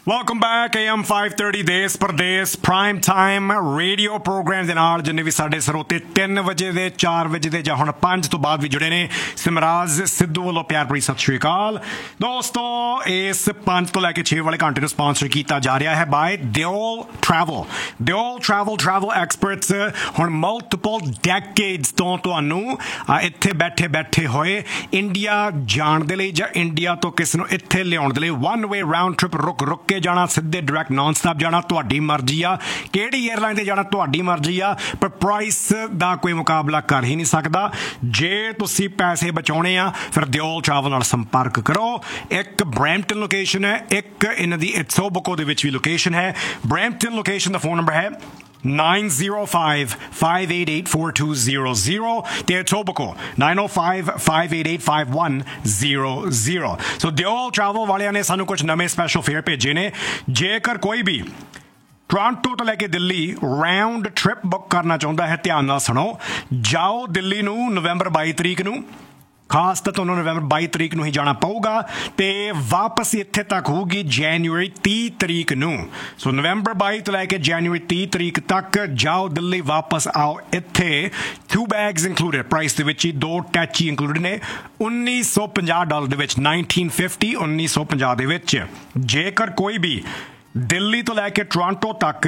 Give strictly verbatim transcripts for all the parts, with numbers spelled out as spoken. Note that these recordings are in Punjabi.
Welcome back, A M five thirty ਦੇਸ ਪ੍ਰਦੇਸ ਪ੍ਰਾਈਮ ਟਾਈਮ ਰੇਡੀਓ ਪ੍ਰੋਗਰਾਮ ਦੇ ਨਾਲ ਜਿੰਨੇ ਵੀ ਸਾਡੇ ਸਰੋਤੇ ਤਿੰਨ ਵਜੇ ਦੇ ਚਾਰ ਵਜੇ ਦੇ ਜਾਂ ਹੁਣ ਪੰਜ ਤੋਂ ਬਾਅਦ ਵੀ ਜੁੜੇ ਨੇ। ਸਿਮਰਾਜ ਸਿੱਧੂ ਵੱਲੋਂ ਪਿਆਰ ਭਰੀ ਸਤਿ ਸ਼੍ਰੀ ਅਕਾਲ ਦੋਸਤੋ। ਇਸ ਪੰਜ ਤੋਂ ਲੈ ਕੇ ਛੇ ਵਾਲੇ ਘੰਟੇ ਨੂੰ ਸਪਾਂਸਰ ਕੀਤਾ ਜਾ ਰਿਹਾ ਹੈ bye Deol travel. Deol travel travel experts ਹੁਣ ਮਲਟੀਪਲ ਡੈਕੇਡਸ ਤੋਂ ਤੁਹਾਨੂੰ ਇੱਥੇ ਬੈਠੇ ਬੈਠੇ ਹੋਏ ਇੰਡੀਆ ਜਾਣ ਦੇ ਲਈ ਜਾਂ ਇੰਡੀਆ ਤੋਂ ਕਿਸੇ ਨੂੰ ਇੱਥੇ ਲਿਆਉਣ ਦੇ ਲਈ ਵਨ ਵੇ ਰਾਊਂਡ ਟ੍ਰਿਪ ਰੁਕ ਰੁਕ ਕੇ ਜਾਣਾ, ਸਿੱਧੇ ਡਾਇਰੈਕਟ ਨਾਨ ਸਟਾਪ ਜਾਣਾ, ਤੁਹਾਡੀ ਮਰਜ਼ੀ ਆ ਕਿਹੜੀ ਏਅਰਲਾਈਨ ਤੇ ਜਾਣਾ, ਤੁਹਾਡੀ ਮਰਜ਼ੀ ਆ। ਪਰ ਪ੍ਰਾਈਸ ਦਾ ਕੋਈ ਮੁਕਾਬਲਾ ਕਰ ਹੀ ਨਹੀਂ ਸਕਦਾ। ਜੇ ਤੁਸੀਂ ਪੈਸੇ ਬਚਾਉਣੇ ਆ ਫਿਰ ਦਿਓਲ ਟਰੈਵਲ ਨਾਲ ਸੰਪਰਕ ਕਰੋ। ਇੱਕ ਬਰੈਂਪਟਨ ਲੋਕੇਸ਼ਨ ਹੈ, ਇੱਕ ਇਹਨਾਂ ਦੀ ਇਟੋਬੀਕੋ ਦੇ ਵਿੱਚ ਵੀ ਲੋਕੇਸ਼ਨ ਹੈ। ਬਰੈਂਪਟਨ ਲੋਕੇਸ਼ਨ ਦਾ ਫੋਨ ਨੰਬਰ ਹੈ nine zero five, five eight eight, four two zero zero ਤੇ Etobicoke nine oh five, five eight eight, five one zero zero। ਸੋ ਦਿਓਲ ਟਰੈਵਲ ਵਾਲਿਆਂ ਨੇ ਸਾਨੂੰ ਕੁਝ ਨਵੇਂ ਸਪੈਸ਼ਲ ਫੇਅਰ ਭੇਜੇ ਨੇ। ਜੇਕਰ ਕੋਈ ਵੀ ਟੋਰਾਂਟੋ ਤੋਂ ਲੈ ਕੇ ਦਿੱਲੀ ਰਾਊਂਡ ਟ੍ਰਿਪ ਬੁੱਕ ਕਰਨਾ ਚਾਹੁੰਦਾ ਹੈ, ਧਿਆਨ ਨਾਲ ਸੁਣੋ। ਜਾਓ ਦਿੱਲੀ ਨੂੰ ਨਵੰਬਰ ਬਾਈ ਤਰੀਕ ਨੂੰ, ਖਾਸ ਤਾਂ ਤੁਹਾਨੂੰ ਨਵੰਬਰ ਬਾਈ ਤਰੀਕ ਨੂੰ ਹੀ ਜਾਣਾ ਪਊਗਾ ਤੇ ਵਾਪਸ ਇੱਥੇ ਤੱਕ ਹੋਊਗੀ ਜਨਵਰੀ ਤੀਹ ਤਰੀਕ ਨੂੰ। ਸੋ ਨਵੰਬਰ ਬਾਈ ਤੋਂ ਲੈ ਕੇ ਜਨਵਰੀ ਤੀਹ ਤਰੀਕ ਤੱਕ ਜਾਓ ਦਿੱਲੀ, ਵਾਪਸ ਆਓ ਇੱਥੇ। ਟੂ ਬੈਗਸ ਇੰਕਲੂਡਡ ਪ੍ਰਾਈਸ ਦੇ ਵਿੱਚ ਹੀ, ਦੋ ਟੈਚੀ ਇੰਕਲੂਡਡ ਨੇ। ਉੱਨੀ ਸੌ ਪੰਜਾਹ ਡਾਲਰ ਦੇ ਵਿੱਚ, ਨਾਈਨਟੀਨ ਫਿਫਟੀ ਉੱਨੀ ਸੌ ਪੰਜਾਹ ਦੇ ਵਿੱਚ। ਜੇਕਰ ਕੋਈ ਵੀ ਦਿੱਲੀ ਤੋਂ ਲੈ ਕੇ ਟੋਰਾਂਟੋ ਤੱਕ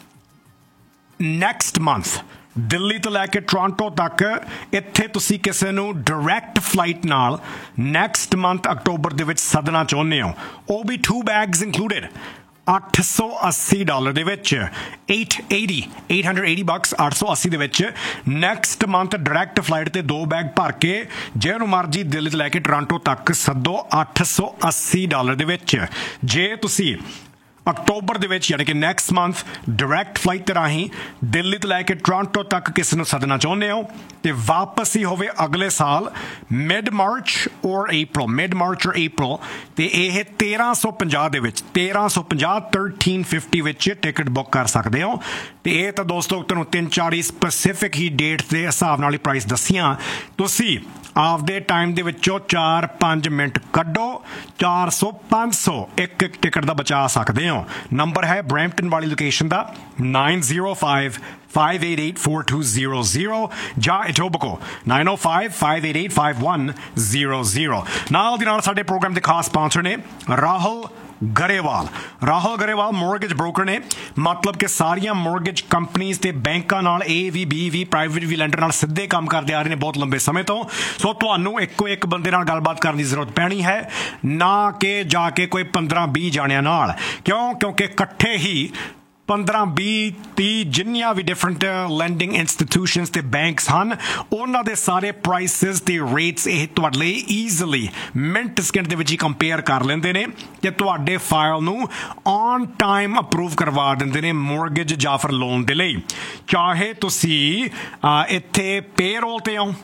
ਨੈਕਸਟ ਮੰਥ, ਦਿੱਲੀ ਤੋਂ ਲੈ ਕੇ ਟੋਰਾਂਟੋ ਤੱਕ ਇੱਥੇ ਤੁਸੀਂ ਕਿਸੇ ਨੂੰ ਡਾਇਰੈਕਟ ਫਲਾਈਟ ਨਾਲ ਨੈਕਸਟ ਮੰਥ ਅਕਤੂਬਰ ਦੇ ਵਿੱਚ ਸੱਦਣਾ ਚਾਹੁੰਦੇ ਹੋ, ਉਹ ਵੀ ਟੂ ਬੈਗਸ ਇੰਕਲੂਡਡ ਅੱਠ ਸੌ ਅੱਸੀ ਡਾਲਰ ਦੇ ਵਿੱਚ, eight eighty, eight hundred eighty bucks, ਅੱਠ ਸੌ ਅੱਸੀ ਦੇ ਵਿੱਚ ਨੈਕਸਟ ਮੰਥ ਡਾਇਰੈਕਟ ਫਲਾਈਟ ਤੇ ਦੋ ਬੈਗ ਭਰ ਕੇ ਜਿਹਨੂੰ ਮਰਜ਼ੀ ਦਿੱਲੀ ਤੋਂ ਲੈ ਕੇ ਟੋਰਾਂਟੋ ਤੱਕ ਸੱਦੋ ਅੱਠ ਸੌ ਅੱਸੀ ਡਾਲਰ ਦੇ ਵਿੱਚ। ਜੇ ਤੁਸੀਂ ਅਕਤੂਬਰ ਦੇ ਵਿੱਚ ਯਾਨੀ ਕਿ ਨੈਕਸਟ ਮੰਥ ਡਾਇਰੈਕਟ ਫਲਾਈਟ ਤੇ ਰਾਹੀਂ ਦਿੱਲੀ ਤੋਂ ਲੈ ਕੇ ਟੋਰਾਂਟੋ ਤੱਕ ਕਿਸੇ ਨੂੰ ਸੱਦਣਾ ਚਾਹੁੰਦੇ ਹੋ ਤੇ ਵਾਪਸ ਹੀ ਹੋਵੇ ਅਗਲੇ ਸਾਲ ਮਿਡ ਮਾਰਚ ਔਰ ਅਪ੍ਰੈਲ, ਮਿਡ ਮਾਰਚ ਔਰ ਅਪ੍ਰੈਲ, ਤੇ ਇਹ ਤੇਰਾਂ ਸੌ ਪੰਜਾਹ ਦੇ ਵਿੱਚ, ਤੇਰਾਂ ਸੌ ਪੰਜਾਹ ਥਰਟੀਨ ਫਿਫਟੀ ਵਿੱਚ ਟਿਕਟ ਬੁੱਕ ਕਰ ਸਕਦੇ ਹੋ। ਤੇ ਇਹ ਤਾਂ ਦੋਸਤੋ ਤੁਹਾਨੂੰ ਤਿੰਨ ਚਾਰ ਸਪੈਸੀਫਿਕ ਹੀ ਡੇਟ ਦੇ ਹਿਸਾਬ ਨਾਲ ਹੀ ਪ੍ਰਾਈਸ ਦੱਸੀਆਂ। ਤੁਸੀਂ ਆਪਦੇ ਟਾਈਮ ਦੇ ਵਿੱਚੋਂ ਚਾਰ ਪੰਜ ਮਿੰਟ ਕੱਢੋ, ਚਾਰ ਸੌ ਪੰਜ ਸੌ ਇੱਕ ਇੱਕ ਟਿਕਟ ਦਾ ਬਚਾ ਸਕਦੇ ਹੋ। ਨੰਬਰ ਹੈ ਬਰੈਂਪਟਨ ਵਾਲੀ ਲੋਕੇਸ਼ਨ ਦਾ nine zero five, five eight eight, four two zero zero ਜਾਂ Etobicoke nine oh five, five eight eight, five one zero zero। ਨਾਲ ਦੀ ਨਾਲ ਸਾਡੇ ਪ੍ਰੋਗਰਾਮ ਦੇ ਖਾਸ ਸਪਾਂਸਰ ਨੇ ਰਾਹੁਲ ਗਰੇਵਾਲ। ਰਾਹੁਲ ਗਰੇਵਾਲ ਮੋਰਗੇਜ ਬ੍ਰੋਕਰ ਨੇ, ਮਤਲਬ ਕਿ ਸਾਰੀਆਂ ਮੋਰਗੇਜ ਕੰਪਨੀਆਂ ਤੇ ਬੈਂਕਾਂ ਨਾਲ, ਏ ਵੀ ਬੀ ਵੀ ਪ੍ਰਾਈਵੇਟ ਵੀ ਲੈਂਡਰ ਨਾਲ ਸਿੱਧੇ ਕੰਮ ਕਰਦੇ ਆ ਰਹੇ ਨੇ ਬਹੁਤ ਲੰਬੇ ਸਮੇਂ ਤੋਂ। ਸੋ ਤੁਹਾਨੂੰ ਇੱਕੋ ਇੱਕ ਬੰਦੇ ਨਾਲ ਗੱਲਬਾਤ ਕਰਨ ਦੀ ਜ਼ਰੂਰਤ ਪੈਣੀ ਹੈ, ਨਾ ਕਿ ਜਾ ਕੇ ਕੋਈ ਪੰਦਰਾਂ ਵੀਹ ਜਾਣਿਆਂ ਨਾਲ। ਕਿਉਂ? ਕਿਉਂਕਿ ਇਕੱਠੇ ਹੀ ਪੰਦਰਾਂ ਵੀਹ ਤੀਹ ਜਿੰਨੀਆਂ ਵੀ ਡਿਫਰੈਂਟ ਲੈਂਡਿੰਗ ਇੰਸਟੀਟਿਊਸ਼ਨਸ ਤੇ ਬੈਂਕਸ ਹਨ, ਉਹਨਾਂ ਦੇ ਸਾਰੇ ਪ੍ਰਾਈਸਿਸ ਤੇ ਰੇਟਸ ਇਹ ਤੁਹਾਡੇ ਲਈ ਈਜ਼ੀਲੀ ਮਿੰਟ ਸਕਿੰਟ ਦੇ ਵਿੱਚ ਹੀ ਕੰਪੇਅਰ ਕਰ ਲੈਂਦੇ ਨੇ ਤੇ ਤੁਹਾਡੇ ਫਾਈਲ ਨੂੰ ਔਨ ਟਾਈਮ ਅਪਰੂਵ ਕਰਵਾ ਦਿੰਦੇ ਨੇ ਮੋਰਗੇਜ ਜਾਂ ਫਿਰ ਲੋਨ ਦੇ ਲਈ। ਚਾਹੇ ਤੁਸੀਂ ਇੱਥੇ ਪੇਰੋਲ ਤੇ ਹੋ,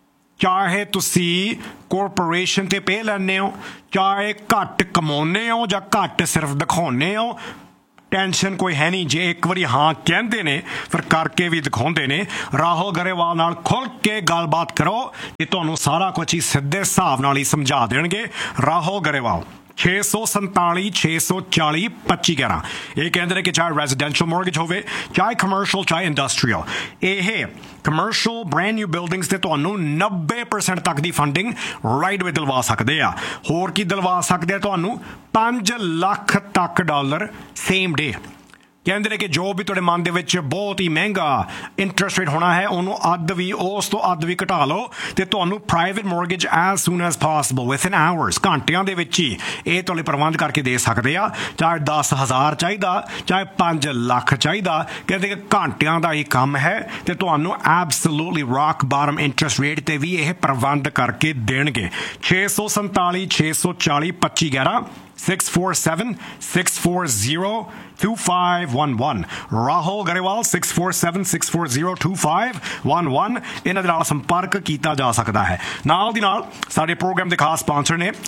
ਚਾਹੇ ਤੁਸੀਂ ਕੋਰਪੋਰੇਸ਼ਨ ਤੇ ਪੇ ਲੈਂਦੇ ਹੋ, ਚਾਹੇ ਘੱਟ ਕਮਾਉਂਦੇ ਹੋ ਜਾਂ ਘੱਟ ਸਿਰਫ ਦਿਖਾਉਂਦੇ ਹੋ, ਟੈਨਸ਼ਨ ਕੋਈ ਹੈ ਨਹੀਂ। ਜੇ ਇੱਕ ਵਾਰੀ ਹਾਂ ਕਹਿੰਦੇ ਨੇ ਫਿਰ ਕਰਕੇ ਵੀ ਦਿਖਾਉਂਦੇ ਨੇ। ਰਾਹੁਲ ਗਰੇਵਾਲ ਨਾਲ ਖੁੱਲ੍ਹ ਕੇ ਗੱਲਬਾਤ ਕਰੋ ਤੇ ਤੁਹਾਨੂੰ ਸਾਰਾ ਕੁਝ ਹੀ ਸਿੱਧੇ ਹਿਸਾਬ ਨਾਲ ਹੀ ਸਮਝਾ ਦੇਣਗੇ। ਰਾਹੁਲ ਗਰੇਵਾਲ ਛੇ ਸੌ ਸੰਤਾਲੀ ਛੇ ਸੌ ਚਾਲੀ ਪੱਚੀ ਗਿਆਰਾਂ। ਇਹ ਕਹਿੰਦੇ ਨੇ ਕਿ ਚਾਹੇ ਰੈਜ਼ੀਡੈਂਸ਼ੀਅਲ ਮੋਰਗੇਜ ਹੋਵੇ, ਚਾਹੇ ਕਮਰਸ਼ੀਅਲ, ਚਾਹੇ ਇੰਡਸਟਰੀਅਲ, ਇਹ ਕਮਰਸ਼ੀਅਲ ਬ੍ਰੈਂਡ ਨਿਊ ਬਿਲਡਿੰਗਸ ਤੇ ਤੁਹਾਨੂੰ ਨੱਬੇ ਪਰਸੈਂਟ ਤੱਕ ਦੀ ਫੰਡਿੰਗ ਰਾਈਟ ਵੇ ਦਿਲਵਾ ਸਕਦੇ ਆ। ਹੋਰ ਕੀ ਦਿਲਵਾ ਸਕਦੇ ਆ? ਤੁਹਾਨੂੰ ਪੰਜ ਲੱਖ ਤੱਕ ਡਾਲਰ ਸੇਮ ਡੇ। ਕਹਿੰਦੇ ਨੇ ਕਿ ਜੋ ਵੀ ਤੁਹਾਡੇ ਮਨ ਦੇ ਵਿੱਚ ਬਹੁਤ ਹੀ ਮਹਿੰਗਾ ਇੰਟਰਸਟ ਰੇਟ ਹੋਣਾ ਹੈ, ਉਹਨੂੰ ਅੱਧ ਵੀ, ਉਸ ਤੋਂ ਅੱਧ ਵੀ ਘਟਾ ਲਓ ਤੇ ਤੁਹਾਨੂੰ private mortgage as ਸੂਨ as possible with in hours, ਘੰਟਿਆਂ ਦੇ ਵਿੱਚ ਹੀ ਇਹ ਤੁਹਾਡੇ ਪ੍ਰਬੰਧ ਕਰਕੇ ਦੇ ਸਕਦੇ ਆ। ਚਾਹੇ ਦਸ ਹਜ਼ਾਰ ਚਾਹੀਦਾ, ਚਾਹੇ ਪੰਜ ਲੱਖ ਚਾਹੀਦਾ, ਕਹਿੰਦੇ ਕਿ ਘੰਟਿਆਂ ਦਾ ਹੀ ਕੰਮ ਹੈ ਤੇ ਤੁਹਾਨੂੰ absolutely rock bottom interest rate ਤੇ ਵੀ ਇਹ ਪ੍ਰਬੰਧ ਕਰਕੇ ਦੇਣਗੇ। ਛੇ ਸੌ ਸੰਤਾਲੀ ਛੇ ਸੌ ਚਾਲੀ ਪੱਚੀ ਗਿਆਰਾਂ six four seven, six four zero, two five one one। Rahul Grewal six four seven, six four zero, two five one one ਇਹਨਾਂ ਦੇ ਨਾਲ ਸੰਪਰਕ ਕੀਤਾ ਜਾ ਸਕਦਾ ਹੈ। ਨਾਲ ਦੀ ਨਾਲ ਸਾਡੇ ਪ੍ਰੋਗਰਾਮ ਦੇ ਖਾਸ ਸਪਾਂਸਰ ਨੇ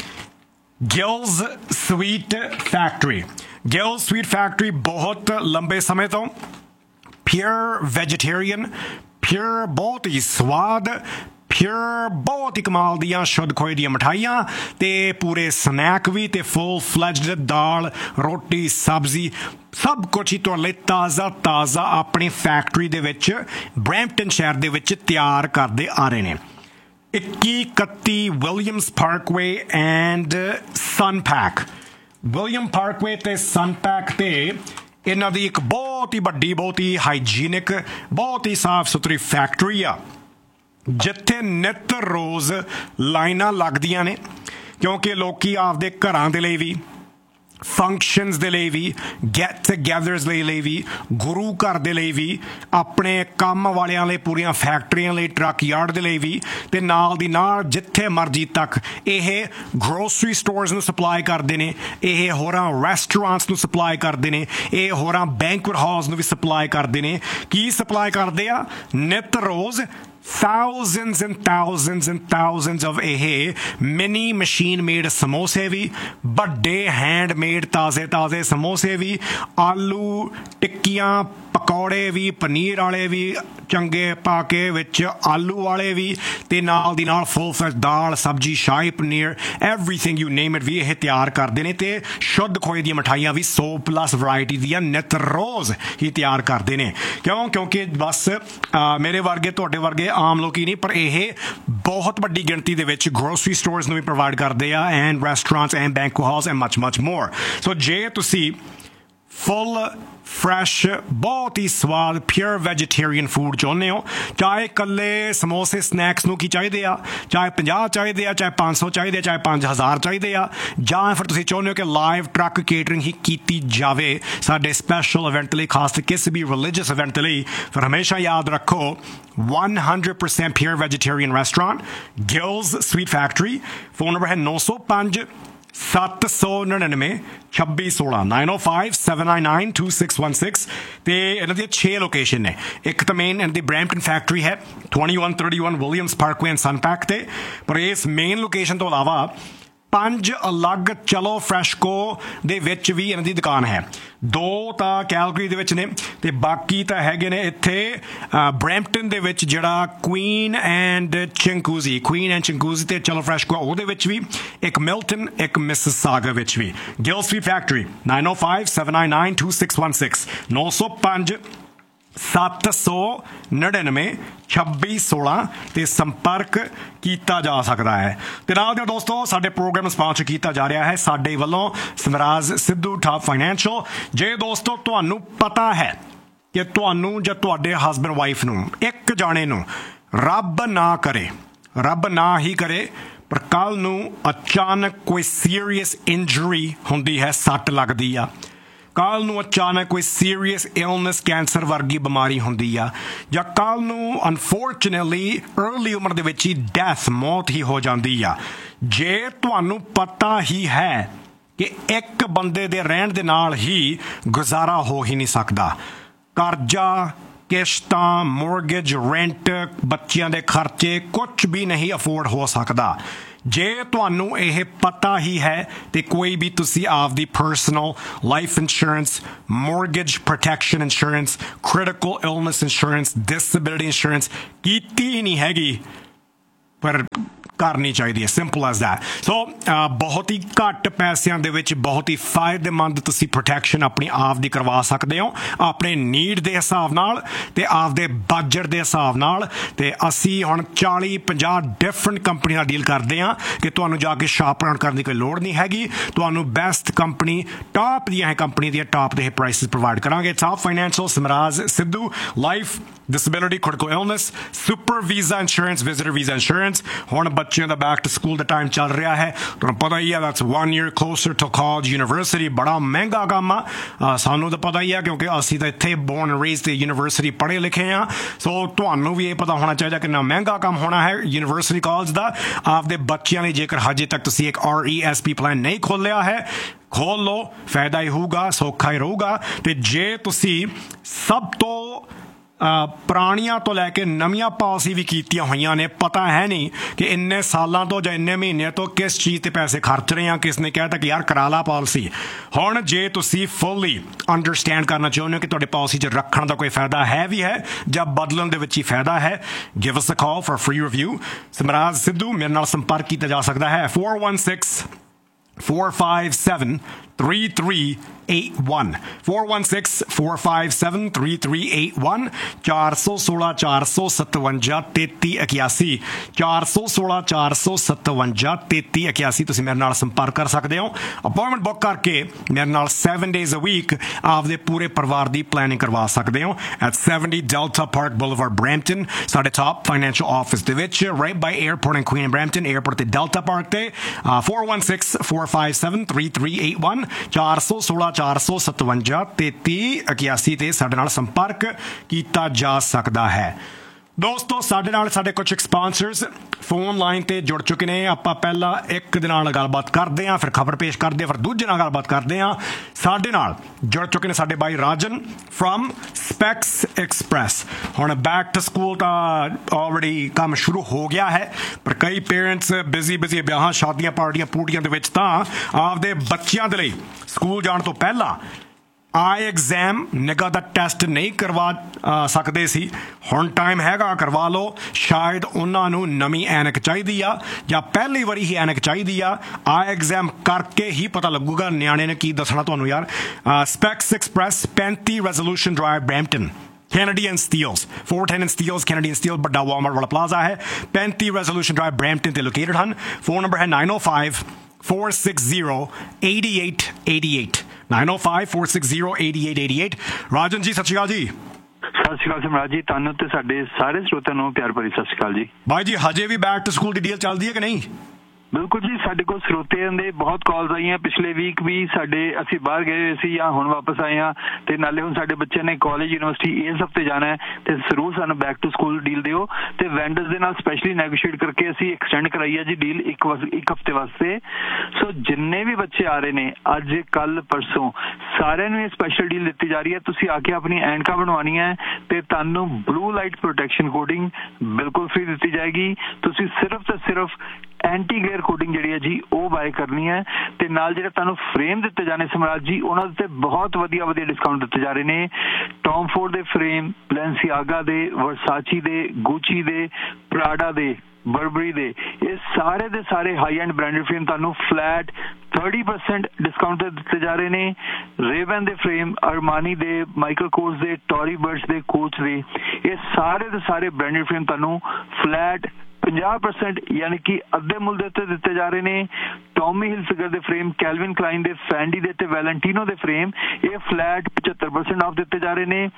ਗਿਲਜ਼ ਸਵੀਟ ਫੈਕਟਰੀ। ਗਿਲਜ਼ ਸਵੀਟ ਫੈਕਟਰੀ ਬਹੁਤ ਲੰਬੇ ਸਮੇਂ ਤੋਂ ਪਿਓਰ ਵੈਜੀਟੇਰੀਅਨ, ਪਿਓਰ ਬਹੁਤ ਹੀ ਸਵਾਦ प्योर बहुत ही कमाल दियां शुद्ध खोए दियां मिठाइयां ते पूरे स्नैक भी ते फुल फ्लैज्ड दाल रोटी सब्जी सब कुछ ही तुहाडे लई ताज़ा ताज़ा अपनी फैक्ट्री दे विच ब्रैम्पटन शहर दे विच तैयार करदे आ रहे ने। इक्की इकत्ती Williams Parkway and सनपैक William Parkway ते सनपैक ते इन्हां दी एक बहुत ही वड्डी बहुत ही हाइजीनिक बहुत ही साफ सुथरी फैक्ट्री आ जिथे नित रोज़ लाइनां लगदियां ने क्योंकि लोकी आपदे घरां दे लई भी फंक्शनस दे ਲਈ भी गैट टुगेदर्स ਦੇ ਲਈ भी गुरु घर ਦੇ ਲਈ भी ਆਪਣੇ ਕੰਮ ਵਾਲਿਆਂ ਲਈ ਪੂਰੀਆਂ ਫੈਕਟਰੀਆਂ ਲਈ ਟਰੱਕ ਯਾਰਡ ਦੇ ਲਈ ਵੀ ਤੇ ਨਾਲ ਦੀ ਨਾਲ ਜਿੱਥੇ ਮਰਜ਼ੀ ਤੱਕ ਇਹ ਗਰੋਸਰੀ ਸਟੋਰਸ ਨੂੰ ਸਪਲਾਈ ਕਰਦੇ ਨੇ ਇਹ ਹੋਰਾਂ ਰੈਸਟੋਰੈਂਟਸ ਨੂੰ ਸਪਲਾਈ ਕਰਦੇ ਨੇ ਇਹ ਹੋਰਾਂ ਬੈਂਕੁਏਟ ਹਾਲਸ ਨੂੰ ਵੀ ਸਪਲਾਈ ਕਰਦੇ ਨੇ ਕੀ ਸਪਲਾਈ ਕਰਦੇ ਆ ਨਿਤ ਰੋਜ਼ thousands and thousands and thousands of ਇਹ mini machine made ਸਮੋਸੇ ਵੀ ਵੱਡੇ handmade ਤਾਜ਼ੇ ਤਾਜ਼ੇ ਸਮੋਸੇ ਵੀ ਆਲੂ ਟਿੱਕੀਆਂ ਪਕੌੜੇ ਵੀ ਪਨੀਰ ਵਾਲੇ ਵੀ ਚੰਗੇ ਪਾ ਕੇ ਵਿੱਚ ਆਲੂ ਵਾਲੇ ਵੀ ਤੇ ਨਾਲ ਦੀ ਨਾਲ ਫੁੱਲ ਫਲੈਸ਼ ਦਾਲ ਸਬਜ਼ੀ shahi paneer everything you name it we ਇਹ ਤਿਆਰ ਕਰਦੇ ਨੇ ਤੇ ਸ਼ੁੱਧ ਖੋਏ ਦੀਆਂ ਮਿਠਾਈਆਂ ਵੀ ਸੌ ਪਲੱਸ ਵਰਾਇਟੀ ਦੀਆਂ ਨਿਤ ਰੋਜ਼ ਹੀ ਤਿਆਰ ਕਰਦੇ ਨੇ ਕਿਉਂ ਕਿਉਂਕਿ ਬਸ ਮੇਰੇ ਵਰਗੇ ਤੁਹਾਡੇ ਵਰਗੇ ਆਮ ਲੋਕੀ ਨਹੀਂ ਪਰ ਇਹ ਬਹੁਤ ਵੱਡੀ ਗਿਣਤੀ ਦੇ ਵਿੱਚ ਗਰੋਸਰੀ ਸਟੋਰਸ ਨੂੰ ਵੀ ਪ੍ਰੋਵਾਈਡ ਕਰਦੇ ਆ and restaurants and banquet halls and much much ਮੋਰ ਸੋ ਜੇ ਤੁਸੀਂ फुल फ्रैश बहुत ही स्वाद प्योर वैजीटेरियन फूड चाਹੁੰਦੇ ਹੋ ਚਾਹੇ ਇਕੱਲੇ ਸਮੋਸੇ ਸਨੈਕਸ ਨੂੰ ਕੀ ਚਾਹੀਦੇ ਆ ਚਾਹੇ ਪੰਜਾਹ ਚਾਹੀਦੇ ਆ ਚਾਹੇ ਪੰਜ ਸੌ ਚਾਹੀਦੇ ਆ ਚਾਹੇ ਪੰਜ ਹਜ਼ਾਰ ਚਾਹੀਦੇ ਆ ਜਾਂ ਫਿਰ ਤੁਸੀਂ ਚਾਹੁੰਦੇ ਹੋ ਕਿ ਲਾਈਵ ਟਰੱਕ ਕੇਟਰਿੰਗ ਹੀ ਕੀਤੀ ਜਾਵੇ ਸਾਡੇ ਸਪੈਸ਼ਲ ਇਵੈਂਟ ਲਈ ਖਾਸ ਤੇ ਕਿਸੇ ਵੀ ਰਿਲੀਜੀਅਸ ਇਵੈਂਟ ਲਈ ਫਿਰ ਹਮੇਸ਼ਾ ਯਾਦ ਰੱਖੋ one hundred percent pure vegetarian restaurant Gills Sweet Factory phone number ਹੈ ਨੌ ਸੌ ਪੰਜ ਸੱਤ ਸੌ ਨੜਿਨਵੇਂ ਛੱਬੀ ਸੋਲਾਂ ਨਾਈਨ ਓ five seven nine nine two six one six ਤੇ ਇਹਨਾਂ ਦੀਆਂ ਛੇ ਲੋਕੇਸ਼ਨ ਨੇ ਇੱਕ ਤਾਂ ਮੇਨ ਇਹਨਾਂ ਦੀ ਬਰੈਂਪਟਨ ਫੈਕਟਰੀ ਹੈ twenty one thirty one Williams Parkway and ਸਨਪੈਕ ਤੇ ਪਰ ਇਸ ਮੇਨ ਲੋਕੇਸ਼ਨ ਤੋਂ ਇਲਾਵਾ ਪੰਜ ਅਲੱਗ ਚਲੋ ਫਰੈਸ਼ਕੋ ਦੇ ਵਿੱਚ ਵੀ ਇਹਨਾਂ ਦੀ ਦੁਕਾਨ ਹੈ ਦੋ ਤਾਂ ਕੈਲਗਰੀ ਦੇ ਵਿੱਚ ਨੇ ਤੇ ਬਾਕੀ ਤਾਂ ਹੈਗੇ ਨੇ ਇੱਥੇ ਬਰੈਂਪਟਨ ਦੇ ਵਿੱਚ ਜਿਹੜਾ ਕੁਈਨ ਐਂਡ ਚਿੰਕੂਜ਼ੀ ਕੁਈਨ ਐਂਡ ਚਿੰਕੂਜ਼ੀ ਤੇ ਚਲੋ ਫਰੈਸ਼ਕੋ ਉਹਦੇ ਵਿੱਚ ਵੀ ਇੱਕ ਮਿਲਟਨ ਇੱਕ ਮਿਸਿਸਾਗਾ ਵਿੱਚ ਵੀ ਗਿਲ ਸਟਰੀਟ ਫੈਕਟਰੀ ਨਾਈਨ ਓ five seven nine nine two six one six ਨੌ ਸੌ ਪੰਜ ਸੱਤ ਸੌ ਨੜਿਨਵੇਂ ਛੱਬੀ ਸੋਲਾਂ ਤੇ ਸੰਪਰਕ ਕੀਤਾ ਜਾ ਸਕਦਾ ਹੈ ਤੇ ਨਾਲ ਦੇ ਦੋਸਤੋ ਸਾਡੇ ਪ੍ਰੋਗਰਾਮ ਨੂੰ ਸਪਾਂਸਰ ਕੀਤਾ ਜਾ ਰਿਹਾ ਹੈ ਸਾਡੇ ਵੱਲੋਂ ਸਮਰਾਜ ਸਿੱਧੂ ਟਾਪ ਫਾਈਨੈਂਸ਼ੀਅਲ ਜੇ ਦੋਸਤੋ ਤੁਹਾਨੂੰ ਪਤਾ ਹੈ ਕਿ ਤੁਹਾਨੂੰ ਜਾਂ ਤੁਹਾਡੇ ਹਸਬੈਂਡ ਵਾਈਫ ਨੂੰ ਇੱਕ ਜਾਣੇ ਨੂੰ ਰੱਬ ਨਾ ਕਰੇ ਰੱਬ ਨਾ ਹੀ ਕਰੇ ਪਰ ਕੱਲ੍ਹ ਨੂੰ ਅਚਾਨਕ ਕੋਈ ਸੀਰੀਅਸ ਇੰਜਰੀ ਹੁੰਦੀ ਹੈ ਸੱਟ ਲੱਗਦੀ ਆ ਕੱਲ੍ਹ ਨੂੰ ਅਚਾਨਕ ਕੋਈ ਸੀਰੀਅਸ ਇਲਨੈਸ ਕੈਂਸਰ ਵਰਗੀ ਬਿਮਾਰੀ ਹੁੰਦੀ ਆ ਜਾਂ ਕੱਲ੍ਹ ਨੂੰ ਅਨਫੋਰਚੂਨੇਟਲੀ ਅਰਲੀ ਉਮਰ ਦੇ ਵਿੱਚ ਹੀ ਡੈਥ ਮੌਤ ਹੀ ਹੋ ਜਾਂਦੀ ਆ ਜੇ ਤੁਹਾਨੂੰ ਪਤਾ ਹੀ ਹੈ ਕਿ ਇੱਕ ਬੰਦੇ ਦੇ ਰਹਿਣ ਦੇ ਨਾਲ ਹੀ ਗੁਜ਼ਾਰਾ ਹੋ ਹੀ ਨਹੀਂ ਸਕਦਾ ਕਰਜ਼ਾ ਕਿਸ਼ਤਾਂ ਮੋਰਗੇਜ ਰੈਂਟ ਬੱਚਿਆਂ ਦੇ ਖਰਚੇ ਕੁਛ ਵੀ ਨਹੀਂ ਅਫੋਰਡ ਹੋ ਸਕਦਾ ਜੇ ਤੁਹਾਨੂੰ ਇਹ ਪਤਾ ਹੀ ਹੈ ਤੇ ਕੋਈ ਵੀ ਤੁਸੀਂ ਆਪਦੀ personal life insurance mortgage protection insurance critical illness insurance disability insurance ਕੀਤੀ ਹੀ ਨਹੀਂ ਹੈਗੀ ਪਰ ਕਰਨੀ ਚਾਹੀਦੀ ਹੈ ਸਿੰਪਲ ਐਜ਼ ਦੈਟ ਸੋ ਬਹੁਤ ਹੀ ਘੱਟ ਪੈਸਿਆਂ ਦੇ ਵਿੱਚ ਬਹੁਤ ਹੀ ਫਾਇਦੇਮੰਦ ਤੁਸੀਂ ਪ੍ਰੋਟੈਕਸ਼ਨ ਆਪਣੀ ਆਪ ਦੀ ਕਰਵਾ ਸਕਦੇ ਹੋ ਆਪਣੇ ਨੀਡ ਦੇ ਹਿਸਾਬ ਨਾਲ ਤੇ ਆਪਦੇ ਬਜਟ ਦੇ ਹਿਸਾਬ ਨਾਲ ਤੇ ਅਸੀਂ ਹੁਣ ਚਾਲੀ ਪੰਜਾਹ ਡਿਫਰੈਂਟ ਕੰਪਨੀ ਨਾਲ ਡੀਲ ਕਰਦੇ ਹਾਂ ਕਿ ਤੁਹਾਨੂੰ ਜਾ ਕੇ ਸ਼ਾਪ ਅਰਾਊਂਡ ਕਰਨ ਦੀ ਕੋਈ ਲੋੜ ਨਹੀਂ ਹੈਗੀ ਤੁਹਾਨੂੰ ਬੈਸਟ ਕੰਪਨੀ ਟਾਪ ਦੀਆਂ ਕੰਪਨੀ ਦੀਆਂ ਟਾਪ ਦੇ ਪ੍ਰਾਈਸਿਸ ਪ੍ਰੋਵਾਈਡ ਕਰਾਂਗੇ ਟਾਪ ਫਾਈਨੈਂਸ਼ੀਅਲ ਸਮਰਾਜ Sidhu life disability critical illness super visa insurance visitor visa insurance ਹੁਣ ਬੱਚਿਆਂ ਦਾ back to school the time ਚੱਲ ਰਿਹਾ ਹੈ ਤੁਹਾਨੂੰ ਪਤਾ ਹੀ ਹੈ that's one year closer to college university ਬੜਾ ਮਹਿੰਗਾ ਕੰਮ ਆ ਸਾਨੂੰ ਤਾਂ ਪਤਾ ਹੀ ਆ ਕਿਉਂਕਿ ਅਸੀਂ ਤਾਂ ਇੱਥੇ born and raised ਤੇ ਯੂਨੀਵਰਸਿਟੀ ਪੜ੍ਹੇ ਲਿਖੇ ਆ ਸੋ ਤੁਹਾਨੂੰ ਵੀ ਇਹ ਪਤਾ ਹੋਣਾ ਚਾਹੀਦਾ ਕਿੰਨਾ ਮਹਿੰਗਾ ਕੰਮ ਹੋਣਾ ਹੈ ਯੂਨੀਵਰਸਿਟੀ ਕਾਲਜ ਦਾ ਆਪਦੇ ਬੱਚਿਆਂ ਲਈ ਜੇਕਰ ਹਜੇ ਤੱਕ ਤੁਸੀਂ ਇੱਕ R E S P plan ਨਹੀਂ ਖੋਲ੍ਹਿਆ ਹੈ ਖੋਲ੍ਹ ਲਓ ਫਾਇਦਾ ਹੀ ਹੋਊਗਾ ਸੌਖਾ ਹੀ ਰਹੂਗਾ ਤੇ ਜੇ ਤੁਸੀਂ ਸਭ ਤੋਂ ਪੁਰਾਣੀਆਂ ਤੋਂ ਲੈ ਕੇ ਨਵੀਆਂ ਪਾਲਿਸੀ ਵੀ ਕੀਤੀਆਂ ਹੋਈਆਂ ਨੇ। ਪਤਾ ਹੈ ਨਹੀਂ ਕਿ ਇੰਨੇ ਸਾਲਾਂ ਤੋਂ ਜਾਂ ਇੰਨੇ ਮਹੀਨਿਆਂ ਤੋਂ ਕਿਸ ਚੀਜ਼ 'ਤੇ ਪੈਸੇ ਖਰਚ ਰਹੇ ਆ। ਕਿਸ ਨੇ ਕਹਿ ਤਾ ਕਿ ਯਾਰ ਕਰਾ ਲਾ ਪਾਲਿਸੀ। ਹੁਣ ਜੇ ਤੁਸੀਂ ਫੁੱਲੀ ਅੰਡਰਸਟੈਂਡ ਕਰਨਾ ਚਾਹੁੰਦੇ ਹੋ ਕਿ ਤੁਹਾਡੇ ਪਾਲਿਸੀ 'ਚ ਰੱਖਣ ਦਾ ਕੋਈ ਫਾਇਦਾ ਹੈ ਵੀ ਹੈ ਜਾਂ ਬਦਲਣ ਦੇ ਵਿੱਚ ਹੀ ਫਾਇਦਾ ਹੈ, give us a call for free review. ਸਮਰਾਜ ਸਿੱਧੂ ਮੇਰੇ ਨਾਲ ਸੰਪਰਕ ਕੀਤਾ ਜਾ ਸਕਦਾ ਹੈ four one six four five seven three three eight one four one six four five seven three three eight one ਚਾਰ ਸੌ ਸੋਲਾਂ ਚਾਰ ਸੌ ਸਤਵੰਜਾ ਤੇਤੀ ਇਕਿਆਸੀ ਚਾਰ ਸੌ ਸੋਲਾਂ ਚਾਰ ਸੌ ਸਤਵੰਜਾ ਤੇਤੀ ਇਕਿਆਸੀ ਤੁਸੀਂ ਮੇਰੇ ਨਾਲ ਸੰਪਰਕ ਕਰ ਸਕਦੇ ਹੋ। ਅਪਾਇੰਟਮੈਂਟ ਬੁੱਕ ਕਰਕੇ ਮੇਰੇ ਨਾਲ ਸੈਵਨ ਡੇਜ਼ ਅ ਵੀਕ ਆਪਦੇ ਪੂਰੇ ਪਰਿਵਾਰ ਦੀ ਪਲੈਨਿੰਗ ਕਰਵਾ ਸਕਦੇ ਹੋ at seventy Delta Park Boulevard, Brampton, ਸਾਡੇ ਟਾਪ ਫਾਈਨੈਂਸ਼ੀਅਲ ਆਫਿਸ ਦੇ ਵਿੱਚ, right by airport and Queen Brampton Airport ਤੇ Delta Park ਤੇ four one six four five seven three three eight one ਚਾਰ ਸੌ ਸੋਲਾਂ ਚਾਰ ਸੌ ਸਤਵੰਜਾ ਤੇਤੀ ਇਕਿਆਸੀ ਤੇ ਸਾਡੇ ਨਾਲ ਸੰਪਰਕ ਕੀਤਾ ਜਾ ਸਕਦਾ ਹੈ। ਦੋਸਤੋ ਸਾਡੇ ਨਾਲ ਸਾਡੇ ਕੁਝ ਸਪਾਂਸਰਸ ਫੋਨ ਲਾਈਨ ਤੇ ਜੁੜ ਚੁੱਕੇ ਨੇ। ਆਪਾਂ ਪਹਿਲਾਂ ਇੱਕ ਦੇ ਨਾਲ ਗੱਲਬਾਤ ਕਰਦੇ ਹਾਂ, ਫਿਰ ਖਬਰ ਪੇਸ਼ ਕਰਦੇ ਹਾਂ, ਫਿਰ ਦੂਜੇ ਨਾਲ ਗੱਲਬਾਤ ਕਰਦੇ ਹਾਂ। ਸਾਡੇ ਨਾਲ ਜੁੜ ਚੁੱਕੇ ਨੇ ਸਾਡੇ ਬਾਈ ਰਾਜਨ ਫਰਮ ਸਪੈਕਸ ਐਕਸਪ੍ਰੈਸ। ਹੁਣ ਬੈਕ ਟੂ ਸਕੂਲ ਤਾਂ ਆਲਰੇਡੀ ਕੰਮ ਸ਼ੁਰੂ ਹੋ ਗਿਆ ਹੈ, ਪਰ ਕਈ ਪੇਰੈਂਟਸ ਬਿਜ਼ੀ ਬਿਜ਼ੀ ਵਿਆਹਾਂ ਸ਼ਾਦੀਆਂ ਪਾਰਟੀਆਂ ਪੂਟੀਆਂ ਦੇ ਵਿੱਚ ਤਾਂ ਆਪਦੇ ਬੱਚਿਆਂ ਦੇ ਲਈ ਸਕੂਲ ਜਾਣ ਤੋਂ ਪਹਿਲਾਂ ਆਈ ਐਗਜ਼ਾਮ ਨਿਗਾਹ ਦਾ ਟੈਸਟ ਨਹੀਂ ਕਰਵਾ ਸਕਦੇ ਸੀ। ਹੁਣ ਟਾਈਮ ਹੈਗਾ, ਕਰਵਾ ਲਓ। ਸ਼ਾਇਦ ਉਹਨਾਂ ਨੂੰ ਨਵੀਂ ਐਨਕ ਚਾਹੀਦੀ ਆ ਜਾਂ ਪਹਿਲੀ ਵਾਰੀ ਹੀ ਐਨਕ ਚਾਹੀਦੀ ਆ। ਆਈ ਐਗਜ਼ਾਮ ਕਰਕੇ ਹੀ ਪਤਾ ਲੱਗੂਗਾ ਨਿਆਣੇ ਨੇ ਕੀ ਦੱਸਣਾ ਤੁਹਾਨੂੰ ਯਾਰ। ਸਪੈਕਸ ਐਕਸਪ੍ਰੈਸ ਪੈਂਤੀ resolution drive Brampton, Kennedy and Steeles, four ten and Steeles, Kennedy and Steeles, ਵੱਡਾ ਵਾਲਮਾਰਟ ਵਾਲਾ ਪਲਾਜ਼ਾ ਹੈ। ਪੈਂਤੀ ਰੈਜ਼ੋਲੂਸ਼ਨ ਡਰਾਈਵ ਬਰੈਂਪਟਨ ਤੇ ਲੋਕੇਟਡ ਹਨ। ਫੋਨ ਨੰਬਰ ਹੈ nine oh five four six zero eight eight eight eight nine oh five four six zero eight eight eight eight। ਰਾਜਨ ਜੀ ਸਤਿ ਸ਼੍ਰੀ ਅਕਾਲ ਜੀ। ਸਤਿ ਸ਼੍ਰੀ ਅਕਾਲ ਸਮਰਾਜ ਜੀ, ਤੁਹਾਨੂੰ ਤੇ ਸਾਡੇ ਸਾਰੇ ਸਰੋਤਿਆਂ ਨੂੰ ਪਿਆਰ ਭਰੀ ਸਤਿ ਸ਼੍ਰੀ ਅਕਾਲ ਜੀ। ਬਾਈ ਜੀ ਹਜੇ ਵੀ back to school the deal ਚੱਲਦੀ ਹੈ ਕਿ ਨਹੀਂ? ਬਿਲਕੁਲ ਜੀ, ਸਾਡੇ ਕੋਲ ਸਰੋਤਿਆਂ ਦੇ ਬਹੁਤ ਕਾਲਸ ਆਈਆਂ। ਪਿਛਲੇ ਵੀਕ ਵੀ ਸਾਡੇ ਅਸੀਂ ਬਾਹਰ ਗਏ ਹੋਏ ਸੀ ਜਾਂ ਹੁਣ ਵਾਪਸ ਆਏ ਹਾਂ, ਤੇ ਨਾਲੇ ਹੁਣ ਸਾਡੇ ਬੱਚਿਆਂ ਨੇ ਕਾਲਜ ਯੂਨੀਵਰਸਿਟੀ ਇਸ ਹਫ਼ਤੇ ਜਾਣਾ ਹੈ, ਤੇ ਜ਼ਰੂਰ ਸਾਨੂੰ ਬੈਕ ਟੂ ਸਕੂਲ ਡੀਲ ਦਿਓ। ਤੇ ਵੈਂਡਰਸ ਦੇ ਨਾਲ ਸਪੈਸ਼ਲੀ ਨੈਗੋਸ਼ੀਏਟ ਕਰਕੇ ਅਸੀਂ ਐਕਸਟੈਂਡ ਕਰਾਈ ਹੈ ਜੀ ਡੀਲ ਇੱਕ ਇੱਕ ਹਫ਼ਤੇ ਵਾਸਤੇ। ਸੋ ਜਿੰਨੇ ਵੀ ਬੱਚੇ ਆ ਰਹੇ ਨੇ ਅੱਜ ਕੱਲ੍ਹ ਪਰਸੋਂ ਸਾਰਿਆਂ ਨੂੰ ਇਹ ਸਪੈਸ਼ਲ ਡੀਲ ਦਿੱਤੀ ਜਾ ਰਹੀ ਹੈ। ਤੁਸੀਂ ਆ ਕੇ ਆਪਣੀ ਐਨਕਾਂ ਬਣਵਾਉਣੀਆਂ ਤੇ ਤੁਹਾਨੂੰ ਬਲੂ ਲਾਈਟ ਪ੍ਰੋਟੈਕਸ਼ਨ ਕੋਡਿੰਗ ਬਿਲਕੁਲ ਫ੍ਰੀ ਦਿੱਤੀ ਜਾਏਗੀ। ਤੁਸੀਂ ਸਿਰਫ ਤੇ ਸਿਰਫ ਐਂਟੀ ਗਲੇਅਰ ਕੋਡਿੰਗ ਜਿਹੜੀ ਹੈ ਜੀ ਉਹ ਬਾਏ ਕਰਨੀ ਹੈ, ਤੇ ਨਾਲ ਜਿਹੜੇ ਤੁਹਾਨੂੰ ਫਰੇਮ ਦਿੱਤੇ ਜਾਣੇ ਸਮਰਾਜ ਜੀ ਉਹਨਾਂ ਦੇ ਬਹੁਤ ਵਧੀਆ ਵਧੀਆ ਡਿਸਕਾਊਂਟ ਦਿੱਤੇ ਜਾ ਰਹੇ ਨੇ। ਟੌਮ ਫੋਰਡ ਦੇ ਫਰੇਮ, ਬਲੈਂਸੀਆਗਾ ਦੇ, ਵਰਸਾਚੀ ਦੇ, ਗੁਚੀ ਦੇ, ਪ੍ਰਾਡਾ ਦੇ, ਬਰਬਰੀ ਦੇ, ਇਹ ਸਾਰੇ ਦੇ ਸਾਰੇ ਹਾਈ ਐਂਡ ਬ੍ਰਾਂਡਡ ਫਰੇਮ ਤੁਹਾਨੂੰ ਫਲੈਟ thirty percent ਡਿਸਕਾਊਂਟ ਤੇ ਦਿੱਤੇ ਜਾ ਰਹੇ ਨੇ। ਰੇਵਨ ਦੇ ਫਰੇਮ, ਅਰਮਾਨੀ ਦੇ, ਮਾਈਕਲ ਕੋਰਸ ਦੇ, ਟੋਰੀ ਬਰਡਸ ਦੇ, ਕੋਚ ਦੇ, ਇਹ ਸਾਰੇ ਦੇ ਸਾਰੇ ਬ੍ਰਾਂਡਡ ਫਰੇਮ ਤੁਹਾਨੂੰ ਫਲੈਟ ਪੰਜਾਹ ਪਰਸੈਂਟ ਯਾਨੀ ਕਿ ਅੱਧੇ ਮੁੱਲ ਦੇ ਉੱਤੇ ਦਿੱਤੇ ਜਾ ਰਹੇ ਨੇ। ਟੌਮੀ ਹਿਲਫਿਗਰ ਦੇ ਫਰੇਮ, ਕੈਲਵਿਨ ਕਲਾਈਨ ਦੇ, ਫੈਂਡੀ ਦੇ ਤੇ ਵੈਲੈਂਟੀਨੋ ਦੇ ਫਰੇਮ ਇਹ ਫਲੈਟ ਪਝੱਤਰ ਪਰਸੈਂਟ ਆਫ ਦਿੱਤੇ ਜਾ ਰਹੇ ਨੇ।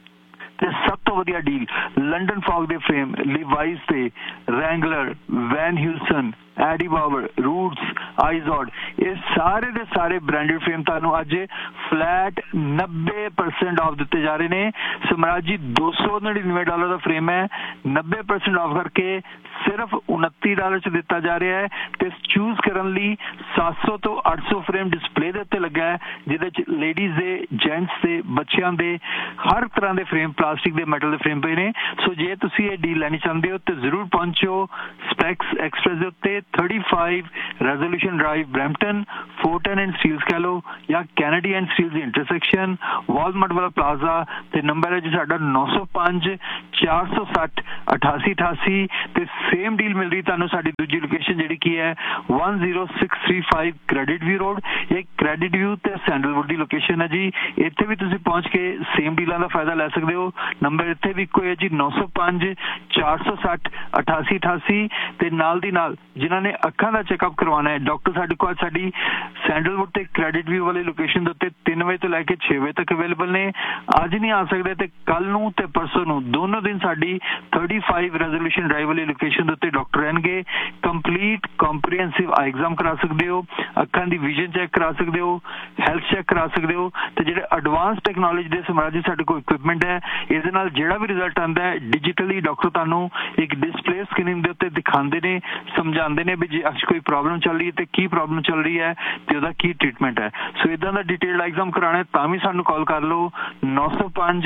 ਤੇ ਸਭ ਤੋਂ ਵਧੀਆ ਡੀਲ ਲੰਡਨ ਫੌਗ ਦੇ ਫਰੇਮ, ਲਿਵਾਈਸ ਦੇ, ਰੈਂਗਲਰ, ਵੈਨ ਹਿਲਸਨ, ਐਡੀ ਬਾਵਰ, ਰੂਟਸ, ਆਈਜ਼ੋਡ, ਇਹ ਸਾਰੇ ਦੇ ਸਾਰੇ ਬ੍ਰਾਂਡਡ ਫਰੇਮ ਤੁਹਾਨੂੰ ਅੱਜ ਫਲੈਟ ਨੱਬੇ ਪਰਸੈਂਟ ਆਫ ਦਿੱਤੇ ਜਾ ਰਹੇ ਨੇ। ਸਮਰਾਜ ਜੀ ਦੋ ਸੌ ਨੜਿਨਵੇਂ ਡਾਲਰ ਦਾ ਫਰੇਮ ਹੈ, ਨੱਬੇ ਪਰਸੈਂਟ ਆਫ ਕਰਕੇ ਸਿਰਫ ਉਨੱਤੀ ਡਾਲਰ ਚ ਦਿੱਤਾ ਜਾ ਰਿਹਾ ਹੈ। ਤੇ ਚੂਜ਼ ਕਰਨ ਲਈ ਸੱਤ ਸੌ ਤੋਂ ਅੱਠ ਸੌ ਫਰੇਮ ਡਿਸਪਲੇ ਦੇ ਉੱਤੇ ਲੱਗਾ ਹੈ, ਜਿਹਦੇ ਚ ਲੇਡੀਜ਼ ਦੇ, ਜੈਂਟਸ ਦੇ, ਬੱਚਿਆਂ ਦੇ ਹਰ ਤਰ੍ਹਾਂ ਦੇ ਫਰੇਮ, ਪਲਾਸਟਿਕ ਦੇ, ਮੈਟਲ ਦੇ ਫਰੇਮ ਪਏ ਨੇ। ਸੋ ਜੇ ਤੁਸੀਂ ਇਹ ਡੀਲ ਲੈਣੀ ਚਾਹੁੰਦੇ ਹੋ ਤੇ ਜ਼ਰੂਰ ਪਹੁੰਚੋ ਸਪੈਕਸ ਐਕਸਪ੍ਰੈਸ ਦੇ ਉੱਤੇ, thirty-five resolution drive Brampton, four ten and Steeles ਕਹਿ ਲਓ ਜਾਂ Kennedy and Steeles the intersection, Walmart ਵਾਲਾ ਪਲਾਜ਼ਾ। ਤੇ ਨੰਬਰ ਹੈ ਜੀ ਸਾਡਾ ਨੌ ਸੌ ਪੰਜ ਚਾਰ ਸੌ ਸੱਠ ਅਠਾਸੀ ਅਠਾਸੀ। ਤੇ ਸੇਮ ਡੀਲ ਮਿਲ ਰਹੀ ਤੁਹਾਨੂੰ ਸਾਡੀ ਦੂਜੀ ਲੋਕੇਸ਼ਨ ਜਿਹੜੀ ਕੀ ਹੈ one zero six three five credit view road. ਇਹ ਕ੍ਰੈਡਿਟ ਵਿਊ ਤੇ ਸੈਂਡਲਵੁੱਡ ਦੀ ਲੋਕੇਸ਼ਨ ਹੈ ਜੀ। ਇੱਥੇ ਵੀ ਤੁਸੀਂ ਪਹੁੰਚ ਕੇ ਸੇਮ ਡੀਲਾਂ ਦਾ ਫਾਇਦਾ ਲੈ ਸਕਦੇ ਹੋ। ਨੰਬਰ ਇੱਥੇ ਵੀ ਇੱਕੋ ਹੈ ਜੀ ਨੌ ਸੌ ਪੰਜ ਚਾਰ ਸੌ ਸੱਠ ਅਠਾਸੀ ਅਠਾਸੀ। ਤੇ ਨਾਲ ਦੀ ਨਾਲ ਜਿਨ੍ਹਾਂ ਨੇ ਅੱਖਾਂ ਦਾ ਚੈੱਕਅਪ ਕਰਵਾਉਣਾ ਹੈ, ਡਾਕਟਰ ਸਾਡੇ ਕੋਲ ਸਾਡੀ ਸੈਂਡਲਵੁੱਡ ਤੇ ਕ੍ਰੈਡਿਟ ਵਿਊ ਵਾਲੀ ਲੋਕੇਸ਼ਨ ਦੇ ਉੱਤੇ ਤਿੰਨ ਵਜੇ ਤੋਂ ਲੈ ਕੇ ਛੇ ਵਜੇ ਤੱਕ ਅਵੇਲੇਬਲ ਨੇ। ਅੱਜ ਨਹੀਂ ਆ ਸਕਦੇ ਤੇ ਕੱਲ ਨੂੰ ਤੇ ਪਰਸੋਂ ਨੂੰ ਦੋਨੋਂ ਦਿਨ ਸਾਡੀ thirty-five ਰੈਜ਼ੋਲੂਸ਼ਨ ਡਰਾਈਵ ਵਾਲੀ ਲੋਕੇਸ਼ਨ ਦੇ ਉੱਤੇ ਡਾਕਟਰ ਰਹਿਣਗੇ। ਕੰਪਲੀਟ ਕੰਪਰੀਹੈਂਸਿਵ ਆਈ ਐਗਜ਼ਾਮ ਕਰਾ ਸਕਦੇ ਹੋ, ਅੱਖਾਂ ਦੀ ਵਿਜ਼ਨ ਚੈੱਕ ਕਰਾ ਸਕਦੇ ਹੋ, ਹੈਲਥ ਚੈੱਕ ਕਰਾ ਸਕਦੇ ਹੋ। ਤੇ ਜਿਹੜੇ ਐਡਵਾਂਸ ਟੈਕਨੋਲੋਜੀ ਦੇ ਸਮਰਾਜੀ ਸਾਡੇ ਕੋਲ ਇਕਵਿਪਮੈਂਟ ਹੈ, ਇਹਦੇ ਨਾਲ ਜਿਹੜਾ ਵੀ ਰਿਜ਼ਲਟ ਆਉਂਦਾ ਹੈ ਡਿਜੀਟਲੀ ਡਾਕਟਰ ਤੁਹਾਨੂੰ ਇੱਕ ਡਿਸਪਲੇ ਸਕਰੀਨ ਦੇ ਉੱਤੇ ਦਿਖਾਉਂਦੇ ਨੇ, ਸਮਝਾਉਂਦੇ ਨੇ ਵੀ ਜੇ ਅੱਜ ਕੋਈ ਪ੍ਰੋਬਲਮ ਚੱਲ ਰਹੀ ਹੈ ਤੇ ਕੀ ਪ੍ਰੋਬਲਮ ਚੱਲ ਰਹੀ ਹੈ ਤੇ ਉਹਦਾ ਕੀ ਟ੍ਰੀਟਮੈਂਟ ਹੈ। ਸੋ ਇਦਾਂ ਦਾ ਡਿਟੇਲਡ ਐਗਜ਼ਾਮ ਕਰਾਉਣਾ ਤਾਂ ਵੀ ਸਾਨੂੰ ਕਾਲ ਕਰ ਲਓ ਨੌ ਸੌ ਪੰਜ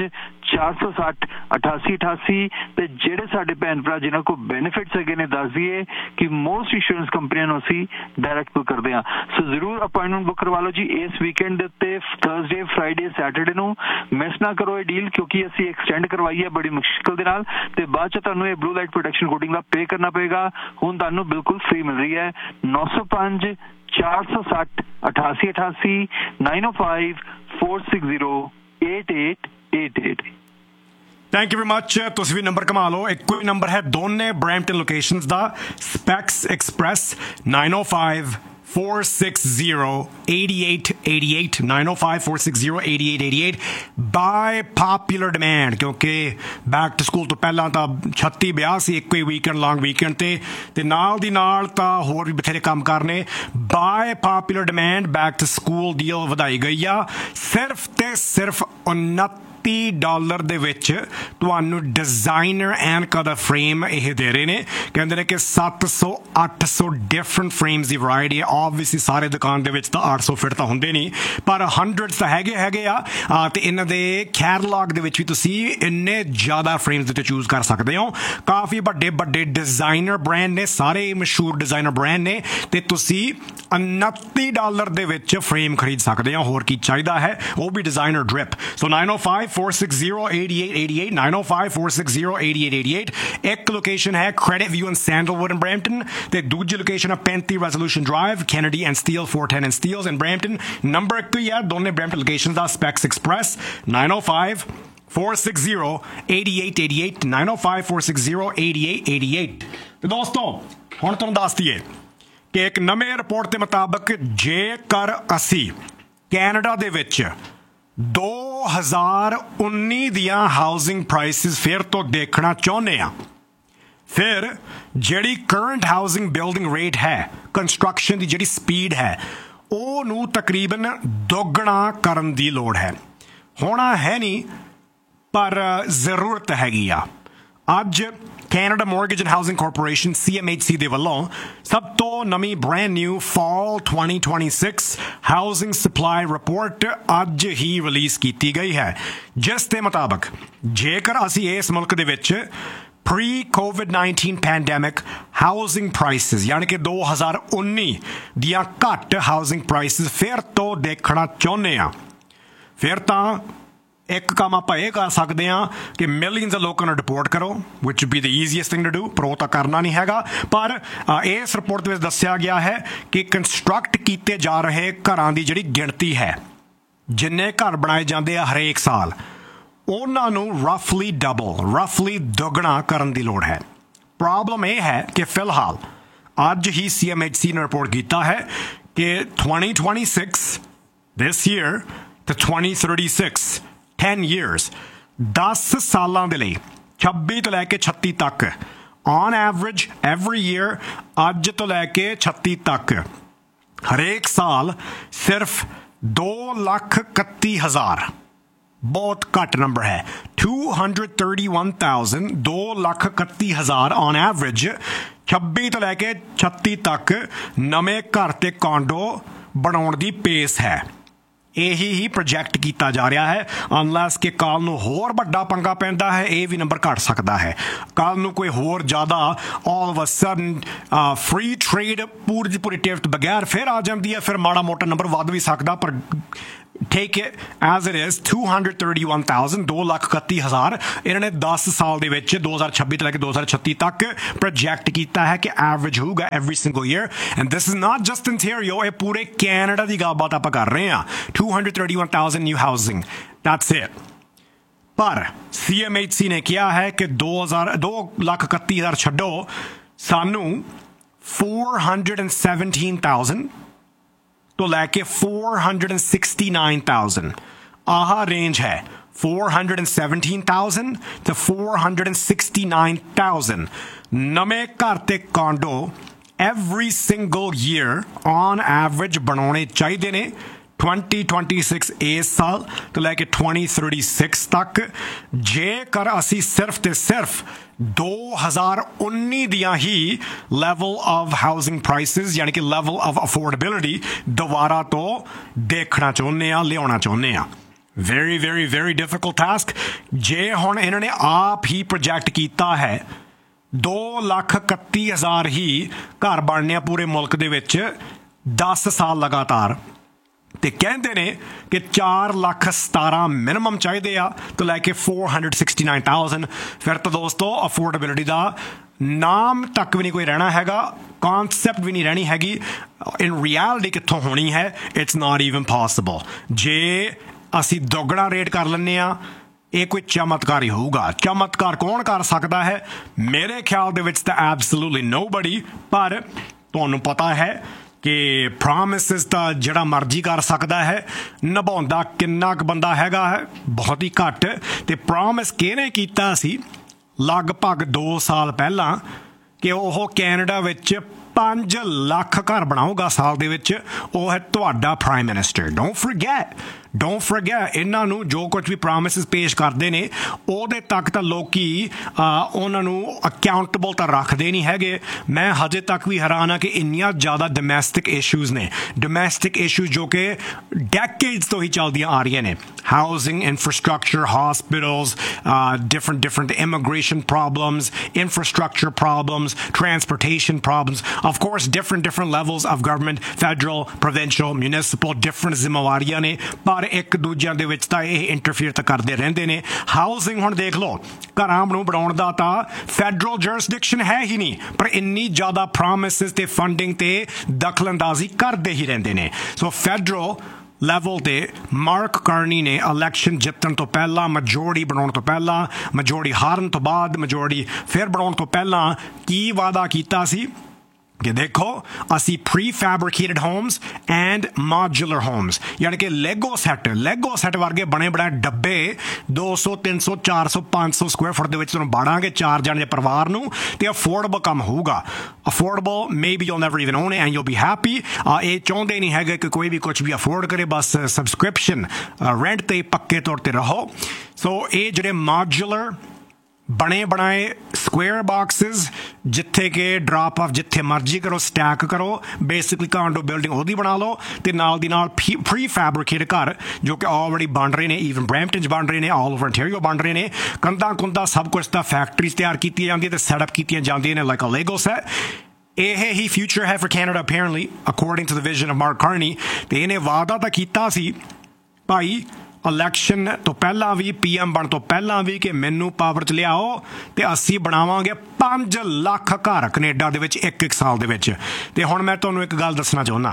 ਚਾਰ ਸੌ ਸੱਠ ਅਠਾਸੀ ਅਠਾਸੀ ਤੇ ਜਿਹੜੇ ਸਾਡੇ ਭੈਣ ਭਰਾ ਜਿਨ੍ਹਾਂ ਕੋਲ ਬੈਨੀਫਿਟਸ ਹੈਗੇ ਨੇ ਦੱਸ ਦਈਏ ਕਿ ਮੋਸਟ ਇੰਸ਼ੋਰੈਂਸ ਕੰਪਨੀਆਂ ਨੂੰ ਅਸੀਂ ਡਾਇਰੈਕਟ ਬੁੱਕ ਕਰਦੇ ਹਾਂ। ਸੋ ਜ਼ਰੂਰ ਅਪਾਇੰਟਮੈਂਟ ਬੁੱਕ ਕਰਵਾ ਲਓ ਜੀ ਇਸ ਵੀਕਐਂਡ ਦੇ ਉੱਤੇ, ਥਰਸਡੇ ਫਰਾਈਡੇ ਸੈਟਰਡੇ ਨੂੰ। ਮਿਸ ਨਾ ਕਰੋ ਇਹ ਡੀਲ, ਕਿਉਂਕਿ ਅਸੀਂ ਐਕਸਟੈਂਡ ਕਰਵਾਈ ਹੈ ਬੜੀ ਮੁਸ਼ਕਿਲ ਦੇ ਨਾਲ ਤੇ ਬਾਅਦ ਚ ਤੁਹਾਨੂੰ ਇਹ ਬਲੂ ਲਾਈਟ ਪ੍ਰੋਟੈਕਸ਼ਨ ਕੋਟਿੰਗ ਦਾ ਪੇ ਕਰਨਾ ਪਏਗਾ। ਹੁਣ ਤੁਹਾਨੂੰ ਬਿਲਕੁਲ ਫ੍ਰੀ ਮਿਲ ਰਹੀ ਹੈ। ਨੌ ਸੌ ਪੰਜ ਚਾਰ ਸੌ ਸੱਠ ਅਠਾਸੀ ਅਠਾਸੀ nine O five four six zero eight eight eight eight. Thank you very much. ਤੁਸੀਂ ਵੀ ਨੰਬਰ ਕਮਾ ਲਓ, ਇੱਕੋ ਹੀ ਨੰਬਰ ਹੈ ਦੋਨੇ Brampton locations the, specs express nine O five four six zero eight eight eight eight nine oh five four six zero eight eight eight eight by popular demand, ਕਿਉਂਕਿ ਬੈਕ ਟੂ ਸਕੂਲ ਤੋਂ ਪਹਿਲਾਂ ਤਾਂ ਛੱਤੀ ਵਿਆਹ ਸੀ ਇੱਕੋ ਹੀ ਵੀਕਐਂਡ ਲੌਂਗ ਵੀਕਐਂਡ ਤੇ ਤੇ ਨਾਲ ਦੀ ਨਾਲ ਤਾਂ ਹੋਰ ਵੀ ਬਥੇਰੇ ਕੰਮ ਕਰਨੇ। Bye popular demand back to school deal ਵਧਾਈ ਗਈ ਆ ਸਿਰਫ ਤੇ ਸਿਰਫ ਉਨੱਤੀ ਡਾਲਰ ਦੇ ਵਿੱਚ ਤੁਹਾਨੂੰ ਡਿਜ਼ਾਈਨਰ ਐਨਕਾਂ ਦਾ ਫਰੇਮ ਇਹ ਦੇ ਰਹੇ ਨੇ। ਕਹਿੰਦੇ ਨੇ ਕਿ ਸੱਤ ਸੌ ਅੱਠ ਸੌ ਡਿਫਰੈਂਟ ਫਰੇਮਸ ਦੀ ਵਰਾਇਟੀ ਹੈ। ਓਬਵੀਅਸਲੀ ਸਾਰੇ ਦੁਕਾਨ ਦੇ ਵਿੱਚ ਤਾਂ ਅੱਠ ਸੌ ਫਿਟ ਤਾਂ ਹੁੰਦੇ ਨਹੀਂ, ਪਰ ਹੰਡਰਡਸ ਤਾਂ ਹੈਗੇ ਹੈਗੇ ਆ ਤੇ ਇਹਨਾਂ ਦੇ ਕੈਟਲੌਗ ਦੇ ਵਿੱਚ ਵੀ ਤੁਸੀਂ ਇੰਨੇ ਜ਼ਿਆਦਾ ਫਰੇਮਸ ਦੇ ਉੱਤੇ ਚੂਜ਼ ਕਰ ਸਕਦੇ ਹੋ। ਕਾਫੀ ਵੱਡੇ ਵੱਡੇ ਡਿਜ਼ਾਈਨਰ ਬ੍ਰਾਂਡ ਨੇ, ਸਾਰੇ ਮਸ਼ਹੂਰ ਡਿਜ਼ਾਈਨਰ ਬ੍ਰਾਂਡ ਨੇ ਤੇ ਤੁਸੀਂ ਉਨੱਤੀ ਡਾਲਰ ਦੇ ਵਿੱਚ ਫਰੇਮ ਖਰੀਦ ਸਕਦੇ ਹੋ। ਹੋਰ ਕੀ ਚਾਹੀਦਾ ਹੈ, ਉਹ ਵੀ ਡਿਜ਼ਾਈਨਰ ਡ੍ਰਿਪ। ਸੋ ਨਾਈਨ ਓ five four six zero eight eight eight eight nine oh five four six zero eight eight eight eight। ਇੱਕ ਲੋਕੇਸ਼ਨ ਹੈ credit view and sandalwood in Brampton ਤੇ ਦੂਜੀ ਲੋਕੇਸ਼ਨ ਹੈ ਪੈਂਤੀ Resolution Drive, Kennedy and Steele four ten and Steeles in Brampton। Number ਇੱਕ ਹੀ ਹੈ ਦੋਨੇ Brampton ਲੋਕੇਸ਼ਨਸ ਦਾ, specs express nine oh five four six zero eight eight eight eight nine oh five four six zero eight eight eight eight। ਤੇ ਦੋਸਤੋ ਹੁਣ ਤੁਹਾਨੂੰ ਦੱਸ ਦਈਏ ਕਿ ਇੱਕ ਨਵੇਂ ਰਿਪੋਰਟ ਦੇ ਮੁਤਾਬਕ ਜੇਕਰ ਅਸੀਂ ਕੈਨੇਡਾ ਦੇ ਵਿੱਚ ਦੋ ਹਜ਼ਾਰ ਉੱਨੀ ਦੀਆਂ ਹਾਊਸਿੰਗ ਪ੍ਰਾਈਸਿਸ ਫਿਰ ਤੋਂ ਦੇਖਣਾ ਚਾਹੁੰਦੇ ਆ, ਫਿਰ ਜਿਹੜੀ ਕਰੰਟ ਹਾਊਸਿੰਗ ਬਿਲਡਿੰਗ ਰੇਟ ਹੈ, ਕੰਸਟਰਕਸ਼ਨ ਦੀ ਜਿਹੜੀ ਸਪੀਡ ਹੈ, ਉਹਨੂੰ ਤਕਰੀਬਨ ਦੁੱਗਣਾ ਕਰਨ ਦੀ ਲੋੜ ਹੈ। ਹੋਣਾ ਹੈ ਨਹੀਂ ਪਰ ਜ਼ਰੂਰਤ ਹੈਗੀ ਆ। ਅੱਜ Canada mortgage and housing corporation C M H C ਦੇ ਵੱਲੋਂ ਸਭ ਤੋਂ ਨਵੀਂ brand new fall twenty twenty-six housing supply report ਅੱਜ ਹੀ ਰਿਲੀਜ਼ ਕੀਤੀ ਗਈ ਹੈ, ਜਿਸ ਦੇ ਮੁਤਾਬਕ ਜੇਕਰ ਅਸੀਂ ਇਸ ਮੁਲਕ ਦੇ ਵਿੱਚ pre Covid nineteen pandemic housing prices ਯਾਨੀ ਕਿ ਦੋ ਹਜ਼ਾਰ ਉੱਨੀ ਦੀਆਂ ਘੱਟ ਹਾਊਸਿੰਗ ਪ੍ਰਾਈਸਿਸ ਫਿਰ ਤੋਂ ਦੇਖਣਾ ਚਾਹੁੰਦੇ ਹਾਂ, ਫਿਰ ਤਾਂ ਇੱਕ ਕੰਮ ਆਪਾਂ ਇਹ ਕਰ ਸਕਦੇ ਹਾਂ ਕਿ ਮਿਲੀਅਨਸ ਦੇ ਲੋਕਾਂ ਨੂੰ ਡਿਪੋਰਟ ਕਰੋ, ਵਿਚ be the easiest thing to do, ਪਰ ਉਹ ਤਾਂ ਕਰਨਾ ਨਹੀਂ ਹੈਗਾ। ਪਰ ਇਸ ਰਿਪੋਰਟ ਦੇ ਵਿੱਚ ਦੱਸਿਆ ਗਿਆ ਹੈ ਕਿ ਕੰਸਟਰਕਟ ਕੀਤੇ ਜਾ ਰਹੇ ਘਰਾਂ ਦੀ ਜਿਹੜੀ ਗਿਣਤੀ ਹੈ, ਜਿੰਨੇ ਘਰ ਬਣਾਏ ਜਾਂਦੇ ਆ ਹਰੇਕ ਸਾਲ, ਉਹਨਾਂ ਨੂੰ ਰਫਲੀ ਡਬਲ ਰਫਲੀ ਦੁੱਗਣਾ ਕਰਨ ਦੀ ਲੋੜ ਹੈ। ਪ੍ਰੋਬਲਮ ਇਹ ਹੈ ਕਿ ਫਿਲਹਾਲ ਅੱਜ ਹੀ ਸੀ ਐਮ ਐਚ ਸੀ ਨੇ ਰਿਪੋਰਟ ਕੀਤਾ ਹੈ ਕਿ twenty twenty-six this year ਤੇ twenty thirty-six ten years ਦਸ ਸਾਲਾਂ ਦੇ ਲਈ ਛੱਬੀ ਤੋਂ ਲੈ ਕੇ ਛੱਤੀ ਤੱਕ on average every year ਅੱਜ ਤੋਂ ਲੈ ਕੇ ਛੱਤੀ ਤੱਕ ਹਰੇਕ ਸਾਲ ਸਿਰਫ ਦੋ ਲੱਖ ਇਕੱਤੀ ਹਜ਼ਾਰ, ਬਹੁਤ ਘੱਟ ਨੰਬਰ ਹੈ, two hundred thirty-one thousand, ਦੋ ਲੱਖ ਇਕੱਤੀ ਹਜ਼ਾਰ on average ਛੱਬੀ ਤੋਂ ਲੈ ਕੇ ਛੱਤੀ ਤੱਕ ਨਵੇਂ ਘਰ ਤੇ ਕਾਂਡੋ ਬਣਾਉਣ ਦੀ ਪੇਸ ਹੈ। ਇਹੀ ਹੀ ਪ੍ਰੋਜੈਕਟ ਕੀਤਾ ਜਾ ਰਿਹਾ ਹੈ। ਅਨਲੈਸ ਕਿ ਕੱਲ੍ਹ ਨੂੰ ਹੋਰ ਵੱਡਾ ਪੰਗਾ ਪੈਂਦਾ ਹੈ, ਇਹ ਵੀ ਨੰਬਰ ਘੱਟ ਸਕਦਾ ਹੈ। ਕੱਲ੍ਹ ਨੂੰ ਕੋਈ ਹੋਰ ਜ਼ਿਆਦਾ all of a sudden free trade Puri the Puri ticket ਬਗੈਰ ਫਿਰ ਆ ਜਾਂਦੀ ਹੈ, ਫਿਰ ਮਾੜਾ ਮੋਟਾ ਨੰਬਰ ਵੱਧ ਵੀ ਸਕਦਾ, ਪਰ take it as it is two hundred thirty-one thousand, ਦੋ ਲੱਖ ਇਕੱਤੀ ਹਜ਼ਾਰ ਇਹਨਾਂ ਨੇ ਦਸ ਸਾਲ ਦੇ ਵਿੱਚ ਦੋ ਹਜ਼ਾਰ ਛੱਬੀ ਤੋਂ ਲੈ ਕੇ ਦੋ ਹਜ਼ਾਰ ਛੱਤੀ ਤੱਕ ਪ੍ਰੋਜੈਕਟ ਕੀਤਾ ਹੈ ਕਿ ਐਵਰੇਜ ਹੋਊਗਾ every single year, and this is not just Ontario, ਇਹ ਪੂਰੇ ਕੈਨੇਡਾ ਦੀ ਗੱਲਬਾਤ ਆਪਾਂ ਕਰ ਰਹੇ ਹਾਂ। two hundred thirty-one thousand new housing, that's it। ਪਰ ਸੀ ਐਮ ਐਚ ਸੀ ਨੇ ਕਿਹਾ ਹੈ ਕਿ ਦੋ ਹਜ਼ਾਰ ਦੋ ਲੱਖ ਇਕੱਤੀ ਹਜ਼ਾਰ ਛੱਡੋ, ਸਾਨੂੰ four hundred seventeen thousand ਤੋਂ ਲੈ ਕੇ four hundred sixty-nine thousand ਆਹ ਰੇਂਜ ਹੈ, four hundred seventeen thousand ਤੇ four hundred sixty-nine thousand ਨਵੇਂ ਘਰ ਤੇ ਕਾਂਡੋ every single year on average ਬਣਾਉਣੇ ਚਾਹੀਦੇ ਨੇ twenty twenty-six ਇਸ ਸਾਲ ਤੋਂ ਲੈ ਕੇ twenty thirty-six ਤੱਕ। ਜੇਕਰ ਅਸੀਂ ਸਿਰਫ ਤੇ ਸਿਰਫ ਦੋ ਹਜ਼ਾਰ ਉੱਨੀ ਦੀਆਂ ਹੀ ਲੈਵਲ ਆਫ ਹਾਊਸਿੰਗ ਪ੍ਰਾਈਸਿਸ ਯਾਨੀ ਕਿ ਲੈਵਲ ਆਫ ਅਫੋਰਡੇਬਿਲਿਟੀ ਦੁਬਾਰਾ ਤੋਂ ਦੇਖਣਾ ਚਾਹੁੰਦੇ ਹਾਂ, ਲਿਆਉਣਾ ਚਾਹੁੰਦੇ ਹਾਂ। Very very very difficult task. जे हुण इन्हां ने आप ही प्रोजैक्ट कीता है दो लख इकत्ती हज़ार ही घर बनने आ पूरे मुल्क दे विच दस साल लगातार, ते कहते ने कि चार लख सतारा मिनिमम चाहिए आ तो लैके four hundred sixty nine thousand. फिर तो दोस्तों अफोर्डेबिलिटी का नाम तक भी नहीं कोई रहना हैगा, कॉन्सैप्ट भी नहीं रहनी हैगी। इन रियलिटी कित्थों होनी है, इट्स नॉट ईवन पॉसिबल। जे असी दोगुना रेट कर लैंदे आ, ਇਹ ਕੋਈ ਚਮਤਕਾਰ ਹੀ ਹੋਊਗਾ। ਚਮਤਕਾਰ ਕੌਣ ਕਰ ਸਕਦਾ ਹੈ? ਮੇਰੇ ਖਿਆਲ ਦੇ ਵਿੱਚ ਤਾਂ ਐਬਸੋਲੂਟਲੀ ਨੋਬਡੀ। ਪਰ ਤੁਹਾਨੂੰ ਪਤਾ ਹੈ ਕਿ ਪ੍ਰੋਮਿਸਿਸ ਤਾਂ ਜਿਹੜਾ ਮਰਜ਼ੀ ਕਰ ਸਕਦਾ ਹੈ, ਨਿਭਾਉਂਦਾ ਕਿੰਨਾ ਕੁ ਬੰਦਾ ਹੈਗਾ ਹੈ? ਬਹੁਤ ਹੀ ਘੱਟ। ਤੇ ਪ੍ਰੋਮਿਸ ਕਿਹਨੇ ਕੀਤਾ ਸੀ ਲਗਭਗ ਦੋ ਸਾਲ ਪਹਿਲਾਂ ਕਿ ਉਹ ਕੈਨੇਡਾ ਵਿੱਚ ਪੰਜ ਲੱਖ ਘਰ ਬਣਾਊਗਾ ਸਾਲ ਦੇ ਵਿੱਚ। ਉਹ ਹੈ ਤੁਹਾਡਾ prime minister. Don't forget don't forget ਇਹਨਾਂ ਨੂੰ ਜੋ ਕੁਝ ਵੀ ਪ੍ਰੋਮਿਸਿਸ ਪੇਸ਼ ਕਰਦੇ ਨੇ ਉਹਦੇ ਤੱਕ ਤਾਂ ਲੋਕੀ ਉਹਨਾਂ ਨੂੰ ਅਕਾਊਂਟੇਬਲ ਤਾਂ ਰੱਖਦੇ ਨਹੀਂ ਹੈਗੇ। ਮੈਂ ਹਜੇ ਤੱਕ ਵੀ ਹੈਰਾਨ ਹਾਂ ਕਿ ਇੰਨੀਆਂ ਜ਼ਿਆਦਾ ਡੋਮੈਸਟਿਕ ਇਸ਼ੂਜ਼ ਨੇ, ਡੋਮੈਸਟਿਕ ਇਸ਼ੂਜ਼ ਜੋ ਕਿ ਡੈਕੇਡਸ ਤੋਂ ਹੀ ਚੱਲਦੀਆਂ ਆ ਰਹੀਆਂ ਨੇ। Housing, infrastructure, ਹਸਪਿਟਲਸ, different different immigration problems, infrastructure problems, transportation problems, of course different different levels of government, federal, provincial, municipal, different ਜ਼ਿੰਮੇਵਾਰੀਆਂ ਨੇ, ਪਰ ਇੱਕ ਦੂਜਿਆਂ ਦੇ ਵਿੱਚ ਤਾਂ ਇਹ ਇੰਟਰਫੀਅਰ ਤਾਂ ਕਰਦੇ ਰਹਿੰਦੇ ਨੇ। ਹਾਊਸਿੰਗ ਹੁਣ ਦੇਖ ਲਓ, ਘਰਾਂ ਨੂੰ ਬਣਾਉਣ ਦਾ ਤਾਂ ਫੈਡਰਲ ਜੁਰਿਸਡਿਕਸ਼ਨ ਹੈ ਹੀ ਨਹੀਂ, ਪਰ ਇੰਨੀ ਜ਼ਿਆਦਾ ਪ੍ਰੋਮਿਸਿਸ ਤੇ ਫੰਡਿੰਗ ਤੇ ਦਖਲਅੰਦਾਜ਼ੀ ਕਰਦੇ ਹੀ ਰਹਿੰਦੇ ਨੇ। ਸੋ ਫੈਡਰਲ ਲੈਵਲ ਤੇ ਮਾਰਕ ਕਰਨੀ ਨੇ ਇਲੈਕਸ਼ਨ ਜਿੱਤਣ ਤੋਂ ਪਹਿਲਾਂ, ਮੈਜੋਰਟੀ ਬਣਾਉਣ ਤੋਂ ਪਹਿਲਾਂ, ਮੈਜੋਰਟੀ ਹਾਰਨ ਤੋਂ ਬਾਅਦ, ਮੈਜੋਰਟੀ ਫਿਰ ਬਣਾਉਣ ਤੋਂ ਪਹਿਲਾਂ ਕੀ ਵਾਅਦਾ ਕੀਤਾ ਸੀ कि देखो असी pre fabricated homes and modular Holmes, यानी कि लेगो सैट लेगो सैट वर्गे बने बनाए डब्बे दो सौ तीन सौ चार सौ पाँच सौ स्क्वायर फुट दे विच तुहानूं बाड़ांगे चार जने परिवार नूं, ते अफोर्डेबल कम होगा। Affordable may be you'll never even own it and you'll be happy। ये चाहुंदे नहीं हैगे कि कोई भी कुछ भी अफोर्ड करे, बस सबसक्रिप्शन रेंट ते पक्के तौर ते रहो। सो ये जिहड़े मॉड्यूलर बने बनाए स्क्वेयर बॉक्सिस जिथे के ड्रॉप ऑफ जिथे मर्जी करो स्टैक करो, बेसिकली कांडो बिल्डिंग ओदी बना लो, ते नाल दी नाल प्री फैब्रिकेटेड घर जो कि ऑलरेडी बन रहे हैं, ईवन ब्रैम्पटन च बन रहे हैं, ऑल ओवर ओंटारियो बन रहे हैं। कंधा कुंधा सब कुछ तो फैक्ट्रीज तैयार की जाती है, सैटअप की जाती हैं लाइक अ लेगो सैट। ਇਹ ਹੀ ਫਿਊਚਰ ਹੈ for Canada apparently according to the vision of Mark Carney। ਤੇ ਇਹਨੇ ਵਾਅਦਾ ਤਾਂ ਕੀਤਾ ਸੀ ਭਾਈ ਇਲੈਕਸ਼ਨ ਤੋਂ ਪਹਿਲਾਂ ਵੀ, ਪੀ ਐਮ ਬਣ ਤੋਂ ਪਹਿਲਾਂ ਵੀ, ਕਿ ਮੈਨੂੰ ਪਾਵਰ 'ਚ ਲਿਆਓ ਤੇ ਅਸੀਂ ਬਣਾਵਾਂਗੇ ਪੰਜ ਲੱਖ ਘਰ ਕੈਨੇਡਾ ਦੇ ਵਿੱਚ ਇੱਕ ਇੱਕ ਸਾਲ ਦੇ ਵਿੱਚ। ਤੇ ਹੁਣ ਮੈਂ ਤੁਹਾਨੂੰ ਇੱਕ ਗੱਲ ਦੱਸਣਾ ਚਾਹੁੰਦਾ,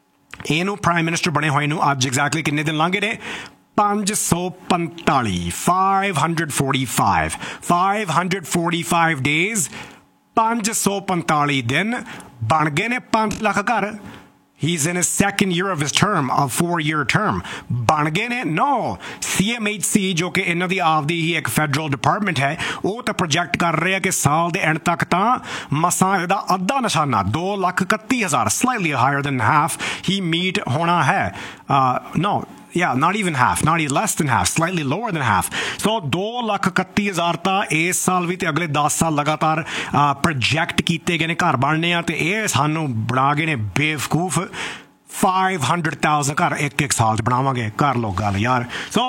ਇਹਨੂੰ ਪ੍ਰਾਈਮ ਮਿਨਿਸਟਰ ਬਣੇ ਹੋਏ ਨੂੰ ਅੱਜ ਐਗਜ਼ੈਕਟਲੀ ਕਿੰਨੇ ਦਿਨ ਲੰਘੇ ਨੇ? ਪੰਜ ਸੌ ਪੰਤਾਲੀ, five hundred forty-five five hundred forty-five days, ਪੰਜ ਸੌ ਪੰਤਾਲੀ ਦਿਨ ਬਣ ਗਏ ਨੇ ਪੰਜ ਲੱਖ ਘਰ। He's in his second year of his term, a four-year term. बन गए ने? No. C M H C जो कि इन्हां दी आपदी ही एक फैडरल डिपार्टमेंट है, वो तो प्रोजेक्ट कर रहे हैं कि साल दे एंड तक तां मसां इहदा अद्धा निशाना दो लख इकत्ती हज़ार, slightly higher than half, ही मीट होना है। uh, no yeah not even half, not even less than half, slightly lower than half। so दो लाख इकत्ती हज़ार ਤਾਂ ਇਸ ਸਾਲ ਵੀ ਤੇ ਅਗਲੇ ਦਸ ਸਾਲ ਲਗਾਤਾਰ ਪ੍ਰੋਜੈਕਟ ਕੀਤੇ ਗਏ ਨੇ ਘਰ ਬਣਨੇ ਆ, ਤੇ ਇਹ ਸਾਨੂੰ ਬਣਾ ਗਏ ਨੇ ਬੇਵਕੂਫ। five hundred thousand ਘਰ ਇੱਕ ਇੱਕ ਸਾਲ 'ਚ ਬਣਾਵਾਂਗੇ, ਕਰ ਲਓ ਗੱਲ ਯਾਰ। ਸੋ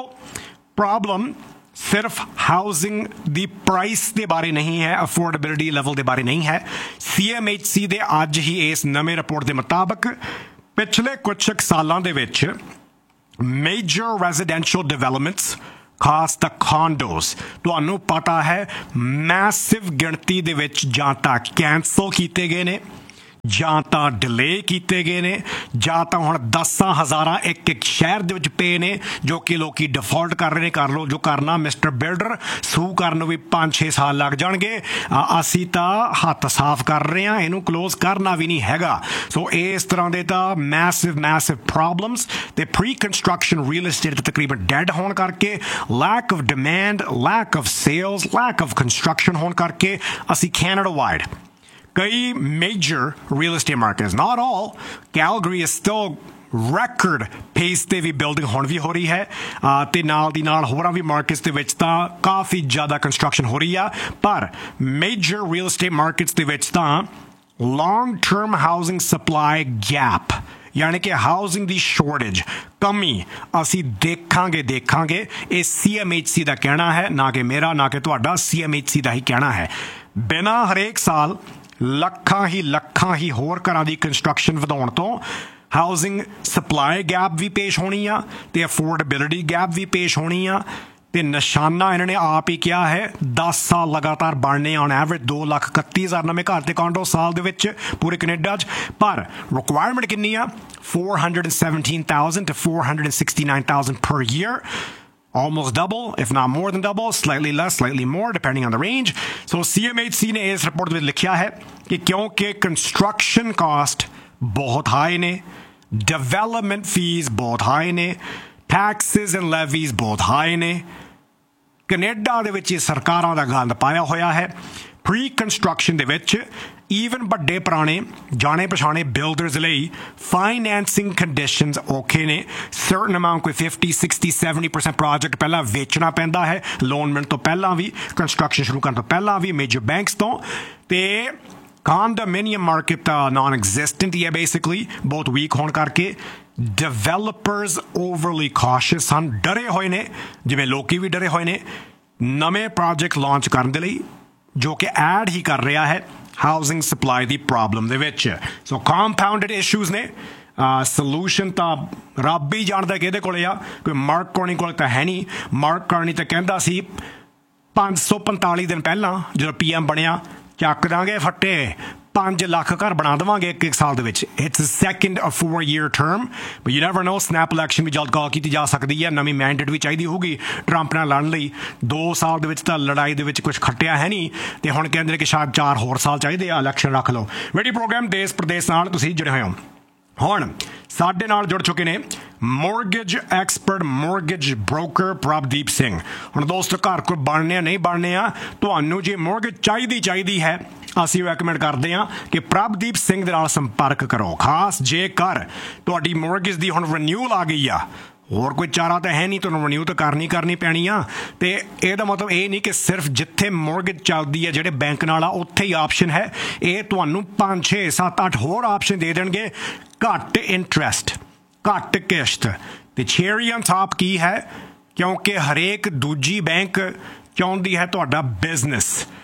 ਪ੍ਰੋਬਲਮ ਸਿਰਫ ਹਾਊਸਿੰਗ ਦੀ ਪ੍ਰਾਈਸ ਦੇ ਬਾਰੇ ਨਹੀਂ ਹੈ, ਅਫੋਰਡੇਬਿਲਿਟੀ ਲੈਵਲ ਦੇ ਬਾਰੇ ਨਹੀਂ ਹੈ। ਸੀ ਐਮ ਐਚ ਸੀ ਦੇ ਅੱਜ ਹੀ ਇਸ ਨਵੇਂ ਰਿਪੋਰਟ ਦੇ ਮੁਤਾਬਕ ਪਿਛਲੇ ਕੁਝ ਸਾਲਾਂ ਦੇ ਵਿੱਚ major residential developments, ਖਾਸ ਤਾਂ condos, ਤੁਹਾਨੂੰ ਪਤਾ ਹੈ ਮੈਸਿਵ ਗਿਣਤੀ ਦੇ ਵਿੱਚ ਜਾਂ ਤਾਂ ਕੈਂਸਲ ਕੀਤੇ ਗਏ ਨੇ, ਜਾਂ ਤਾਂ ਡਿਲੇ ਕੀਤੇ ਗਏ ਨੇ, ਜਾਂ ਤਾਂ ਹੁਣ ਦਸਾਂ ਹਜ਼ਾਰਾਂ ਇੱਕ ਇੱਕ ਸ਼ਹਿਰ ਦੇ ਵਿੱਚ ਪਏ ਨੇ ਜੋ ਕਿ ਲੋਕੀ ਡਿਫਾਲਟ ਕਰ ਰਹੇ ਨੇ। ਕਰ ਲਓ ਜੋ ਕਰਨਾ, ਮਿਸਟਰ ਬਿਲਡਰ ਸੂ ਕਰਨ ਨੂੰ ਵੀ ਪੰਜ ਛੇ ਸਾਲ ਲੱਗ ਜਾਣਗੇ। ਅਸੀਂ ਤਾਂ ਹੱਥ ਸਾਫ਼ ਕਰ ਰਹੇ ਹਾਂ, ਇਹਨੂੰ ਕਲੋਜ਼ ਕਰਨਾ ਵੀ ਨਹੀਂ ਹੈਗਾ। ਸੋ ਇਸ ਤਰ੍ਹਾਂ ਦੇ ਤਾਂ ਮੈਸਿਵ ਮੈਸਿਵ ਪ੍ਰੋਬਲਮਸ ਤੇ ਪ੍ਰੀ ਕੰਸਟਰਕਸ਼ਨ ਰੀਅਲ ਏਸਟੇਟ ਤਕਰੀਬਨ ਡੈਡ ਹੋਣ ਕਰਕੇ, lack of demand, lack of sales, lack of construction ਹੋਣ ਕਰਕੇ ਅਸੀਂ ਕੈਨੇਡਾ ਵਾਈਡ ਕਈ major real estate markets, not all, Calgary is still record pace ਤੇ ਵੀ ਬਿਲਡਿੰਗ ਹੁਣ ਵੀ ਹੋ ਰਹੀ ਹੈ, ਤੇ ਨਾਲ ਦੀ ਨਾਲ ਹੋਰਾਂ ਵੀ ਮਾਰਕੀਟਸ ਦੇ ਵਿੱਚ ਤਾਂ ਕਾਫੀ ਜ਼ਿਆਦਾ ਕੰਸਟਰਕਸ਼ਨ ਹੋ ਰਹੀ ਆ। ਪਰ ਮੇਜਰ ਰੀਅਲ ਏਸਟੇਟ ਮਾਰਕੀਟਸ ਦੇ ਵਿੱਚ ਤਾਂ long term housing supply gap यानी कि हाउसिंग दी शॉर्टेज कमी ਅਸੀਂ ਦੇਖਾਂਗੇ ਦੇਖਾਂਗੇ ਇਹ ਸੀ ਐਮ ਐਚ ਸੀ ਦਾ ਕਹਿਣਾ ਹੈ, ਨਾ ਕਿ ਮੇਰਾ, ਨਾ ਕਿ ਤੁਹਾਡਾ, ਸੀ ਐਮ ਐਚ ਸੀ ਦਾ ਹੀ ਕਹਿਣਾ ਹੈ। ਬਿਨਾਂ ਹਰੇਕ ਸਾਲ ਲੱਖਾਂ ਹੀ ਲੱਖਾਂ ਹੀ ਹੋਰ ਘਰਾਂ ਦੀ ਕੰਸਟਰਕਸ਼ਨ ਵਧਾਉਣ ਤੋਂ ਹਾਊਸਿੰਗ ਸਪਲਾਈ ਗੈਪ ਵੀ ਪੇਸ਼ ਹੋਣੀ ਆ ਤੇ ਅਫੋਰਡੇਬਿਲਿਟੀ ਗੈਪ ਵੀ ਪੇਸ਼ ਹੋਣੀ ਆ। ਤੇ ਨਿਸ਼ਾਨਾ ਇਹਨਾਂ ਨੇ ਆਪ ਹੀ ਕਿਹਾ ਹੈ ਦਸ ਸਾਲ ਲਗਾਤਾਰ ਬਣਨੇ ਔਨ ਐਵਰੇਜ ਦੋ ਲੱਖ ਇਕੱਤੀ ਹਜ਼ਾਰ ਨਵੇਂ ਘਰ ਤੇ ਕਾਂਡੋ ਸਾਲ ਦੇ ਵਿੱਚ ਪੂਰੇ ਕੈਨੇਡਾ 'ਚ। ਪਰ ਰਿਕੁਆਇਰਮੈਂਟ ਕਿੰਨੀ ਆ? four hundred seventeen thousand to four hundred sixty-nine thousand per year. Almost double, if not more than double, slightly less, slightly more, depending on the range. So C M H C ने इस रिपोर्ट में लिखा है कि क्योंकि कंस्ट्रक्शन कॉस्ट बहुत हाई ने, डेवलपमेंट फीस बहुत हाई ने, टैक्सेस एंड लेवीज बहुत हाई ने, कनेडा दे विच सरकारां दा गंद पाया होया है। प्री कंस्ट्रक्शन दे विच ईवन बड़े पुराने जाने पछाने बिल्डर्स लई फाइनैंसिंग कंडीशनस औखे ने। सर्टन अमाउंट कोई fifty sixty seventy percent project पहला वेचना पैंदा है लोन मिलण तो पहला भी, कंस्ट्रक्शन शुरू करन तो पहला भी मेजर बैंक्स तो। ते condominium market नॉन एग्जिस्टेंट ही है बेसिकली, बहुत वीक होने करके डेवलपर्स ओवरली कॉशियस ਹਨ, ਡਰੇ ਹੋਏ ਨੇ ਜਿਵੇਂ ਲੋਕੀ ਵੀ ਡਰੇ ਹੋਏ ਨੇ ਨਵੇਂ ਪ੍ਰੋਜੈਕਟ ਲਾਂਚ ਕਰਨ ਦੇ ਲਈ, ਜੋ ਕਿ ਐਡ ਹੀ ਕਰ ਰਿਹਾ ਹੈ ਹਾਊਸਿੰਗ ਸਪਲਾਈ ਦੀ ਪ੍ਰੋਬਲਮ ਦੇ ਵਿੱਚ। ਸੋ ਕੰਪਾਊਂਡਡ ਇਸ਼ੂਜ਼ ਨੇ। ਸੋਲੂਸ਼ਨ ਤਾਂ ਰੱਬ ਹੀ ਜਾਣਦਾ ਕਿਹਦੇ ਕੋਲੇ ਆ, ਕੋਈ ਮਾਰਕ ਕਰਨੀ ਕੋਲ ਤਾਂ ਹੈ ਨਹੀਂ। ਮਾਰਕ ਕਰਨੀ ਤਾਂ ਕਹਿੰਦਾ ਸੀ ਪੰਜ ਸੌ ਪੰਤਾਲੀ ਦਿਨ ਪਹਿਲਾਂ ਜਦੋਂ ਪੀ ਐਮ ਬਣਿਆ, ਚੱਕ ਦਾਂਗੇ ਫੱਟੇ, ਪੰਜ ਲੱਖ ਘਰ ਬਣਾ ਦੇਵਾਂਗੇ ਇੱਕ ਇੱਕ ਸਾਲ ਦੇ ਵਿੱਚ। It's second a four year term, but you never know, snap election ਵੀ ਜਲਦ ਕਾਲ ਕੀਤੀ ਜਾ ਸਕਦੀ ਹੈ, ਨਵੀਂ ਮੈਂਡੇਟ ਵੀ ਚਾਹੀਦੀ ਹੋਊਗੀ ਟਰੰਪ ਨਾਲ ਲੜਨ ਲਈ। ਦੋ ਸਾਲ ਦੇ ਵਿੱਚ ਤਾਂ ਲੜਾਈ ਦੇ ਵਿੱਚ ਕੁਛ ਖੱਟਿਆ ਹੈ ਨਹੀਂ, ਤੇ ਹੁਣ ਕਹਿੰਦੇ ਨੇ ਕਿ ਸ਼ਾਇਦ ਚਾਰ ਹੋਰ ਸਾਲ ਚਾਹੀਦੇ ਆ, ਇਲੈਕਸ਼ਨ ਰੱਖ ਲਓ। ਰੇਡੀਓ ਪ੍ਰੋਗਰਾਮ ਦੇਸ਼ ਪ੍ਰਦੇਸ਼ ਨਾਲ ਤੁਸੀਂ ਜੁੜੇ ਹੋਏ ਹੋ। ਹੁਣ ਸਾਡੇ ਨਾਲ ਜੁੜ ਚੁੱਕੇ ਨੇ mortgage expert, mortgage broker Prabhdeep Singh. ਹੁਣ ਦੋਸਤੋ, ਘਰ ਕੋਈ ਬਣਨੇ ਆ ਨਹੀਂ ਬਣਨੇ ਆ, ਤੁਹਾਨੂੰ ਜੇ ਮੋਰਗੇਜ ਚਾਹੀਦੀ ਚਾਹੀਦੀ ਹੈ, ਅਸੀਂ ਰეკਮੈਂਡ ਕਰਦੇ ਹਾਂ ਕਿ ਪ੍ਰਭਦੀਪ ਸਿੰਘ ਦੇ ਨਾਲ ਸੰਪਰਕ ਕਰੋ। ਖਾਸ ਜੇਕਰ ਤੁਹਾਡੀ ਮੋਰਗੇਜ ਦੀ ਹੁਣ ਰਿਨਿਊਅਲ ਆ ਗਈ ਆ, ਹੋਰ ਕੋਈ ਚਾਰਾ ਤਾਂ ਹੈ ਨਹੀਂ, ਤੁਹਾਨੂੰ ਰਿਨਿਊ ਤਾਂ ਕਰਨੀ ਕਰਨੀ ਪੈਣੀ ਆ। ਤੇ ਇਹਦਾ ਮਤਲਬ ਇਹ ਨਹੀਂ ਕਿ ਸਿਰਫ ਜਿੱਥੇ ਮੋਰਗੇਜ ਚੱਲਦੀ ਹੈ ਜਿਹੜੇ ਬੈਂਕ ਨਾਲ ਆ ਉੱਥੇ ਹੀ ਆਪਸ਼ਨ ਹੈ। ਇਹ ਤੁਹਾਨੂੰ ਪੰਜ ਛੇ ਸੱਤ ਅੱਠ ਹੋਰ ਆਪਸ਼ਨ ਦੇ ਦੇਣਗੇ। ਘੱਟ ਇੰਟਰਸਟ, ਘੱਟ ਕਿਸ਼ਤ ਤੇ ਛੇਰੀ ਔਨ ਟਾਪ ਕੀ ਹੈ, ਕਿਉਂਕਿ ਹਰੇਕ ਦੂਜੀ ਬੈਂਕ ਚਾਹੁੰਦੀ ਹੈ ਤੁਹਾਡਾ ਬਿਜ਼ਨਸ।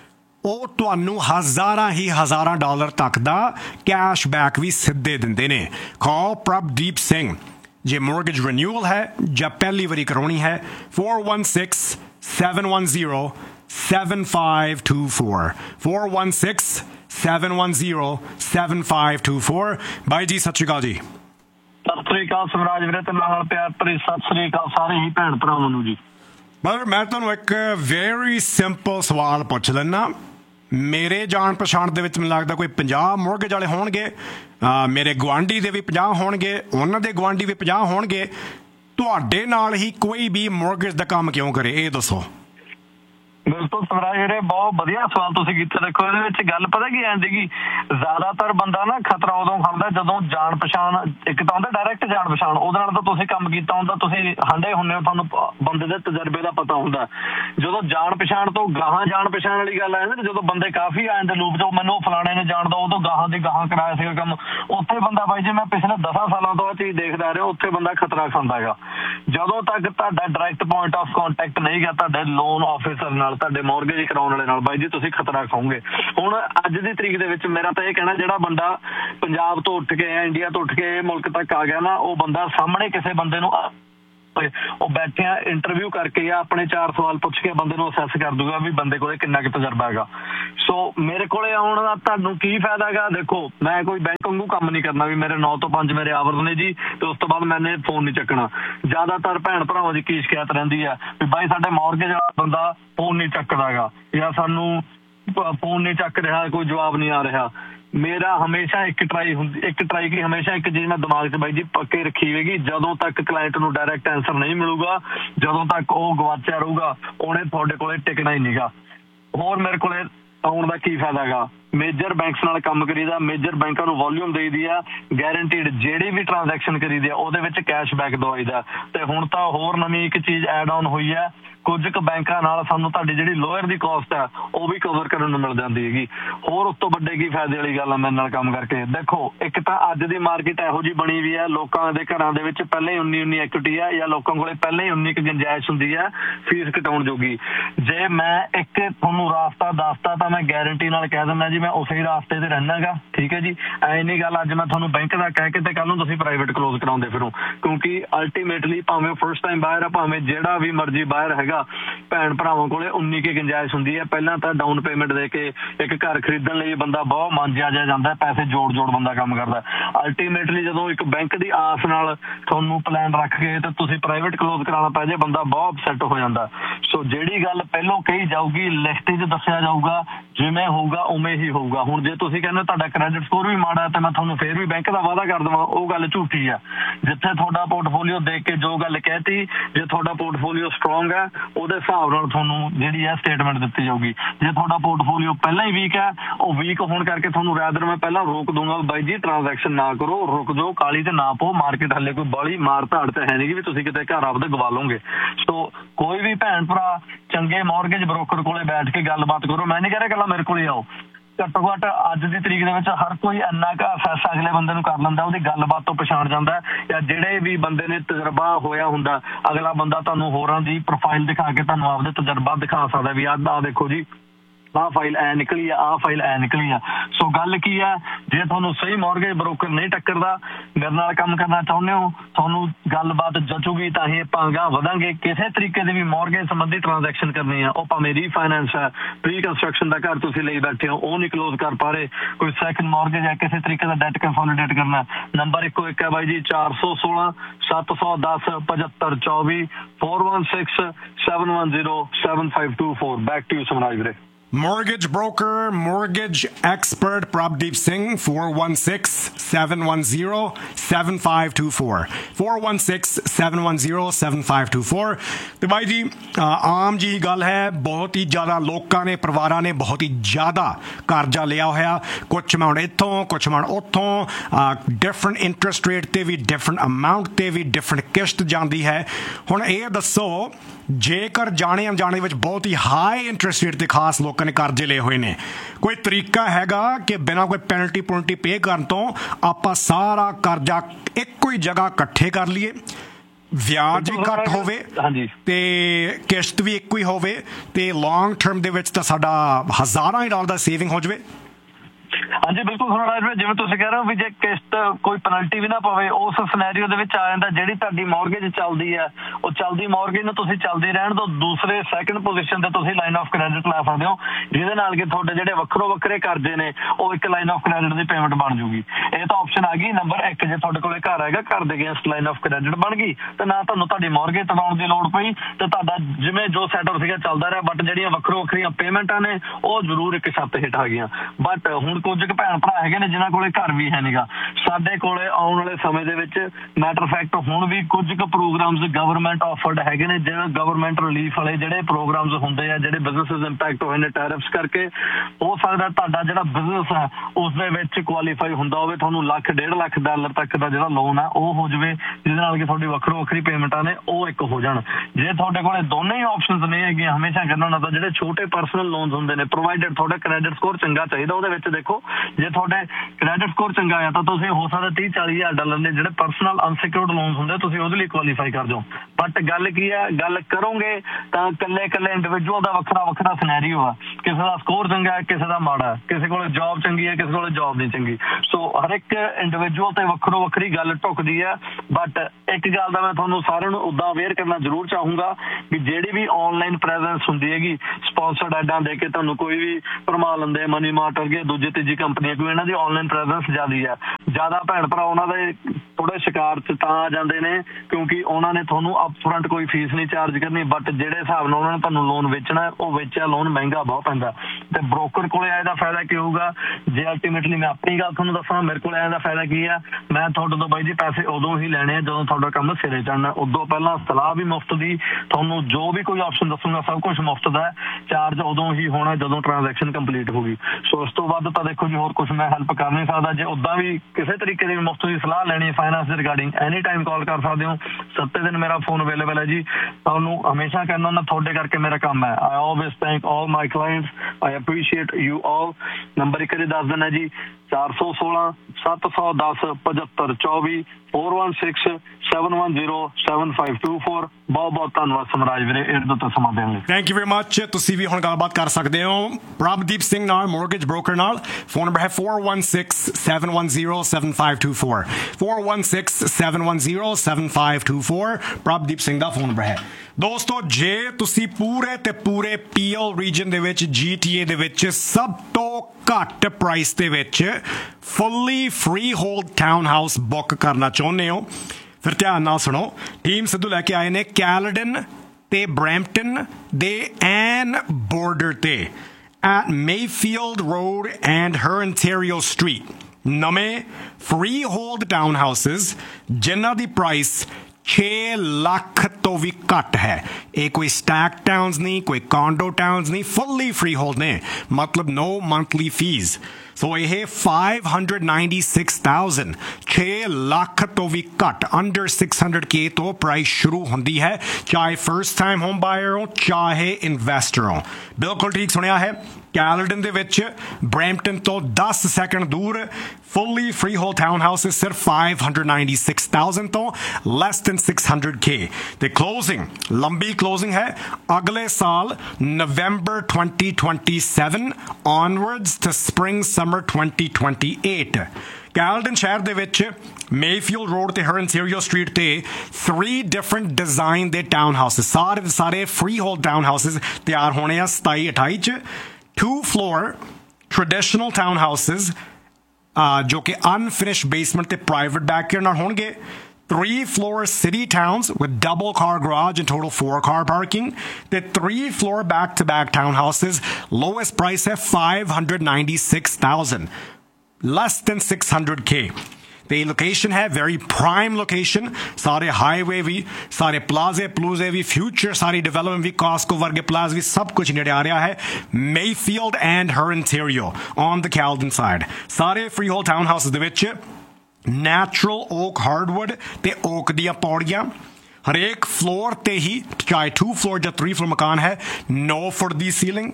ਉਹ ਤੁਹਾਨੂੰ ਹਜ਼ਾਰਾਂ ਹੀ ਹਜ਼ਾਰਾਂ ਡਾਲਰ ਤੱਕ ਦਾ ਕੈਸ਼ਬੈਕ ਵੀ ਸਿੱਧੇ ਦਿੰਦੇ ਨੇ। ਕਾਲ ਪ੍ਰਭਦੀਪ ਸਿੰਘ ਜੇ ਮੋਰਗੇਜ ਰਿਨਿਊਅਲ ਹੈ ਜਾਂ ਪਹਿਲੀ ਵਾਰੀ ਕਰਾਉਣੀ ਹੈ, four one six seven one zero seven five two four four one six seven one zero seven five two four। ਬਾਈ ਜੀ ਸਤਿ ਸ਼੍ਰੀ ਅਕਾਲ ਜੀ। ਸਤਿ ਸ਼੍ਰੀ ਅਕਾਲ ਸਮਰਾਜ ਵੀਰੇ, ਤੇ ਨਾਲ ਪਿਆਰ ਭਰੀ ਸਤਿ ਸ਼੍ਰੀ ਅਕਾਲ ਸਾਰੇ ਹੀ ਭੈਣ ਭਰਾਵਾਂ ਨੂੰ ਜੀ। ਮਤਲਬ ਮੈਂ ਤੁਹਾਨੂੰ ਇੱਕ ਵੈਰੀ ਸਿੰਪਲ ਸਵਾਲ ਪੁੱਛ ਲੈਣਾ। ਮੇਰੇ ਜਾਣ ਪਛਾਣ ਦੇ ਵਿੱਚ ਮੈਨੂੰ ਲੱਗਦਾ ਕੋਈ ਪੰਜਾਹ ਮੋਰਗੇਜ ਵਾਲੇ ਹੋਣਗੇ, ਮੇਰੇ ਗੁਆਂਢੀ ਦੇ ਵੀ ਪੰਜਾਹ ਹੋਣਗੇ, ਉਹਨਾਂ ਦੇ ਗੁਆਂਢੀ ਵੀ ਪੰਜਾਹ ਹੋਣਗੇ। ਤੁਹਾਡੇ ਨਾਲ ਹੀ ਕੋਈ ਵੀ ਮੋਰਗੇਜ ਦਾ ਕੰਮ ਕਿਉਂ ਕਰੇ, ਇਹ ਦੱਸੋ। ਬਿਲਕੁਲ ਸਮਰਾਜ ਵੀਰੇ, ਬਹੁਤ ਵਧੀਆ ਸਵਾਲ ਤੁਸੀਂ ਕੀਤਾ। ਦੇਖੋ ਇਹਦੇ ਵਿੱਚ ਗੱਲ ਪਤਾ ਕੀ ਐਂ ਸੀਗੀ, ਜ਼ਿਆਦਾਤਰ ਬੰਦਾ ਨਾ ਖਤਰਾ ਉਦੋਂ ਖਾਂਦਾ ਜਦੋਂ ਜਾਣ ਪਛਾਣ, ਇੱਕ ਤਾਂ ਹੁੰਦਾ ਡਾਇਰੈਕਟ ਜਾਣ ਪਛਾਣ, ਉਹਦੇ ਨਾਲ ਤਾਂ ਤੁਸੀਂ ਕੰਮ ਕੀਤਾ ਹੁੰਦਾ, ਤੁਸੀਂ ਹੰਡੇ ਹੁੰਦੇ ਹੋ, ਤੁਹਾਨੂੰ ਬੰਦੇ ਦੇ ਤਜਰਬੇ ਦਾ ਪਤਾ ਹੁੰਦਾ। ਜਦੋਂ ਜਾਣ ਪਛਾਣ ਤੋਂ ਗਾਹਾਂ ਜਾਣ ਪਛਾਣ ਵਾਲੀ ਗੱਲ ਆ ਜਾਂਦੀ, ਜਦੋਂ ਬੰਦੇ ਕਾਫੀ ਆ ਜਾਂਦੇ ਲੂਪ ਚੋਂ, ਮੈਨੂੰ ਫਲਾਣੇ ਨੇ ਜਾਣਦਾ, ਉਦੋਂ ਗਾਹਾਂ ਦੀ ਗਾਹਾਂ ਕਰਾਇਆ ਸੀਗਾ ਕੰਮ, ਉੱਥੇ ਬੰਦਾ ਬਾਈ ਜੀ ਮੈਂ ਪਿਛਲੇ ਦਸਾਂ ਸਾਲਾਂ ਤੋਂ ਇਹ ਚੀਜ਼ ਦੇਖਦਾ ਰਿਹਾ, ਉੱਥੇ ਬੰਦਾ ਖਤਰਾ ਖਾਂਦਾ ਹੈਗਾ। ਜਦੋਂ ਤੱਕ ਤੁਹਾਡਾ ਡਾਇਰੈਕਟ ਪੁਆਇੰਟ ਆਫ ਕੰਟੈਕਟ ਨਹੀਂ ਗਿਆ ਤੁਹਾਡੇ ਲੋਨ ਆਫਿਸਰ ਨਾਲ, ਤੁਹਾਡੇ ਮੋਰਗੇਜ ਕਰਾਉਣ ਵਾਲੇ ਨਾਲ, ਬਾਈ ਜੀ ਤੁਸੀਂ ਖਤਰਾ ਖਾਓਗੇ। ਹੁਣ ਅੱਜ ਦੀ ਤਰੀਕ ਦੇ ਵਿੱਚ ਮੇਰਾ ਤਾਂ ਇਹ ਕਹਿਣਾ, ਜਿਹੜਾ ਬੰਦਾ ਪੰਜਾਬ ਤੋਂ ਉੱਠ ਕੇ ਇੰਡੀਆ ਤੋਂ ਉੱਠ ਕੇ ਮੁਲਕ ਤੱਕ ਆ ਗਿਆ ਨਾ, ਉਹ ਬੰਦਾ ਸਾਹਮਣੇ ਕਿਸੇ ਬੰਦੇ ਨੂੰ ਉਹ ਬੈਠਿਆ ਇੰਟਰਵਿਊ ਕਰਕੇ ਜਾਂ ਆਪਣੇ ਚਾਰ ਸਵਾਲ ਪੁੱਛ ਕੇ ਬੰਦੇ ਨੂੰ ਅਸੈਸ ਕਰ ਦੂਗਾ ਵੀ ਬੰਦੇ ਕੋਲੇ ਕਿੰਨਾ ਕੁ ਤਜਰਬਾ ਹੈਗਾ। ਸੋ ਮੇਰੇ ਕੋਲੇ ਆਉਣ ਦਾ ਤੁਹਾਨੂੰ ਕੀ ਫਾਇਦਾ ਹੈਗਾ। ਦੇਖੋ ਮੈਂ ਕੋਈ ਬੈਂਕ ਵਾਂਗੂ ਕੰਮ ਨਹੀਂ ਕਰਨਾ ਵੀ ਮੇਰੇ ਨੌ ਤੋਂ ਪੰਜ ਮੇਰੇ ਆਵਰਸ ਨੇ ਜੀ ਤੇ ਉਸ ਤੋਂ ਬਾਅਦ ਮੈਨੇ ਫੋਨ ਨਹੀਂ ਚੱਕਣਾ। ਜ਼ਿਆਦਾਤਰ ਭੈਣ ਭਰਾਵਾਂ ਦੀ ਕੀ ਸ਼ਿਕਾਇਤ ਰਹਿੰਦੀ ਹੈ ਵੀ ਬਾਈ ਸਾਡੇ ਮੌਰਗੇਜ ਵਾਲਾ ਬੰਦਾ ਫੋਨ ਨਹੀਂ ਚੱਕਦਾ ਹੈਗਾ ਜਾਂ ਸਾਨੂੰ ਫੋਨ ਨਹੀਂ ਚੱਕ ਰਿਹਾ, ਕੋਈ ਜਵਾਬ ਨਹੀਂ ਆ ਰਿਹਾ। ਮੇਰਾ ਹਮੇਸ਼ਾ ਇੱਕ ਟਰਾਈ ਹੁੰਦੀ ਇੱਕ ਟਰਾਈ ਕੀ ਹਮੇਸ਼ਾ ਇੱਕ ਚੀਜ਼ ਮੈਂ ਦਿਮਾਗ 'ਚ ਬਾਈ ਜੀ ਪੱਕੇ ਰੱਖੀ ਹੋਏਗੀ, ਜਦੋਂ ਤੱਕ ਕਲਾਇੰਟ ਨੂੰ ਡਾਇਰੈਕਟ ਆਂਸਰ ਨਹੀਂ ਮਿਲੂਗਾ, ਜਦੋਂ ਤੱਕ ਉਹ ਗਵਾਚਿਆ ਰਹੂਗਾ, ਉਹਨੇ ਤੁਹਾਡੇ ਕੋਲੇ ਟਿਕਣਾ ਹੀ ਨਹੀਂਗਾ। ਹੋਰ ਮੇਰੇ ਕੋਲੇ ਆਉਣ ਦਾ ਕੀ ਫਾਇਦਾ ਹੈਗਾ। ਮੇਜਰ ਬੈਂਕਸ ਨਾਲ ਕੰਮ ਕਰੀਦਾ, ਮੇਜਰ ਬੈਂਕਾਂ ਨੂੰ ਵੋਲਿਊਮ ਦੇਈਦੀ ਆ, ਗੈਰੰਟੀਡ ਜਿਹੜੀ ਵੀ ਟ੍ਰਾਂਜੈਕਸ਼ਨ ਕਰੀਦੀ ਆ ਉਹਦੇ ਵਿੱਚ ਕੈਸ਼ਬੈਕ ਦਵਾਈਦਾ। ਤੇ ਹੁਣ ਤਾਂ ਹੋਰ ਨਵੀਂ ਇੱਕ ਚੀਜ਼ ਐਡ ਆਨ ਹੋਈ ਹੈ, ਕੁਝ ਕੁ ਬੈਂਕਾਂ ਨਾਲ ਸਾਨੂੰ ਤੁਹਾਡੀ ਜਿਹੜੀ ਲੋਅਰ ਦੀ ਕਾਸਟ ਹੈ ਉਹ ਵੀ ਕਵਰ ਕਰਨ ਨੂੰ ਮਿਲ ਜਾਂਦੀ ਹੈਗੀ। ਹੋਰ ਉਸ ਤੋਂ ਵੱਡੇ ਕੀ ਫਾਇਦੇ ਵਾਲੀ ਗੱਲ ਆ ਮੇਰੇ ਨਾਲ ਕੰਮ ਕਰਕੇ? ਦੇਖੋ, ਇੱਕ ਤਾਂ ਅੱਜ ਦੀ ਮਾਰਕੀਟ ਇਹੋ ਜਿਹੀ ਬਣੀ ਵੀ ਹੈ, ਲੋਕਾਂ ਦੇ ਘਰਾਂ ਦੇ ਵਿੱਚ ਪਹਿਲਾਂ ਹੀ ਉਨੀ ਉਨੀ ਐਕਟਿਵਿਟੀ ਹੈ ਜਾਂ ਲੋਕਾਂ ਕੋਲੇ ਪਹਿਲਾਂ ਹੀ ਉਨੀ ਕੁ ਗੁੰਜਾਇਸ਼ ਹੁੰਦੀ ਹੈ ਫੀਸ ਘਟਾਉਣ ਜੋਗੀ। ਜੇ ਮੈਂ ਇੱਕ ਤੁਹਾਨੂੰ ਰਾਸਤਾ ਦੱਸਤਾ ਤਾਂ ਮੈਂ ਗਾਰੰਟੀ ਨਾਲ ਕਹਿ ਦਿੰਦਾ ਜੀ ਮੈਂ ਉਸੇ ਰਾਸਤੇ ਤੇ ਰਹਿਣਾ ਗਾ, ਠੀਕ ਹੈ ਜੀ। ਐ ਨਹੀਂ ਗੱਲ ਅੱਜ ਮੈਂ ਤੁਹਾਨੂੰ ਬੈਂਕ ਦਾ ਕਹਿ ਕੇ ਤੇ ਕੱਲ ਨੂੰ ਤੁਸੀਂ ਪ੍ਰਾਈਵੇਟ ਕਲੋਜ਼ ਕਰਾਉਂਦੇ ਫਿਰੋ, ਕਿਉਂਕਿ ਅਲਟੀਮੇਟਲੀ ਭਾਵੇਂ ਫਸਟ ਟਾਈਮ ਬਾਇਰ ਆ, ਭਾਵੇਂ ਜਿਹੜਾ ਵੀ ਮਰਜ਼ੀ ਬਾਇਰ ਹੈਗਾ, ਭੈਣ ਭਰਾਵਾਂ ਕੋਲੇ ਉਨੀ ਕੀ ਗੁੰਜਾਇਸ਼ ਹੁੰਦੀ ਹੈ। ਪਹਿਲਾਂ ਤਾਂ ਡਾਊਨ ਪੇਮੈਂਟ ਦੇ ਕੇ ਇੱਕ ਘਰ ਖਰੀਦਣ ਲਈ ਬੰਦਾ ਬਹੁਤ ਮਾਂਜਿਆ ਜਾ ਜਾਂਦਾ, ਪੈਸੇ ਜੋੜ ਜੋੜ ਬੰਦਾ ਕੰਮ ਕਰਦਾ। ਅਲਟੀਮੇਟਲੀ ਜਦੋਂ ਇੱਕ ਬੈਂਕ ਦੀ ਆਸ ਨਾਲ ਤੁਹਾਨੂੰ ਪਲਾਨ ਰੱਖ ਕੇ ਤੇ ਤੁਸੀਂ ਪ੍ਰਾਈਵੇਟ ਕਲੋਜ਼ ਕਰਾਉਣਾ ਪੈ ਜੇ, ਬੰਦਾ ਬਹੁਤ ਅਪਸੈਟ ਹੋ ਜਾਂਦਾ। ਸੋ ਜਿਹੜੀ ਗੱਲ ਪਹਿਲੋਂ ਕਹੀ ਜਾਊਗੀ, ਲਿਖਤ 'ਚ ਦੱਸਿਆ ਜਾਊਗਾ, ਜਿਵੇਂ ਹੋਊਗਾ ਉਵੇਂ ਹੀ ਹੋਊਗਾ। ਹੁਣ ਜੇ ਤੁਸੀਂ ਕਹਿੰਦੇ ਤੁਹਾਡਾ ਕ੍ਰੈਡਿਟ ਸਕੋਰ ਵੀ ਮਾੜਾ ਤੇ ਮੈਂ ਤੁਹਾਨੂੰ ਫੇਰ ਵੀ ਬੈਂਕ ਦਾ ਵਾਅਦਾ ਕਰ ਦੇਵਾਂ, ਉਹ ਗੱਲ ਝੂਠੀ ਆ। ਜਿੱਥੇ ਤੁਹਾਡਾ ਪੋਰਟਫੋਲੀਓ ਦੇਖ ਕੇ ਜੋ ਗੱਲ ਕਹਿਤੀ, ਜੇ ਤੁਹਾਡਾ ਪੋਰਟਫੋਲੀਓ ਸਟਰੋਂਗ ਹੈ ਉਹਦੇ ਹਿਸਾਬ ਨਾਲ ਤੁਹਾਨੂੰ ਜਿਹੜੀ ਹੈ ਸਟੇਟਮੈਂਟ ਦਿੱਤੀ ਜਾਊਗੀ। ਜੇ ਤੁਹਾਡਾ ਪੋਰਟਫੋਲੀਓ ਪਹਿਲਾਂ ਹੀ ਵੀਕ ਹੈ, ਉਹ ਵੀਕ ਹੋਣ ਕਰਕੇ ਤੁਹਾਨੂੰ ਰੈਦਰ ਮੈਂ ਪਹਿਲਾਂ ਰੋਕ ਦੂੰਗਾ, ਬਾਈ ਜੀ ਟ੍ਰਾਂਜੈਕਸ਼ਨ ਨਾ ਕਰੋ, ਰੁਕ ਜਾਓ, ਕਾਲੀ ਤੇ ਨਾ ਪਓ, ਮਾਰਕੀਟ ਹੱਲੇ ਕੋਈ ਬਾਹਲੀ ਮਾਰ ਧਾੜ ਤੇ ਹੈ ਨਹੀਂ ਵੀ ਤੁਸੀਂ ਕਿਤੇ ਘਰ ਆਪਦੇ ਗਵਾ ਲਓਗੇ। ਸੋ ਕੋਈ ਵੀ ਭੈਣ ਭਰਾ ਚੰਗੇ ਮੌਰਗੇਜ ਬ੍ਰੋਕਰ ਕੋਲੇ ਬੈਠ ਕੇ ਗੱਲਬਾਤ ਕਰੋ। ਮੈਂ ਨਹੀਂ ਕਹਿ ਰਿਹਾ ਇਕੱਲਾ ਮੇਰੇ ਕੋਲੇ ਆਓ, ਘੱਟੋ ਘੱਟ ਅੱਜ ਦੀ ਤਰੀਕ ਦੇ ਵਿੱਚ ਹਰ ਕੋਈ ਇੰਨਾ ਕੁ ਅਸੈਸ ਅਗਲੇ ਬੰਦੇ ਨੂੰ ਕਰ ਲੈਂਦਾ, ਉਹਦੀ ਗੱਲਬਾਤ ਤੋਂ ਪਛਾਣ ਜਾਂਦਾ, ਜਾਂ ਜਿਹੜੇ ਵੀ ਬੰਦੇ ਨੇ ਤਜਰਬਾ ਹੋਇਆ ਹੁੰਦਾ ਅਗਲਾ ਬੰਦਾ ਤੁਹਾਨੂੰ ਹੋਰਾਂ ਦੀ ਪ੍ਰੋਫਾਈਲ ਦਿਖਾ ਕੇ ਤੁਹਾਨੂੰ ਆਪਦੇ ਤਜਰਬਾ ਦਿਖਾ ਸਕਦਾ ਵੀ ਆਹ ਆਹ ਦੇਖੋ ਜੀ ਆਹ ਫਾਈਲ ਐ ਨਿਕਲੀ ਆ, ਆਹ ਫਾਈਲ ਐ ਨਿਕਲੀ ਆ। ਸੋ ਗੱਲ ਕੀ ਆ, ਜੇ ਤੁਹਾਨੂੰ ਸਹੀ ਮੌਰਗੇਜ ਬ੍ਰੋਕਰ ਨਹੀਂ ਟੱਕਰਦਾ, ਮੇਰੇ ਨਾਲ ਕੰਮ ਕਰਨਾ ਚਾਹੁੰਦੇ ਹੋ, ਤੁਹਾਨੂੰ ਗੱਲਬਾਤ ਜਚੂਗੀ ਤਾਂ ਹੀ ਆਪਾਂ ਅਗਾਂਹ ਵਧਾਂਗੇ। ਕਿਸੇ ਤਰੀਕੇ ਦੀ ਵੀ ਮੌਰਗੇਜ ਸੰਬੰਧੀ ਟ੍ਰਾਂਜੈਕਸ਼ਨ ਕਰਨੀ ਆ, ਉਹ ਭਾਵੇਂ ਰੀਫਾਈਨੈਂਸ ਹੈ, ਪ੍ਰੀ ਕੰਸਟਰਕਸ਼ਨ ਦਾ ਘਰ ਤੁਸੀਂ ਲਈ ਬੈਠੇ ਹੋ ਉਹ ਨਹੀਂ ਕਲੋਜ਼ ਕਰ ਪਾ ਰਹੇ, ਕੋਈ ਸੈਕੰਡ ਮੌਰਗੇਜ ਹੈ, ਕਿਸੇ ਤਰੀਕੇ ਦਾ ਡੈਟ ਕੰਸੋਲੀਡੇਟ ਕਰਨਾ, ਨੰਬਰ ਇੱਕੋ ਇੱਕ ਹੈ ਬਾਈ ਜੀ, ਚਾਰ ਸੌ ਸੋਲਾਂ ਸੱਤ ਸੌ ਦਸ ਪਝੱਤਰ ਚੌਵੀ four one six seven one zero seven five two four. Back to you ਸਮਰਾਜ ਵੀਰੇ। Mortgage broker, mortgage expert Prabdeep Singh, four one six, seven one zero, seven five two four, four one six, seven one zero, seven five two four। ਤੇ ਬਾਈ ਜੀ ਆਮ ਜੀ ਗੱਲ ਹੈ, ਬਹੁਤ ਹੀ ਜ਼ਿਆਦਾ ਲੋਕਾਂ ਨੇ, ਪਰਿਵਾਰਾਂ ਨੇ ਬਹੁਤ ਹੀ ਜ਼ਿਆਦਾ ਕਰਜ਼ਾ ਲਿਆ ਹੋਇਆ, ਕੁਛ ਅਮਾਊਂਟ ਇੱਥੋਂ, ਕੁਛ ਅਮਾਊਂਟ ਉੱਥੋਂ, ਡਿਫਰੈਂਟ ਇੰਟਰਸਟ ਰੇਟ ਤੇ ਵੀ, ਡਿਫਰੈਂਟ ਅਮਾਊਂਟ ਤੇ ਵੀ ਡਿਫਰੈਂਟ ਕਿਸ਼ਤ ਜਾਂਦੀ ਹੈ। ਹੁਣ ਇਹ ਦੱਸੋ, ਜੇਕਰ ਜਾਣੇ ਅਣਜਾਣੇ ਵਿੱਚ ਬਹੁਤ ਹੀ ਹਾਈ ਇੰਟਰਸਟ ਰੇਟ ਤੇ ਖਾਸ ਲੋਕਾਂ ਨੇ ਕਰਜ਼ੇ ਲਏ ਹੋਏ ਨੇ, ਕੋਈ ਤਰੀਕਾ ਹੈਗਾ ਕਿ ਬਿਨਾਂ ਕੋਈ ਪੈਨਲਟੀ ਪੁਨਲਟੀ ਪੇ ਕਰਨ ਤੋਂ ਆਪਾਂ ਸਾਰਾ ਕਰਜ਼ਾ ਇੱਕੋ ਹੀ ਜਗ੍ਹਾ ਇਕੱਠੇ ਕਰ ਲਈਏ, ਵਿਆਜ ਵੀ ਘੱਟ ਹੋਵੇ ਤੇ ਕਿਸ਼ਤ ਵੀ ਇੱਕੋ ਹੀ ਹੋਵੇ ਤੇ ਲੌਂਗ ਟਰਮ ਦੇ ਵਿੱਚ ਤਾਂ ਸਾਡਾ ਹਜ਼ਾਰਾਂ ਹੀ ਡਾਲਰ ਦਾ ਸੇਵਿੰਗ ਹੋ ਜਾਵੇ? ਹਾਂਜੀ ਬਿਲਕੁਲ ਸੁਣਾਜ ਵੀਰੇ, ਜਿਵੇਂ ਤੁਸੀਂ ਕਹਿ ਰਹੇ ਹੋ ਵੀ ਜੇ ਕਿਸ਼ਤ ਕੋਈ ਪੈਨਲਟੀ ਵੀ ਨਾ ਪਵੇ, ਉਸ ਸਿਨੈਰੀਓ ਦੇ ਵਿੱਚ ਆ ਜਾਂਦਾ ਜਿਹੜੀ ਤੁਹਾਡੀ ਮੌਰਗੇਜ ਚੱਲਦੀ ਹੈ ਉਹ ਚੱਲਦੀ ਮੌਰਗੇਜ ਨੂੰ ਤੁਸੀਂ ਚੱਲਦੀ ਰਹਿਣ ਤੋਂ ਦੂਸਰੇ ਸੈਕੰਡ ਪੋਜੀਸ਼ਨ ਤੇ ਤੁਸੀਂ ਲਾਈਨ ਆਫ ਕ੍ਰੈਡਿਟ ਲੈ ਸਕਦੇ ਹੋ, ਜਿਹਦੇ ਨਾਲ ਕਿ ਤੁਹਾਡੇ ਜਿਹੜੇ ਵੱਖਰੋ ਵੱਖਰੇ ਕਰਜ਼ੇ ਨੇ ਉਹ ਇੱਕ line of credit the payment ਬਣ ਜੂਗੀ। ਇਹ ਤਾਂ ਆਪਸ਼ਨ ਆ ਗਈ ਨੰਬਰ ਇੱਕ। ਜੇ ਤੁਹਾਡੇ ਕੋਲੇ ਘਰ ਹੈਗਾ, ਘਰ ਦੇ ਅਗੇਂਸਟ ਲਾਈਨ ਆਫ ਕ੍ਰੈਡਿਟ ਬਣ ਗਈ ਤੇ ਨਾ ਤੁਹਾਨੂੰ ਤੁਹਾਡੀ ਮੌਰਗੇਜ ਤੜਾਉਣ ਦੀ ਲੋੜ ਪਈ ਤੇ ਤੁਹਾਡਾ ਜਿਵੇਂ ਜੋ ਸੈਟਅਪ ਸੀਗਾ ਚੱਲਦਾ ਰਿਹਾ, ਬਟ ਜਿਹੜੀਆਂ ਵੱਖਰੋ ਵੱਖਰੀਆਂ ਪੇਮੈਂਟਾਂ ਨੇ ਉਹ ਜ਼ਰੂਰ ਇੱਕ ਛੱਤ ਹੇਠ ਆ ਗਈਆਂ। ਬਟ ਹੁਣ ਕੁਝ ਕੁ ਭੈਣ ਭਰਾ ਹੈਗੇ ਨੇ ਜਿਨ੍ਹਾਂ ਕੋਲੇ ਘਰ ਵੀ ਹੈ ਨੀਗਾ। ਸਾਡੇ ਕੋਲੇ ਆਉਣ ਵਾਲੇ ਸਮੇਂ ਦੇ ਵਿੱਚ ਮੈਟਰ ਫੈਕਟ ਹੁਣ ਵੀ ਕੁਝ ਕੁ ਪ੍ਰੋਗਰਾਮਸ ਗਵਰਨਮੈਂਟ ਆਫਰਡ ਹੈਗੇ ਨੇ, ਜਿਹੜੇ ਗਵਰਨਮੈਂਟ ਰਿਲੀਫ ਵਾਲੇ ਜਿਹੜੇ ਪ੍ਰੋਗਰਾਮਸ ਹੁੰਦੇ ਆ, ਜਿਹੜੇ ਬਿਜ਼ਨਸਿਸ ਇੰਪੈਕਟ ਹੋਏ ਨੇ ਟੈਰਿਫਸ ਕਰਕੇ, ਹੋ ਸਕਦਾ ਤੁਹਾਡਾ ਜਿਹੜਾ ਬਿਜ਼ਨਸ ਹੈ ਉਸ ਦੇ ਵਿੱਚ ਕੁਆਲੀਫਾਈ ਹੁੰਦਾ ਹੋਵੇ, ਤੁਹਾਨੂੰ ਲੱਖ ਡੇਢ ਲੱਖ ਡਾਲਰ ਤੱਕ ਦਾ ਜਿਹੜਾ ਲੋਨ ਹੈ ਉਹ ਹੋ ਜਾਵੇ, ਜਿਹਦੇ ਨਾਲ ਕਿ ਤੁਹਾਡੀ ਵੱਖਰੋ ਵੱਖਰੀ ਪੇਮੈਂਟਾਂ ਨੇ ਉਹ ਇੱਕ ਹੋ ਜਾਣ। ਜੇ ਤੁਹਾਡੇ ਕੋਲੇ ਦੋਨੇ ਹੀ ਆਪਸ਼ਨਸ ਨਹੀਂ ਹੈਗੀਆਂ, ਹਮੇਸ਼ਾ ਕਰਨਾ ਹੁੰਦਾ ਜਿਹੜੇ ਛੋਟੇ ਪਰਸਨਲ ਲੋਨਸ ਹੁੰਦੇ ਨੇ, ਪ੍ਰੋਵਾਈਡਡ ਤੁਹਾਡਾ ਕ੍ਰੈਡਿਟ ਸਕੋਰ ਚੰਗਾ ਚਾਹੀਦਾ। ਉਹਦੇ ਵਿੱਚ ਦੇਖੋ, ਜੇ ਤੁਹਾਡੇ ਕ੍ਰੈਡਿਟ ਸਕੋਰ ਚੰਗਾ ਆ ਤਾਂ ਤੁਸੀਂ ਹੋ ਸਕਦਾ ਤੀਹ ਚਾਲੀ ਹਜ਼ਾਰ ਡਾਲਰ ਦੇ ਜਿਹੜੇ ਪਰਸਨਲ ਅਨਸਿਕਿਉਰਡ ਲੋਨਸ ਹੁੰਦੇ ਤੁਸੀਂ ਉਹਦੇ ਲਈ ਕੁਆਲੀਫਾਈ ਕਰ ਜਾਓ। ਬਟ ਗੱਲ ਕੀ ਹੈ, ਗੱਲ ਕਰੋਗੇ ਤਾਂ ਇਕੱਲੇ ਇਕੱਲੇ ਇੰਡੀਵਿਜੂਅਲ ਦਾ ਵੱਖਰਾ ਵੱਖਰਾ ਸਿਨੈਰੀਓ ਆ। ਕਿਸੇ ਦਾ ਸਕੋਰ ਚੰਗਾ ਹੈ, ਕਿਸੇ ਦਾ ਮਾੜਾ, ਕਿਸੇ ਕੋਲ ਜੌਬ ਚੰਗੀ ਹੈ, ਕਿਸੇ ਕੋਲ ਜੌਬ ਨਹੀਂ ਚੰਗੀ। ਸੋ ਹਰ ਇੱਕ ਇੰਡੀਵਿਜੂਅਲ ਤੇ ਵੱਖਰੋ ਵੱਖਰੀ ਗੱਲ ਢੁੱਕਦੀ ਹੈ। ਬਟ ਇੱਕ ਗੱਲ ਦਾ ਮੈਂ ਤੁਹਾਨੂੰ ਸਾਰਿਆਂ ਨੂੰ ਉਦਾਂ ਅਵੇਅਰ ਕਰਨਾ ਜ਼ਰੂਰ ਚਾਹੂੰਗਾ ਵੀ ਜਿਹੜੀ ਵੀ ਆਨਲਾਈਨ ਪ੍ਰੈਜ਼ੈਂਸ ਹੁੰਦੀ ਹੈਗੀ, ਸਪਾਂਸਰਡ ਐਡਾਂ ਦੇ ਕੇ ਤੁਹਾਨੂੰ ਕੋਈ ਵੀ ਭਰਮਾ ਲੈਂਦੇ, ਮਨੀ ਮਾਰਟ ਵਰਗੇ ਦੂਜੀ ਤੀਜੀ ਕੰਪਨੀ ਕੰਪਨੀ ਕਿਉਂਕਿ ਇਹਨਾਂ ਦੀ ਆਨਲਾਈਨ ਪ੍ਰੈਜ਼ੈਂਸ ਜ਼ਿਆਦਾ ਹੈ। ਜ਼ਿਆਦਾ ਭੈਣ ਭਰਾ ਉਹਨਾਂ ਦੇ ਥੋੜੇ ਸ਼ਿਕਾਰ 'ਚ ਤਾਂ ਆ ਜਾਂਦੇ ਨੇ ਕਿਉਂਕਿ ਉਹਨਾਂ ਨੇ ਤੁਹਾਨੂੰ ਅਪਫਰੰਟ ਕੋਈ ਫੀਸ ਨਹੀਂ ਚਾਰਜ ਕਰਨੀ, ਬਟ ਜਿਹੜੇ ਹਿਸਾਬ ਨਾਲ ਉਹਨਾਂ ਨੇ ਤੁਹਾਨੂੰ ਲੋਨ ਵੇਚਣਾ ਉਹ ਵੇਚਿਆ ਲੋਨ ਮਹਿੰਗਾ ਬਹੁਤ ਪੈਂਦਾ। ਤੇ ਬ੍ਰੋਕਰ ਕੋਲੇ ਆਏ ਦਾ ਫਾਇਦਾ ਕੀ ਹੋਊਗਾ ਜੇ ਅਲਟੀਮੇਟਲੀ ਮੈਂ ਆਪਣੀ ਗੱਲ ਤੁਹਾਨੂੰ ਦੱਸਾਂ, ਮੇਰੇ ਕੋਲ ਆਏ ਦਾ ਫਾਇਦਾ ਕੀ ਆ, ਮੈਂ ਤੁਹਾਡੇ ਤੋਂ ਬਾਈ ਜੀ ਪੈਸੇ ਉਦੋਂ ਹੀ ਲੈਣੇ ਆ ਜਦੋਂ ਤੁਹਾਡਾ ਕੰਮ ਸਿਰੇ ਚੜ੍ਹਨਾ। ਉਦੋਂ ਪਹਿਲਾਂ ਸਲਾਹ ਵੀ ਮੁਫਤ ਦੀ, ਤੁਹਾਨੂੰ ਜੋ ਵੀ ਕੋਈ ਆਪਸ਼ਨ ਦੱਸੂਗਾ ਸਭ ਕੁਝ ਮੁਫਤ ਦਾ, ਚਾਰਜ ਉਦੋਂ ਹੀ ਹੋਣਾ ਜਦੋਂ ਟ੍ਰਾਂਜੈਕਸ਼ਨ ਕੰਪਲੀਟ ਹੋ ਗਈ। ਸੋ ਉਸ ਤੋਂ ਬਾਅਦ ਤਾਂ ਦੇਖੋ ਜੀ ਹੋਰ ਕੁਝ ਮੈਂ ਹੈਲਪ ਕਰ ਨਹੀਂ ਸਕਦਾ। ਜੇ ਉੱਦਾਂ ਵੀ ਕਿਸੇ ਤਰੀਕੇ ਦੀ ਮੁਫਤ ਦੀ ਸਲਾਹ ਲੈਣੀ ਫਾਈਨੈਂਸ ਦੇ ਰਿਗਾਰਡਿੰਗ ਐਨੀ ਟਾਈਮ ਕਾਲ ਕਰ ਸਕਦੇ ਹੋ। ਸੱਤੇ ਦਿਨ ਮੇਰਾ ਫੋਨ ਅਵੇਲੇਬਲ ਹੈ ਜੀ। ਤੁਹਾਨੂੰ ਹਮੇਸ਼ਾ ਕਹਿੰਦਾ ਹੁੰਦਾ ਤੁਹਾਡੇ ਕਰਕੇ ਮੇਰਾ ਕੰਮ ਹੈ। ਆਈ always thank all my clients, I appreciate you all. Number ਇੱਕ ਵਾਰੀ ਦੱਸ ਦੇਣਾ ਜੀ, ਚਾਰ ਸੌ ਸੋਲਾਂ ਸੱਤ ਸੌ ਦਸ ਪਝੱਤਰ ਚੌਵੀ four one six seven one zero seven five two four. ਬਹੁਤ ਬਹੁਤ ਧੰਨਵਾਦ ਸਮਰਾਜ ਵੀਰੇ ਇਹਦੇ ਤੋਂ ਸਮਾਂ ਦੇਣ ਲਈ। Thank you very much. ਤੁਸੀਂ ਵੀ ਹੁਣ ਗੱਲਬਾਤ ਕਰ ਸਕਦੇ ਹੋ ਪ੍ਰਭਦੀਪ ਸਿੰਘ ਨਾਲ, ਮੋਰਗੇਜ ਬ੍ਰੋਕਰ ਨਾਲ। ਫੋਨ ਨੰਬਰ ਹੈ four one six seven one zero seven five two four four one six seven one zero seven five two four Prabhdeep Singh ਦਾ ਫੋਨ ਨੰਬਰ ਹੈ। ਦੋਸਤੋ, ਜੇ ਤੁਸੀਂ ਪੂਰੇ ਤੇ ਪੂਰੇ ਪੀ ਐਲ ਰੀਜਨ ਦੇ ਵਿੱਚ ਜੀ ਟੀ ਏ ਦੇ ਵਿੱਚ ਸਭ ਤੋਂ ਘੱਟ ਪ੍ਰਾਈਸ ਦੇ ਵਿੱਚ ਫੁੱਲੀ free hold town house book ਕਰਨਾ ਚਾਹੁੰਦੇ ਹੋ ਫਿਰ ਧਿਆਨ ਨਾਲ ਸੁਣੋ। ਟੀਮ ਸਿੱਧੂ ਲੈ ਕੇ ਆਏ ਨੇ ਕੈਲਡਨ ਤੇ ਬਰੈਂਪਟਨ ਦੇ ਐਨ ਬੋਰਡਰ ਤੇ at Mayfield Road and her Ontario Street ਨਵੇਂ ਫ੍ਰੀ ਹੋਲਡ ਟਾਊਨ ਹਾਊਸਿਸ ਜਿਨ੍ਹਾਂ ਦੀ ਪ੍ਰਾਈਸ ਛੇ ਲੱਖ ਤੋਂ ਵੀ ਘੱਟ ਹੈ। ਇਹ ਕੋਈ ਸਟੈਕ ਟਾਊਨਸ ਨਹੀਂ, ਕੋਈ ਕੌਂਡੋ ਟਾਊਨਸ ਨਹੀਂ, ਫੁੱਲੀ ਫ੍ਰੀ ਹੋਲਡ ਨੇ, ਮਤਲਬ ਨੋ ਮੰਥਲੀ ਫੀਸ। ਸੋ ਇਹ five hundred ninety-six thousand ਛੇ ਲੱਖ ਤੋਂ ਵੀ ਘੱਟ under six hundred K ਤੋਂ ਪ੍ਰਾਈਸ ਸ਼ੁਰੂ ਹੁੰਦੀ ਹੈ, ਚਾਹੇ ਫਰਸਟ ਟਾਈਮ ਹੋਮ ਬਾਇਰ ਹੋ ਚਾਹੇ ਇਨਵੈਸਟਰ ਹੋ। ਬਿਲਕੁਲ ਠੀਕ ਸੁਣਿਆ ਹੈ। ਕੈਲਡਨ ਦੇ ਵਿੱਚ ਬਰੈਂਪਟਨ ਤੋਂ ਦਸ ਸੈਕਿੰਡ ਦੂਰ ਫੁੱਲੀ ਫ੍ਰੀ ਹੋਲਡ ਟਾਊਨ ਹਾਊਸ ਸਿਰਫ five hundred ninety-six thousand ਤੋਂ less than six hundred K ਤੇ ਕਲੋਜ਼ਿੰਗ ਲੰਬੀ ਕਲੋਜ਼ਿੰਗ ਹੈ ਅਗਲੇ ਸਾਲ ਨਵੰਬਰ twenty twenty-seven onwards to spring summer twenty twenty-eight। Caledon ਸ਼ਹਿਰ ਦੇ ਵਿੱਚ ਮੇਫੀਲਡ ਰੋਡ ਤੇ ਹਰ ਇੰਟੀਰੀਅਰ ਸਟਰੀਟ ਤੇ three different design ਦੇ ਟਾਊਨ ਹਾਊਸਿਸ, ਸਾਰੇ ਦੇ ਸਾਰੇ ਫ੍ਰੀ ਹੋਲਡ ਟਾਊਨ ਹਾਊਸਿਸ ਤਿਆਰ ਹੋਣੇ ਆ ਸਤਾਈ ਅਠਾਈ ਚ। two floor traditional town houses uh, ਜੋ ਕਿ unfinished basement ਤੇ private backyard ਨਾਲ ਹੋਣਗੇ। three floor city towns with double car garage and total four car parking ਤੇ three floor back to back townhouses lowest price ਹੈ five hundred ninety-six thousand less than six hundred K ਤੇ ਲੋਕੇਸ਼ਨ ਹੈ ਵੈਰੀ ਪ੍ਰਾਈਮ ਲੋਕੇਸ਼ਨ। ਸਾਰੇ ਹਾਈਵੇ ਵੀ, ਸਾਰੇ ਪਲਾਜ਼ੇ ਪਲੂਜ਼ੇ ਵੀ, ਫਿਊਚਰ ਸਾਰੀ ਡਿਵੈਲਪਮੈਂਟ ਵੀ, ਕਾਸਕੋ ਵਰਗੇ ਪਲਾਜ਼ ਵੀ, ਸਭ ਕੁਝ ਨੇੜੇ ਆ ਰਿਹਾ ਹੈ। Mayfield and Har interior on the Caledon side ਸਾਰੇ ਫ੍ਰੀ ਹੋਲਡ ਟਾਊਨ ਹਾਊਸ ਦੇ ਵਿੱਚ ਨੈਚੁਰਲ ਓਕ ਹਾਰਡਵੁੱਡ ਤੇ ਓਕ ਦੀਆਂ ਪੌੜੀਆਂ ਹਰੇਕ ਫਲੋਰ ਤੇ ਹੀ, ਚਾਹੇ ਟੂ ਫਲੋਰ ਜਾਂ ਥ੍ਰੀ ਫਲੋਰ ਮਕਾਨ ਹੈ, ਨੌ ਫੁੱਟ ਦੀ ceiling,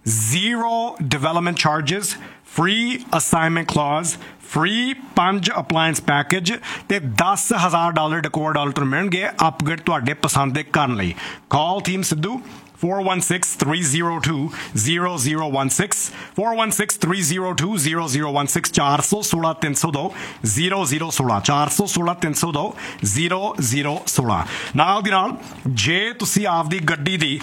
zero development charges, free assignment clause, free ਪੰਜ appliance package ਤੇ ਦਸ ਹਜ਼ਾਰ ਡਾਲਰ ਡੈਕੋਰ ਡਾਲਰ ਤੋਂ ਮਿਲਣਗੇ ਅਪਗ੍ਰੇਡ ਤੁਹਾਡੇ ਪਸੰਦ ਦੇ ਕਰਨ ਲਈ। ਕਾਲ team Sidhu four one six three zero two zero zero one six four one six three zero two zero zero one six ਚਾਰ ਸੌ ਸੋਲਾਂ ਤਿੰਨ ਸੌ ਦੋ ਜ਼ੀਰੋ ਜ਼ੀਰੋ ਸੋਲਾਂ ਚਾਰ ਸੌ ਸੋਲਾਂ ਤਿੰਨ ਸੌ ਦੋ ਜ਼ੀਰੋ ਜ਼ੀਰੋ ਸੋਲਾਂ। ਨਾਲ ਦੀ ਨਾਲ ਜੇ ਤੁਸੀਂ ਆਪਦੀ ਗੱਡੀ ਦੀ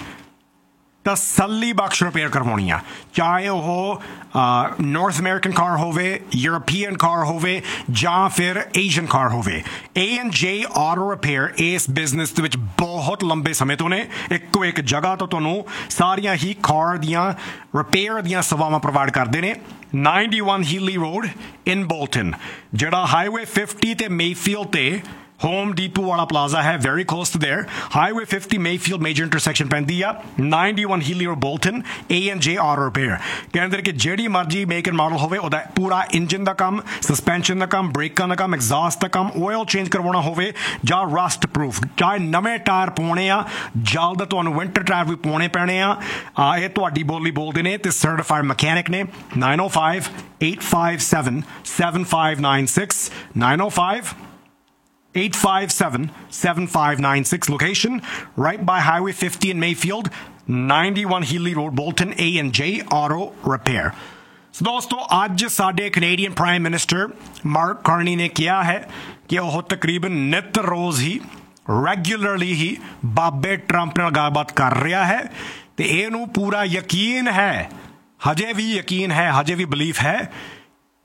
ਤਸੱਲੀ ਬਖਸ਼ ਰਿਪੇਅਰ ਕਰਵਾਉਣੀ ਆ, ਚਾਹੇ ਉਹ ਨਾਰਥ ਅਮਰੀਕਨ ਕਾਰ ਹੋਵੇ, ਯੂਰਪੀਅਨ ਕਾਰ ਹੋਵੇ ਜਾਂ ਫਿਰ ਏਸ਼ੀਅਨ ਕਾਰ ਹੋਵੇ, ਏ ਐਂਡ ਜੇ ਆਟੋ ਰਿਪੇਅਰ ਇਸ ਬਿਜ਼ਨਸ ਦੇ ਵਿੱਚ ਬਹੁਤ ਲੰਬੇ ਸਮੇਂ ਤੋਂ ਨੇ। ਇੱਕੋ ਇੱਕ ਜਗ੍ਹਾ ਤੋਂ ਤੁਹਾਨੂੰ ਸਾਰੀਆਂ ਹੀ ਕਾਰ ਦੀਆਂ ਰਿਪੇਅਰ ਦੀਆਂ ਸੇਵਾਵਾਂ ਪ੍ਰੋਵਾਈਡ ਕਰਦੇ ਨੇ। ninety-one Healy Road in Bolton, ਜਿਹੜਾ ਹਾਈਵੇ fifty ਤੇ ਮੇਫੀਲਡ ਤੇ ਹੋਮ ਡੀਪੂ ਵਾਲਾ ਪਲਾਜ਼ਾ ਹੈ, very close to there. Highway fifty Mayfield major intersection ਪੈਂਦੀ ਆ। ninety-one Healy Road Bolton, A and ਜੇ ਆਟੋ ਰਿਪੇਅਰ। ਕਹਿੰਦੇ ਕਿ ਜਿਹੜੀ ਮਰਜ਼ੀ ਮੇਕ ਐਂਡ ਮਾਡਲ ਹੋਵੇ, ਉਹਦਾ ਪੂਰਾ ਇੰਜਨ ਦਾ ਕੰਮ, ਸਸਪੈਂਸ਼ਨ ਦਾ ਕੰਮ, ਬ੍ਰੇਕਾਂ ਦਾ ਕੰਮ, ਐਗਜ਼ਾਸਟ ਦਾ ਕੰਮ, ਆਇਲ ਚੇਂਜ ਕਰਵਾਉਣਾ ਹੋਵੇ ਜਾਂ ਰਸਟ ਪ੍ਰੂਫ, ਚਾਹੇ ਨਵੇਂ ਟਾਇਰ ਪਾਉਣੇ ਆ, ਜਲਦ ਤੁਹਾਨੂੰ ਵਿੰਟਰ ਟਾਇਰ ਵੀ ਪਾਉਣੇ ਪੈਣੇ ਆ, ਇਹ ਤੁਹਾਡੀ ਬੋਲੀ ਬੋਲਦੇ ਨੇ ਤੇ ਸਰਟੀਫਾਈਡ ਮਕੈਨਿਕ ਨੇ। nine oh five eight five seven seven five nine six nine oh five eight five seven seven five nine six location right by Highway fifty in Mayfield, ninety-one Healy Road Bolton, A and J Auto Repair। So ਦੋਸਤੋ, ਅੱਜ ਸਾਡੇ Canadian prime minister mark Carney ਨੇ ਕਿਹਾ ਹੈ ਕਿ ਉਹ ਤਕਰੀਬਨ ਨਿਤ ਰੋਜ਼ ਹੀ ਰੈਗੂਲਰਲੀ ਹੀ ਬਾਬੇ ਟਰੰਪ ਨਾਲ ਗੱਲਬਾਤ ਕਰ ਰਿਹਾ ਹੈ ਤੇ ਇਹਨੂੰ ਪੂਰਾ ਯਕੀਨ ਹੈ, ਹਜੇ ਵੀ ਯਕੀਨ ਹੈ, ਹਜੇ ਵੀ ਬਿਲੀਫ ਹੈ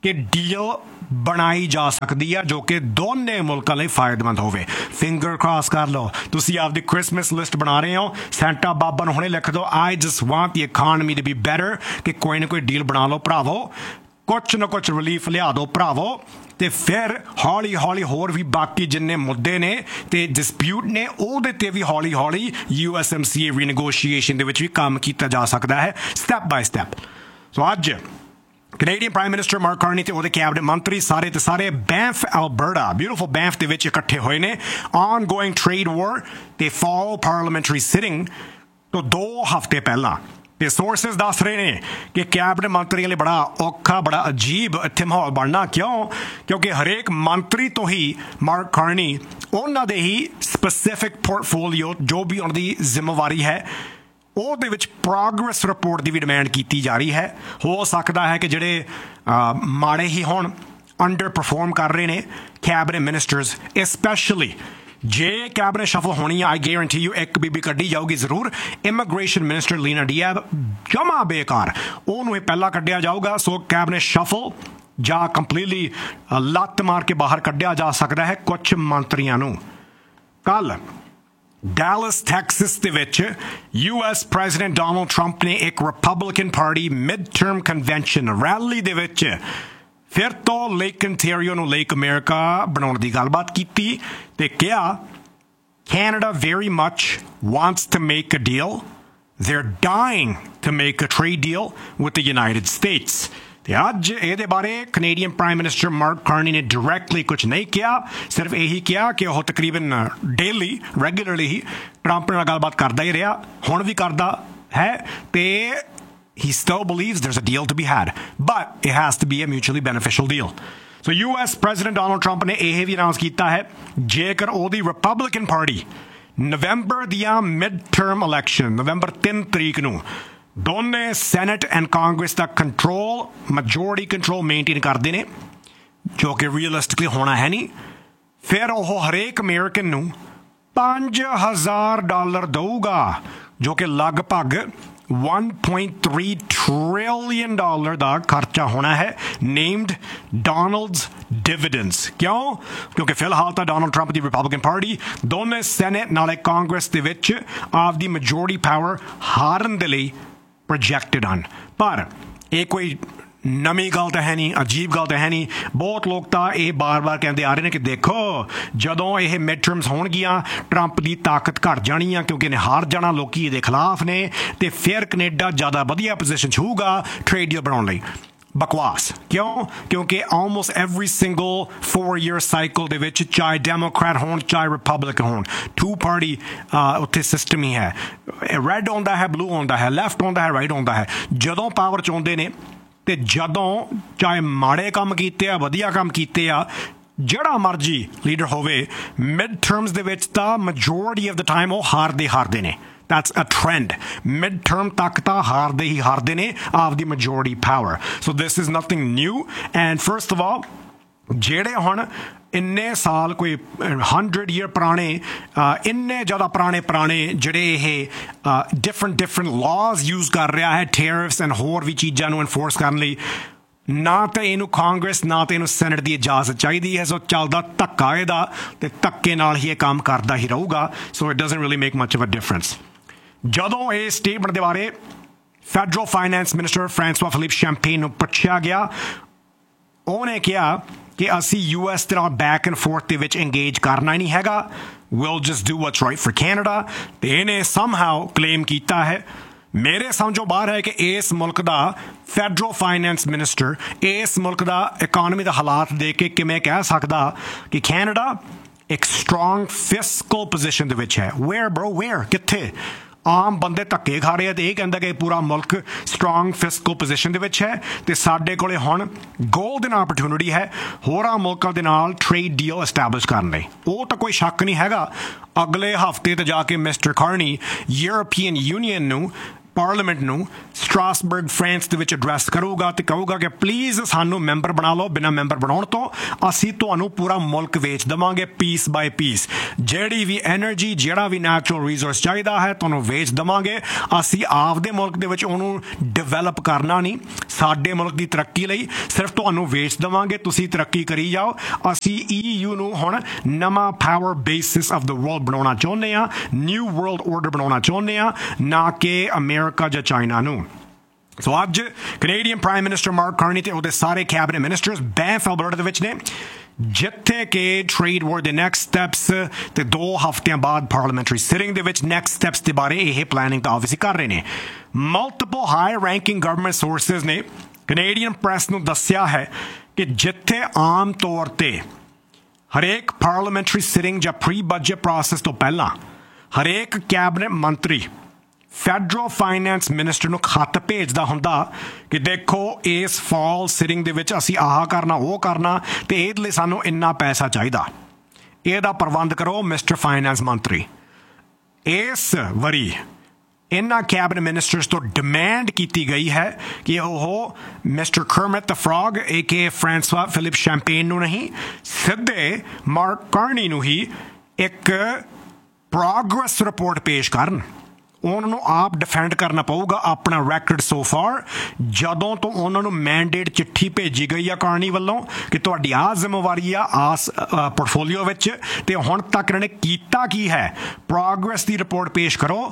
ਕਿ ਡੀਲ ਬਣਾਈ ਜਾ ਸਕਦੀ ਆ ਜੋ ਕਿ ਦੋਨੇ ਮੁਲਕਾਂ ਲਈ ਫਾਇਦੇਮੰਦ ਹੋਵੇ। ਫਿੰਗਰ ਕ੍ਰਾਸ ਕਰ ਲਓ। ਤੁਸੀਂ ਆਪਦੀ ਕ੍ਰਿਸਮਸ ਲਿਸਟ ਬਣਾ ਰਹੇ ਹੋ, ਸੈਂਟਾ ਬਾਬਾ ਨੂੰ ਹੁਣੇ ਲਿਖ ਦਿਓ I just want the economy to be better, ਕਿ ਕੋਈ ਨਾ ਕੋਈ ਡੀਲ ਬਣਾ ਲਓ ਭਰਾਵੋ, ਕੁਛ ਨਾ ਕੁਛ ਰਿਲੀਫ ਲਿਆ ਦਿਓ ਭਰਾਵੋ, ਤੇ ਫਿਰ ਹੌਲੀ ਹੌਲੀ ਹੋਰ ਵੀ ਬਾਕੀ ਜਿੰਨੇ ਮੁੱਦੇ ਨੇ ਤੇ ਡਿਸਪਿਊਟ ਨੇ ਉਹਦੇ ਤੇ ਵੀ ਹੌਲੀ ਹੌਲੀ ਯੂ ਐਸ ਐਮ ਸੀ ਏ ਰੀਨੈਗੋਸ਼ੀਏਸ਼ਨ ਦੇ ਵਿੱਚ ਵੀ ਕੰਮ ਕੀਤਾ ਜਾ ਸਕਦਾ ਹੈ, ਸਟੈਪ ਬਾਏ ਸਟੈਪ। ਸੋ ਅੱਜ Canadian prime minister mark Carney ਤੇ ਉਹਦੇ ਕੈਬਨਿਟ ਮੰਤਰੀ ਸਾਰੇ ਤੇ ਸਾਰੇ ਬੈਂਫ ਐਲਬਰਟਾ, ਬਿਊਟੀਫੁਲ ਬੈਂਫ ਦੇ ਵਿੱਚ ਇਕੱਠੇ ਹੋਏ ਨੇ ਔਨ ਗੋਇੰਗ ਟ੍ਰੇਡ ਵਾਰ ਤੇ ਫਾਲ ਪਾਰਲੀਮੈਂਟਰੀ ਸਿਟਿੰਗ ਤੋਂ ਦੋ ਹਫ਼ਤੇ ਪਹਿਲਾਂ। ਤੇ ਸੋਰਸਿਸ ਦੱਸ ਰਹੇ ਨੇ ਕਿ ਕੈਬਨਿਟ ਮੰਤਰੀਆਂ ਲਈ ਬੜਾ ਔਖਾ, ਬੜਾ ਅਜੀਬ ਇੱਥੇ ਮਾਹੌਲ ਬਣਨਾ। ਕਿਉਂ? ਕਿਉਂਕਿ ਹਰੇਕ ਮੰਤਰੀ ਤੋਂ ਹੀ ਮਾਰਕ ਕਾਰਨੀ ਉਹਨਾਂ ਦੇ ਹੀ ਸਪੈਸੀਫਿਕ ਪੋਰਟਫੋਲੀਓ ਜੋ ਵੀ ਉਹਨਾਂ ਦੀ ਜ਼ਿੰਮੇਵਾਰੀ ਹੈ ਉਹਦੇ ਵਿੱਚ ਪ੍ਰੋਗਰੈਸ ਰਿਪੋਰਟ ਦੀ ਵੀ ਡਿਮਾਂਡ ਕੀਤੀ ਜਾ ਰਹੀ ਹੈ। ਹੋ ਸਕਦਾ ਹੈ ਕਿ ਜਿਹੜੇ ਮਾੜੇ ਹੀ ਹੋਣ, ਅੰਡਰ ਪਰਫਾਰਮ ਕਰ ਰਹੇ ਨੇ ਕੈਬਨਿਟ ਮਿਨਿਸਟਰਸ, ਸਪੈਸ਼ਲੀ ਜੇ ਕੈਬਨਿਟ ਸ਼ਫਲ ਹੋਣੀ ਆ, ਆਈ ਗਾਰੰਟੀ ਯੂ ਇੱਕ ਬੀਬੀ ਕੱਢੀ ਜਾਊਗੀ ਜ਼ਰੂਰ। ਇਮੀਗ੍ਰੇਸ਼ਨ ਮਿਨਿਸਟਰ ਲੀਨਾ ਡੀਐਬ ਜਮਾ ਬੇਕਾਰ, ਉਹਨੂੰ ਇਹ ਪਹਿਲਾਂ ਕੱਢਿਆ ਜਾਊਗਾ। ਸੋ ਕੈਬਨਿਟ ਸ਼ਫਲ ਜਾਂ ਕੰਪਲੀਟਲੀ ਲੱਤ ਮਾਰ ਕੇ ਬਾਹਰ ਕੱਢਿਆ ਜਾ ਸਕਦਾ ਹੈ ਕੁਛ ਮੰਤਰੀਆਂ ਨੂੰ। ਕੱਲ ਡੈਲਸ ਟੈਕਸਸ ਦੇ ਵਿੱਚ U S president Donald Trump ਨੇ ਇੱਕ Republican party mid term convention rally ਦੇ ਵਿੱਚ ਫਿਰ ਤੋਂ ਲੇਕ ontario ਨੂੰ ਲੇਕ ਅਮਰੀਕਾ ਬਣਾਉਣ ਦੀ ਗੱਲਬਾਤ ਕੀਤੀ ਤੇ ਕਿਹਾ Canada very much wants to make a deal. They're dying to make a trade deal with the United States. ਤੇ ਅੱਜ ਇਹਦੇ ਬਾਰੇ Canadian prime minister mark Carney ਨੇ ਡਾਇਰੈਕਟਲੀ ਕੁਝ ਨਹੀਂ ਕਿਹਾ, ਸਿਰਫ ਇਹੀ ਕਿਹਾ ਕਿ ਉਹ ਤਕਰੀਬਨ ਡੇਲੀ ਰੈਗੂਲਰਲੀ ਹੀ ਟਰੰਪ ਨਾਲ ਗੱਲਬਾਤ ਕਰਦਾ ਹੀ ਰਿਹਾ, ਹੁਣ ਵੀ ਕਰਦਾ ਹੈ ਤੇ he still believes there's a deal to be had, but it has to be a mutually beneficial deal. So U S President Donald Trump ਨੇ ਇਹ ਵੀ ਅਨਾਉਂਸ ਕੀਤਾ ਹੈ ਜੇਕਰ ਉਹਦੀ ਰਿਪਬਲਿਕਨ ਪਾਰਟੀ ਨਵੰਬਰ ਦੀਆਂ ਮਿਡ ਟਰਮ ਇਲੈਕਸ਼ਨ ਨਵੰਬਰ ਤਿੰਨ ਤਰੀਕ ਨੂੰ ਦੋਨੇ senate and Congress the control, majority control maintain ਕਰਦੇ ਨੇ, ਜੋ ਕਿ ਰੀਅਲਿਸਟਿਕਲੀ ਹੋਣਾ ਹੈ ਨਹੀਂ, ਫਿਰ ਉਹ ਹਰੇਕ ਅਮਰੀਕਨ ਨੂੰ ਪੰਜ ਹਜ਼ਾਰ ਡਾਲਰ ਦਊਗਾ, ਜੋ ਕਿ ਲਗਭਗ one point three trillion dollar ਦਾ ਖਰਚਾ ਹੋਣਾ ਹੈ, ਨੇਮਡ ਡੋਨਲਡਸ ਡਿਵੀਡੈਂਡਸ। ਕਿਉਂ? ਕਿਉਂਕਿ ਫਿਲਹਾਲ ਤਾਂ ਡੋਨਲਡ ਟਰੰਪ ਦੀ ਰਿਪਬਲਿਕਨ ਪਾਰਟੀ ਦੋਨੇ ਸੈਨੇਟ ਨਾਲੇ ਕਾਂਗਰਸ ਦੇ ਵਿੱਚ ਆਪਦੀ ਮੈਜੋਰਟੀ ਪਾਵਰ ਹਾਰਨ ਦੇ ਲਈ ਪ੍ਰੋਜੈਕਟਡ ਹਨ। ਪਰ ਇਹ ਕੋਈ ਨਵੀਂ ਗੱਲ ਤਾਂ ਹੈ ਨਹੀਂ, ਅਜੀਬ ਗੱਲ ਤਾਂ ਹੈ ਨਹੀਂ। ਬਹੁਤ ਲੋਕ ਤਾਂ ਇਹ ਬਾਰ-ਬਾਰ ਕਹਿੰਦੇ ਆ ਰਹੇ ਨੇ ਕਿ ਦੇਖੋ ਜਦੋਂ ਇਹ ਮਿਡ ਟਰਮਸ ਹੋਣਗੀਆਂ ਟਰੰਪ ਦੀ ਤਾਕਤ ਘਟ ਜਾਣੀ ਆ ਕਿਉਂਕਿ ਇਹਨੇ ਹਾਰ ਜਾਣਾ, ਲੋਕੀ ਇਹਦੇ ਖਿਲਾਫ ਨੇ ਤੇ ਫਿਰ ਕੈਨੇਡਾ ਜ਼ਿਆਦਾ ਵਧੀਆ ਪੋਜੀਸ਼ਨ 'ਚ ਹੋਊਗਾ ਟ੍ਰੇਡ ਡੀਲ ਬਣਾਉਣ ਲਈ। ਬਕਵਾਸ। ਕਿਉਂ? ਕਿਉਂਕਿ almost every single four year cycle ਦੇ ਵਿੱਚ ਚਾਹੇ ਡੈਮੋਕ੍ਰੈਟ ਹੋਣ ਚਾਹੇ ਰਿਪਬਲਿਕਨ ਹੋਣ, ਟੂ ਪਾਰਟੀ ਉੱਥੇ ਸਿਸਟਮ ਹੀ ਹੈ। ਰੈੱਡ ਆਉਂਦਾ ਹੈ, ਬਲੂ ਆਉਂਦਾ ਹੈ, ਲੈਫਟ ਆਉਂਦਾ ਹੈ, ਰਾਈਟ ਆਉਂਦਾ ਹੈ। ਜਦੋਂ ਪਾਵਰ 'ਚ ਆਉਂਦੇ ਨੇ ਤੇ ਜਦੋਂ ਚਾਹੇ ਮਾੜੇ ਕੰਮ ਕੀਤੇ ਆ, ਵਧੀਆ ਕੰਮ ਕੀਤੇ ਆ, ਜਿਹੜਾ ਮਰਜੀ ਲੀਡਰ ਹੋਵੇ, ਮਿਡ ਟਰਮਸ ਦੇ ਵਿੱਚ ਤਾਂ ਮੈਜੋਰਟੀ ਆਫ ਦ ਟਾਈਮ ਉਹ ਹਾਰਦੇ ਹਾਰਦੇ ਨੇ। That's a trend. Mid-term ਤੱਕ ਤਾਂ ਹਾਰਦੇ ਹੀ ਹਾਰਦੇ ਨੇ ਆਪਦੀ majority power. So this is nothing new. And first of all, ਜਿਹੜੇ ਹੁਣ ਇੰਨੇ ਸਾਲ ਕੋਈ ਹੰਡਰਡ ਈਅਰ ਪੁਰਾਣੇ, ਇੰਨੇ ਜ਼ਿਆਦਾ ਪੁਰਾਣੇ ਪੁਰਾਣੇ ਜਿਹੜੇ ਇਹ ਡਿਫਰੈਂਟ ਡਿਫਰੈਂਟ ਲਾਜ਼ ਯੂਜ਼ ਕਰ ਰਿਹਾ ਹੈ ਟੈਰਿਫਸ ਐਂਡ ਹੋਰ ਵੀ ਚੀਜ਼ਾਂ ਨੂੰ ਇਨਫੋਰਸ ਕਰਨ ਲਈ, ਨਾ ਤਾਂ ਇਹਨੂੰ ਕਾਂਗਰਸ ਨਾ ਤਾਂ ਇਹਨੂੰ ਸੈਨੇਟ ਦੀ ਇਜਾਜ਼ਤ ਚਾਹੀਦੀ ਹੈ। ਸੋ ਚੱਲਦਾ ਧੱਕਾ ਇਹਦਾ ਤੇ ਧੱਕੇ ਨਾਲ ਹੀ ਇਹ ਕੰਮ ਕਰਦਾ ਹੀ ਰਹੂਗਾ। So it doesn't really make much of a difference. ਜਦੋਂ ਇਹ ਸਟੇਟਮੈਂਟ ਦੇ ਬਾਰੇ federal finance minister ਫਰਾਂਸਵਾ Philip champagne ਨੂੰ ਪੁੱਛਿਆ ਗਿਆ, ਉਹਨੇ ਕਿਹਾ ਕਿ ਅਸੀਂ ਯੂ ਐਸ ਦੇ ਨਾਲ ਬੈਕ ਐਂਡ ਫੋਰਥ ਦੇ ਵਿੱਚ ਇੰਗੇਜ ਕਰਨਾ ਹੀ ਨਹੀਂ ਹੈਗਾ, we'll just do what's right for Canada। ਤੇ ਇਹਨੇ ਸਮਹਾਉ ਕਲੇਮ ਕੀਤਾ ਹੈ, ਮੇਰੇ ਸਮਝੋਂ ਬਾਹਰ ਹੈ ਕਿ ਇਸ ਮੁਲਕ ਦਾ ਫੈਡਰਲ ਫਾਈਨੈਂਸ ਮਿਨਿਸਟਰ ਇਸ ਮੁਲਕ ਦਾ ਇਕਾਨਮੀ ਦਾ ਹਾਲਾਤ ਦੇਖ ਕੇ ਕਿਵੇਂ ਕਹਿ ਸਕਦਾ ਕਿ ਕੈਨੇਡਾ ਇੱਕ ਸਟਰੋਂਗ ਫਿਸਕਲ ਪੋਜੀਸ਼ਨ ਦੇ ਵਿੱਚ ਹੈ। ਵੇਅਰ ਬਰੋ ਵੇਅਰ? ਕਿੱਥੇ? ਆਮ ਬੰਦੇ ਧੱਕੇ ਖਾ ਰਹੇ ਆ ਤੇ ਇਹ ਕਹਿੰਦਾ ਕਿ ਪੂਰਾ ਮੁਲਕ ਸਟਰੋਂਗ ਫਿਸਕਲ ਪੋਜੀਸ਼ਨ ਦੇ ਵਿੱਚ ਹੈ ਤੇ ਸਾਡੇ ਕੋਲੇ ਹੁਣ ਗੋਲਡਨ ਆਪਰਚੁਨਿਟੀ ਹੈ ਹੋਰਾਂ ਮੁਲਕਾਂ ਦੇ ਨਾਲ ਟ੍ਰੇਡ ਡੀਲ ਐਸਟੈਬਲਿਸ਼ ਕਰਨ ਲਈ। ਉਹ ਤਾਂ ਕੋਈ ਸ਼ੱਕ ਨਹੀਂ ਹੈਗਾ। ਅਗਲੇ ਹਫ਼ਤੇ ਤੇ ਜਾ ਕੇ ਮਿਸਟਰ ਕਾਰਨੀ ਯੂਰਪੀਅਨ ਯੂਨੀਅਨ ਨੂੰ ਪਾਰਲੀਮੈਂਟ ਨੂੰ ਸਟਰਾਸਬਰਗ ਫਰਾਂਸ ਦੇ ਵਿੱਚ ਐਡਰੈਸ ਕਰੂਗਾ ਤੇ ਕਹੂਗਾ ਕਿ ਪਲੀਜ਼ ਸਾਨੂੰ ਮੈਂਬਰ ਬਣਾ ਲਓ। ਬਿਨਾਂ ਮੈਂਬਰ ਬਣਾਉਣ ਤੋਂ ਅਸੀਂ ਤੁਹਾਨੂੰ ਪੂਰਾ ਮੁਲਕ ਵੇਚ ਦੇਵਾਂਗੇ ਪੀਸ ਬਾਏ ਪੀਸ। ਜਿਹੜੀ ਵੀ ਐਨਰਜੀ, ਜਿਹੜਾ ਵੀ ਨੈਚੁਰਲ ਰਿਸੋਰਸ ਚਾਹੀਦਾ ਹੈ ਤੁਹਾਨੂੰ ਵੇਚ ਦੇਵਾਂਗੇ। ਅਸੀਂ ਆਪਦੇ ਮੁਲਕ ਦੇ ਵਿੱਚ ਉਹਨੂੰ ਡਿਵੈਲਪ ਕਰਨਾ ਨਹੀਂ, ਸਾਡੇ ਮੁਲਕ ਦੀ ਤਰੱਕੀ ਲਈ ਸਿਰਫ ਤੁਹਾਨੂੰ ਵੇਚ ਦੇਵਾਂਗੇ, ਤੁਸੀਂ ਤਰੱਕੀ ਕਰੀ ਜਾਓ। ਅਸੀਂ ਈ ਯੂ ਨੂੰ ਹੁਣ ਨਵਾਂ power basis of the world ਬਣਾਉਣਾ ਚਾਹੁੰਦੇ ਹਾਂ, ਨਿਊ ਵਰਲਡ ਆਰਡਰ ਬਣਾਉਣਾ ਚਾਹੁੰਦੇ ਹਾਂ, ਨਾ ਕਿ ਅਮਰੀਕਾ ਜਾਂ ਚਾਈਨਾ ਨੂੰ। ਸੋ ਅੱਜ Canadian prime minister mark Carney ਤੇ ਉਹਦੇ ਸਾਰੇ ਕੈਬਨਿਟ ਮਿਨਿਸਟਰਸ ਬੈਂਫ ਐਲਬਰਟਾ ਦੇ ਵਿੱਚ ਨੇ, ਜਿੱਥੇ ਕਿ ਟ੍ਰੇਡ ਵਾਰ ਦੇ ਨੈਕਸਟ ਸਟੈਪਸ ਤੇ ਦੋ ਹਫ਼ਤਿਆਂ ਬਾਅਦ ਪਾਰਲੀਮੈਂਟਰੀ ਸਿਟਿੰਗ ਦੇ ਵਿੱਚ ਨੈਕਸਟ ਸਟੈਪਸ ਦੇ ਬਾਰੇ ਇਹ ਪਲੈਨਿੰਗ ਤਾਂ ਆਬਵੀਅਸਲੀ ਕਰ ਰਹੇ ਨੇ। Multiple high ranking government sources ਨੇ ਕੈਨੇਡੀਅਨ ਪ੍ਰੈਸ ਨੂੰ ਦੱਸਿਆ ਹੈ ਕਿ ਜਿੱਥੇ ਆਮ ਤੌਰ ਤੇ ਹਰੇਕ ਪਾਰਲੀਮੈਂਟਰੀ ਸਿਟਿੰਗ ਜਾਂ ਪ੍ਰੀ ਬਜਟ ਪ੍ਰੋਸੈਸ ਤੋਂ ਪਹਿਲਾਂ ਹਰੇਕ ਕੈਬਨਿਟ ਮੰਤਰੀ ਫੈਡਰਲ ਫਾਈਨੈਂਸ ਮਿਨਿਸਟਰ ਨੂੰ ਖੱਤ ਭੇਜਦਾ ਹੁੰਦਾ ਕਿ ਦੇਖੋ ਇਸ ਫਾਲ ਸਿਟਿੰਗ ਦੇ ਵਿੱਚ ਅਸੀਂ ਆਹ ਕਰਨਾ, ਉਹ ਕਰਨਾ, ਤੇ ਇਹਦੇ ਲਈ ਸਾਨੂੰ ਇੰਨਾ ਪੈਸਾ ਚਾਹੀਦਾ, ਇਹਦਾ ਪ੍ਰਬੰਧ ਕਰੋ ਮਿਸਟਰ ਫਾਈਨੈਂਸ ਮੰਤਰੀ। ਇਸ ਵਾਰੀ ਇਹਨਾਂ ਕੈਬਨਿਟ ਮਿਨਿਸਟਰਸ ਤੋਂ ਡਿਮਾਂਡ ਕੀਤੀ ਗਈ ਹੈ ਕਿ ਉਹ ਮਿਸਟਰ ਕਰਮਿਟ ਦ ਫਰੌਗ ਏ ਕੇ ਫਰਾਂਸਵਾ ਫਿਲਿਪ ਸ਼ੈਂਪੇਨ ਨੂੰ ਨਹੀਂ, ਸਿੱਧੇ ਮਾਰਕ ਕਾਰਨੀ ਨੂੰ ਹੀ ਇੱਕ ਪ੍ਰੋਗਰੈਸ ਰਿਪੋਰਟ ਪੇਸ਼ ਕਰਨ। ਉਹਨਾਂ ਨੂੰ ਆਪ ਡਿਫੈਂਡ ਕਰਨਾ ਪਊਗਾ ਆਪਣਾ ਰੈਕਡ ਸੋ ਫਾਰ, ਜਦੋਂ ਤੋਂ ਉਹਨਾਂ ਨੂੰ ਮੈਂਡੇਟ ਚਿੱਠੀ ਭੇਜੀ ਗਈ ਆ ਕਾਰਨੀ ਵੱਲੋਂ ਕਿ ਤੁਹਾਡੀ ਆਹ ਜ਼ਿੰਮੇਵਾਰੀ ਆ ਆਸ ਪੋਰਟਫੋਲੀਓ ਵਿੱਚ, ਤੇ ਹੁਣ ਤੱਕ ਇਹਨਾਂ ਨੇ ਕੀਤਾ ਕੀ ਹੈ। ਪ੍ਰੋਗਰੈਸ ਦੀ ਰਿਪੋਰਟ ਪੇਸ਼ ਕਰੋ,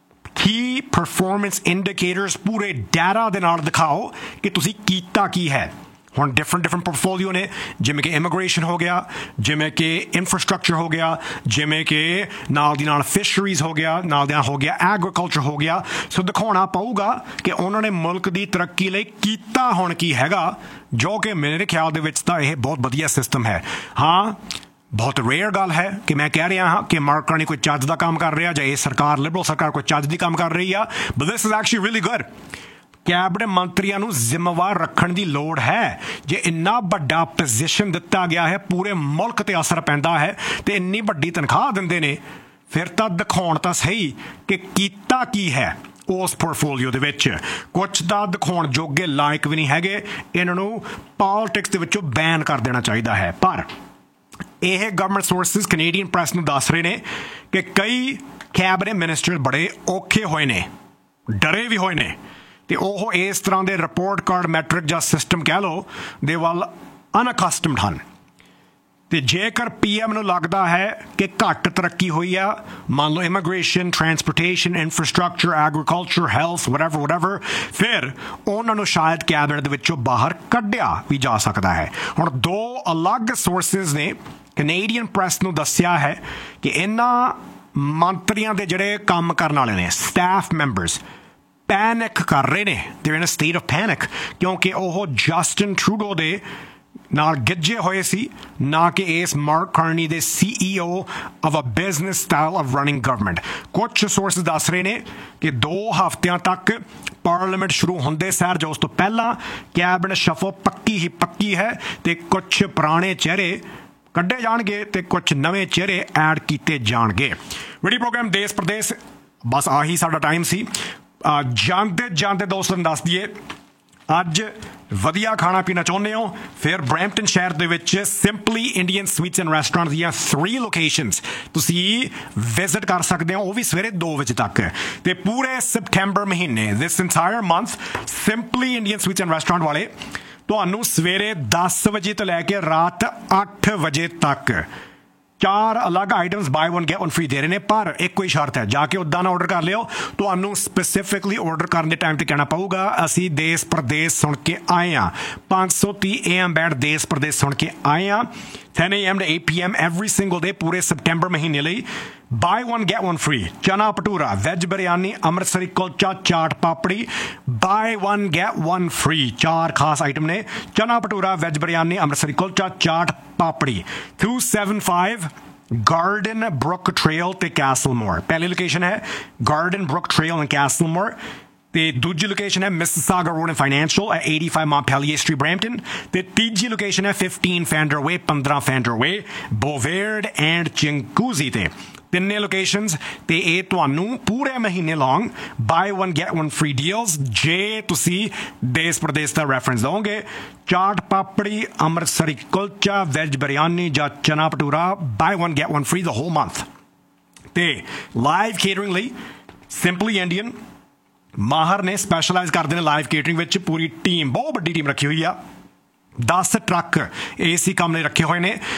ਕੀ ਪਰਫਾਰਮੈਂਸ ਇੰਡੀਕੇਟਰਸ ਪੂਰੇ ਡਾਟਾ ਦੇ ਨਾਲ ਦਿਖਾਓ ਕਿ ਤੁਸੀਂ ਕੀਤਾ ਕੀ ਹੈ। ਹੁਣ ਡਿਫਰੈਂਟ ਡਿਫਰੈਂਟ ਪੋਰਟਫੋਲੀਓ ਨੇ, ਜਿਵੇਂ ਕਿ ਇਮੀਗ੍ਰੇਸ਼ਨ ਹੋ ਗਿਆ, ਜਿਵੇਂ ਕਿ ਇਨਫਰਾਸਟਰਕਚਰ ਹੋ ਗਿਆ, ਜਿਵੇਂ ਕਿ ਨਾਲ ਦੀ ਨਾਲ ਫਿਸ਼ਰੀਜ਼ ਹੋ ਗਿਆ, ਨਾਲ ਦੀ ਨਾਲ ਹੋ ਗਿਆ ਐਗਰੀਕਲਚਰ ਹੋ ਗਿਆ। ਸੋ ਦਿਖਾਉਣਾ ਪਊਗਾ ਕਿ ਉਹਨਾਂ ਨੇ ਮੁਲਕ ਦੀ ਤਰੱਕੀ ਲਈ ਕੀਤਾ ਹੁਣ ਕੀ ਹੈਗਾ, ਜੋ ਕਿ ਮੇਰੇ ਖਿਆਲ ਦੇ ਵਿੱਚ ਤਾਂ ਇਹ ਬਹੁਤ ਵਧੀਆ ਸਿਸਟਮ ਹੈ। ਹਾਂ, ਬਹੁਤ ਰੇਅਰ ਗੱਲ ਹੈ ਕਿ ਮੈਂ ਕਹਿ ਰਿਹਾ ਹਾਂ ਕਿ ਮਾਰਕ ਕਾਰਨੀ ਕੋਈ ਚੱਜ ਦਾ ਕੰਮ ਕਰ ਰਿਹਾ ਜਾਂ ਇਹ ਸਰਕਾਰ ਲਿਬਰਲ ਸਰਕਾਰ ਕੋਈ ਚੱਜ ਦੀ ਕੰਮ ਕਰ ਰਹੀ ਆ, but this is actually really good. Cabinet ਮੰਤਰੀਆਂ ਨੂੰ ਜ਼ਿੰਮੇਵਾਰ ਰੱਖਣ ਦੀ ਲੋੜ ਹੈ। ਜੇ ਇੰਨਾ ਵੱਡਾ ਪੋਜੀਸ਼ਨ ਦਿੱਤਾ ਗਿਆ ਹੈ, ਪੂਰੇ ਮੁਲਕ ਤੇ ਅਸਰ ਪੈਂਦਾ ਹੈ ਤੇ ਇੰਨੀ ਵੱਡੀ ਤਨਖਾਹ ਦਿੰਦੇ ਨੇ, ਫਿਰ ਤਾਂ ਦਿਖਾਉਣ ਤਾਂ ਸਹੀ ਕਿ ਕੀਤਾ ਕੀ ਹੈ ਉਸ ਪੋਰਟਫੋਲੀਓ ਦੇ ਵਿੱਚ। ਕੁਛ ਤਾਂ ਦਿਖਾਉਣ ਜੋਗੇ ਲਾਇਕ ਵੀ ਨਹੀਂ ਹੈਗੇ, ਇਹਨਾਂ ਨੂੰ ਪੋਲਿਟਿਕਸ ਦੇ ਵਿੱਚੋਂ ਬੈਨ ਕਰ ਦੇਣਾ ਚਾਹੀਦਾ ਹੈ। ਪਰ ਇਹ ਗਵਰਨਮੈਂਟ ਸੋਰਸਿਸ ਕੈਨੇਡੀਅਨ ਪ੍ਰੈਸ ਨੂੰ ਦੱਸ ਰਹੇ ਨੇ ਕਿ ਕਈ ਕੈਬਨਿਟ ਮਿਨਿਸਟਰ ਬੜੇ ਔਖੇ ਹੋਏ ਨੇ, ਡਰੇ ਵੀ ਹੋਏ ਨੇ, ਤੇ ਉਹ ਇਸ ਤਰ੍ਹਾਂ ਦੇ ਰਿਪੋਰਟ ਕਾਰਡ ਮੈਟ੍ਰਿਕ ਜਾਂ ਸਿਸਟਮ ਕਹਿ ਲਓ ਦੇ ਵੱਲ ਅਨਅਕਸਟਮਡ ਹਨ। ਤੇ ਜੇਕਰ ਪੀ ਐਮ ਨੂੰ ਲੱਗਦਾ ਹੈ ਕਿ ਘੱਟ ਤਰੱਕੀ ਹੋਈ ਆ, ਮੰਨ ਲਓ immigration, transportation, infrastructure, agriculture, health, whatever whatever, ਫਿਰ ਉਹਨਾਂ ਨੂੰ ਸ਼ਾਇਦ ਕੈਬਨਿਟ ਦੇ ਵਿੱਚੋਂ ਬਾਹਰ ਕੱਢਿਆ ਵੀ ਜਾ ਸਕਦਾ ਹੈ। ਹੁਣ ਦੋ ਅਲੱਗ ਸੋਰਸਿਸ ਨੇ ਕੈਨੇਡੀਅਨ ਪ੍ਰੈਸ ਨੂੰ ਦੱਸਿਆ ਹੈ ਕਿ ਇਹਨਾਂ ਮੰਤਰੀਆਂ ਦੇ ਜਿਹੜੇ ਕੰਮ ਕਰਨ ਵਾਲੇ ਨੇ, ਸਟਾਫ ਮੈਂਬਰਸ, ਪੈਨਿਕ ਕਰ ਰਹੇ ਨੇ। ਦੇ ਇਨ ਅ ਸਟੇਟ ਆਫ ਪੈਨਿਕ, ਕਿਉਂਕਿ ਉਹ ਜਸਟਿਨ ਟਰੂਡੋ ਦੇ ਨਾਲ ਗਿੱਜੇ ਹੋਏ ਸੀ, ਨਾ ਕਿ ਇਸ ਮਾਰਕ ਕਾਰਨੀ ਦੇ ਸੀ ਈ ਓ of a business style of running government. ਕੁਛ ਸੋਰਸ ਦੱਸ ਰਹੇ ਨੇ ਕਿ ਦੋ ਹਫ਼ਤਿਆਂ ਤੱਕ ਪਾਰਲੀਮੈਂਟ ਸ਼ੁਰੂ ਹੁੰਦੇ ਸਾਰ ਜਾਂ ਉਸ ਤੋਂ ਪਹਿਲਾਂ ਕੈਬਨਿਟ ਸ਼ਫਲ ਪੱਕੀ ਹੀ ਪੱਕੀ ਹੈ, ਤੇ ਕੁਛ ਪੁਰਾਣੇ ਚਿਹਰੇ ਕੱਢੇ ਜਾਣਗੇ ਤੇ ਕੁਛ ਨਵੇਂ ਚਿਹਰੇ ਐਡ ਕੀਤੇ ਜਾਣਗੇ। ਵੀਡੀਓ ਪ੍ਰੋਗਰਾਮ ਦੇਸ਼ ਪ੍ਰਦੇਸ਼, ਬਸ ਆਹੀ ਸਾਡਾ ਟਾਈਮ ਸੀ। ਜਾਂਦੇ ਜਾਂਦੇ ਦੋਸਤਾਂ ਨੂੰ ਦੱਸ ਦਈਏ, ਅੱਜ ਵਧੀਆ ਖਾਣਾ ਪੀਣਾ ਚਾਹੁੰਦੇ ਹੋ, ਫਿਰ ਬਰੈਂਪਟਨ ਸ਼ਹਿਰ ਦੇ ਵਿੱਚ simply Indian sweets and restaurant ਦੀਆਂ ਥ੍ਰੀ ਲੋਕੇਸ਼ਨਸ ਤੁਸੀਂ ਵਿਜ਼ਿਟ ਕਰ ਸਕਦੇ ਹੋ, ਉਹ ਵੀ ਸਵੇਰੇ ਦੋ ਵਜੇ ਤੱਕ। ਤੇ ਪੂਰੇ ਸਪਟੈਂਬਰ ਮਹੀਨੇ, ਦਿਸ entire month, simply Indian sweets and restaurant ਵਾਲੇ ਤੁਹਾਨੂੰ ਸਵੇਰੇ ਦਸ ਵਜੇ ਤੋਂ ਲੈ ਕੇ ਰਾਤ ਅੱਠ ਵਜੇ ਤੱਕ ਚਾਰ ਅਲੱਗ ਆਈਟਮਸ ਬਾਈ ਵਨ ਗੈਟ ਵਨ ਫ੍ਰੀ ਦੇ ਰਹੇ ਨੇ। ਪਰ ਇੱਕੋ ਹੀ ਸ਼ਰਤ ਹੈ, ਜਾ ਕੇ ਉੱਦਾਂ ਨਾ ਆਰਡਰ ਕਰ ਲਿਓ, ਤੁਹਾਨੂੰ ਸਪੈਸੀਫਿਕਲੀ ਆਰਡਰ ਕਰਨ ਦੇ ਟਾਈਮ ਤੇ ਕਹਿਣਾ ਪਊਗਾ ਅਸੀਂ ਦੇਸ਼ ਪ੍ਰਦੇਸ਼ ਸੁਣ ਕੇ ਆਏ ਹਾਂ, ਪੰਜ ਸੌ ਤੀਹ ਏ ਐਮ ਬੈਂਡ ਦੇਸ਼ ਪ੍ਰਦੇਸ਼ ਸੁਣ ਕੇ ਆਏ ਹਾਂ, ten a m to eight p m every single day ਪੂਰੇ ਸਪਟੈਂਬਰ ਮਹੀਨੇ ਲਈ। ਬਾਈ ਵਨ ਗੈਟ ਵਨ ਫ੍ਰੀ, ਚਨਾ ਭਟੂਰਾ, ਵੈਜ ਬਿਰਿਆਨੀ, ਅੰਮ੍ਰਿਤਸਰੀ ਕੁਲਚਾ, ਚਾਟ ਪਾਪੜੀ, ਬਾਈ ਵਨ ਗੈਟ ਵਨ ਫ੍ਰੀ। ਚਾਰ ਖਾਸ ਆਈਟਮ ਨੇ, ਚਨਾ bhatura, veg biryani, Amritsari kulcha, chaat papdi. two seventy-five garden Brook trail ਤੇ ਕੈਸਲਮੋਰ। ਪਹਿਲੀ ਲੋਕੇਸ਼ਨ ਹੈ ਗਾਰਡਨ ਬਰੁਕ ਟ੍ਰੇਲ ਐਂਡ ਕੈਸਲਮੋਰ। ਤੇ ਦੂਜੀ ਲੋਕੇਸ਼ਨ ਹੈ Mississauga road and financial at eighty-five Montpelier Street, Brampton. ਤੇ ਤੀਜੀ ਲੋਕੇਸ਼ਨ ਹੈ fifteen Fender Way, fifteen Fender Way, Bovaird and Chinguacousy ਤੇ ਤਿੰਨੇ ਲੋਕੇਸ਼ਨਸ ਤੇ ਇਹ ਤੁਹਾਨੂੰ ਪੂਰੇ ਮਹੀਨੇ ਲੌਂਗ ਬਾਈ one get one free deals ਜੇ ਤੁਸੀਂ ਦੇਸ਼ ਪ੍ਰਦੇਸ਼ ਦਾ ਰੈਫਰੈਂਸ ਦਿਓਗੇ। ਚਾਟ ਪਾਪੜੀ, ਅੰਮ੍ਰਿਤਸਰੀ ਕੁਲਚਾ, ਵੈਜ ਬਿਰਿਆਨੀ ਜਾਂ ਚਨਾ ਭਟੂਰਾ, ਬਾਈ ਵਨ ਗੈਟ ਵਨ ਫ੍ਰੀ ਦ ਹੋਲ ਮੰਥ। ਤੇ ਲਾਈਵ ਕੇਟਰਿੰਗ ਲਈ ਸਿੰਪਲੀ ਇੰਡੀਅਨ ਮਾਹਰ ਨੇ ਸਪੈਸ਼ਲਾਈਜ਼ ਕਰਦੇ ਨੇ ਲਾਈਵ ਕੇਟਰਿੰਗ ਵਿੱਚ। ਪੂਰੀ ਟੀਮ, ਬਹੁਤ ਵੱਡੀ ਟੀਮ ਰੱਖੀ ਹੋਈ ਆ। ਦਸ ਟਰੱਕ ਏ ਸੀ ਕੰਮ ਲਈ ਰੱਖੇ ਹੋਏ ਨੇ।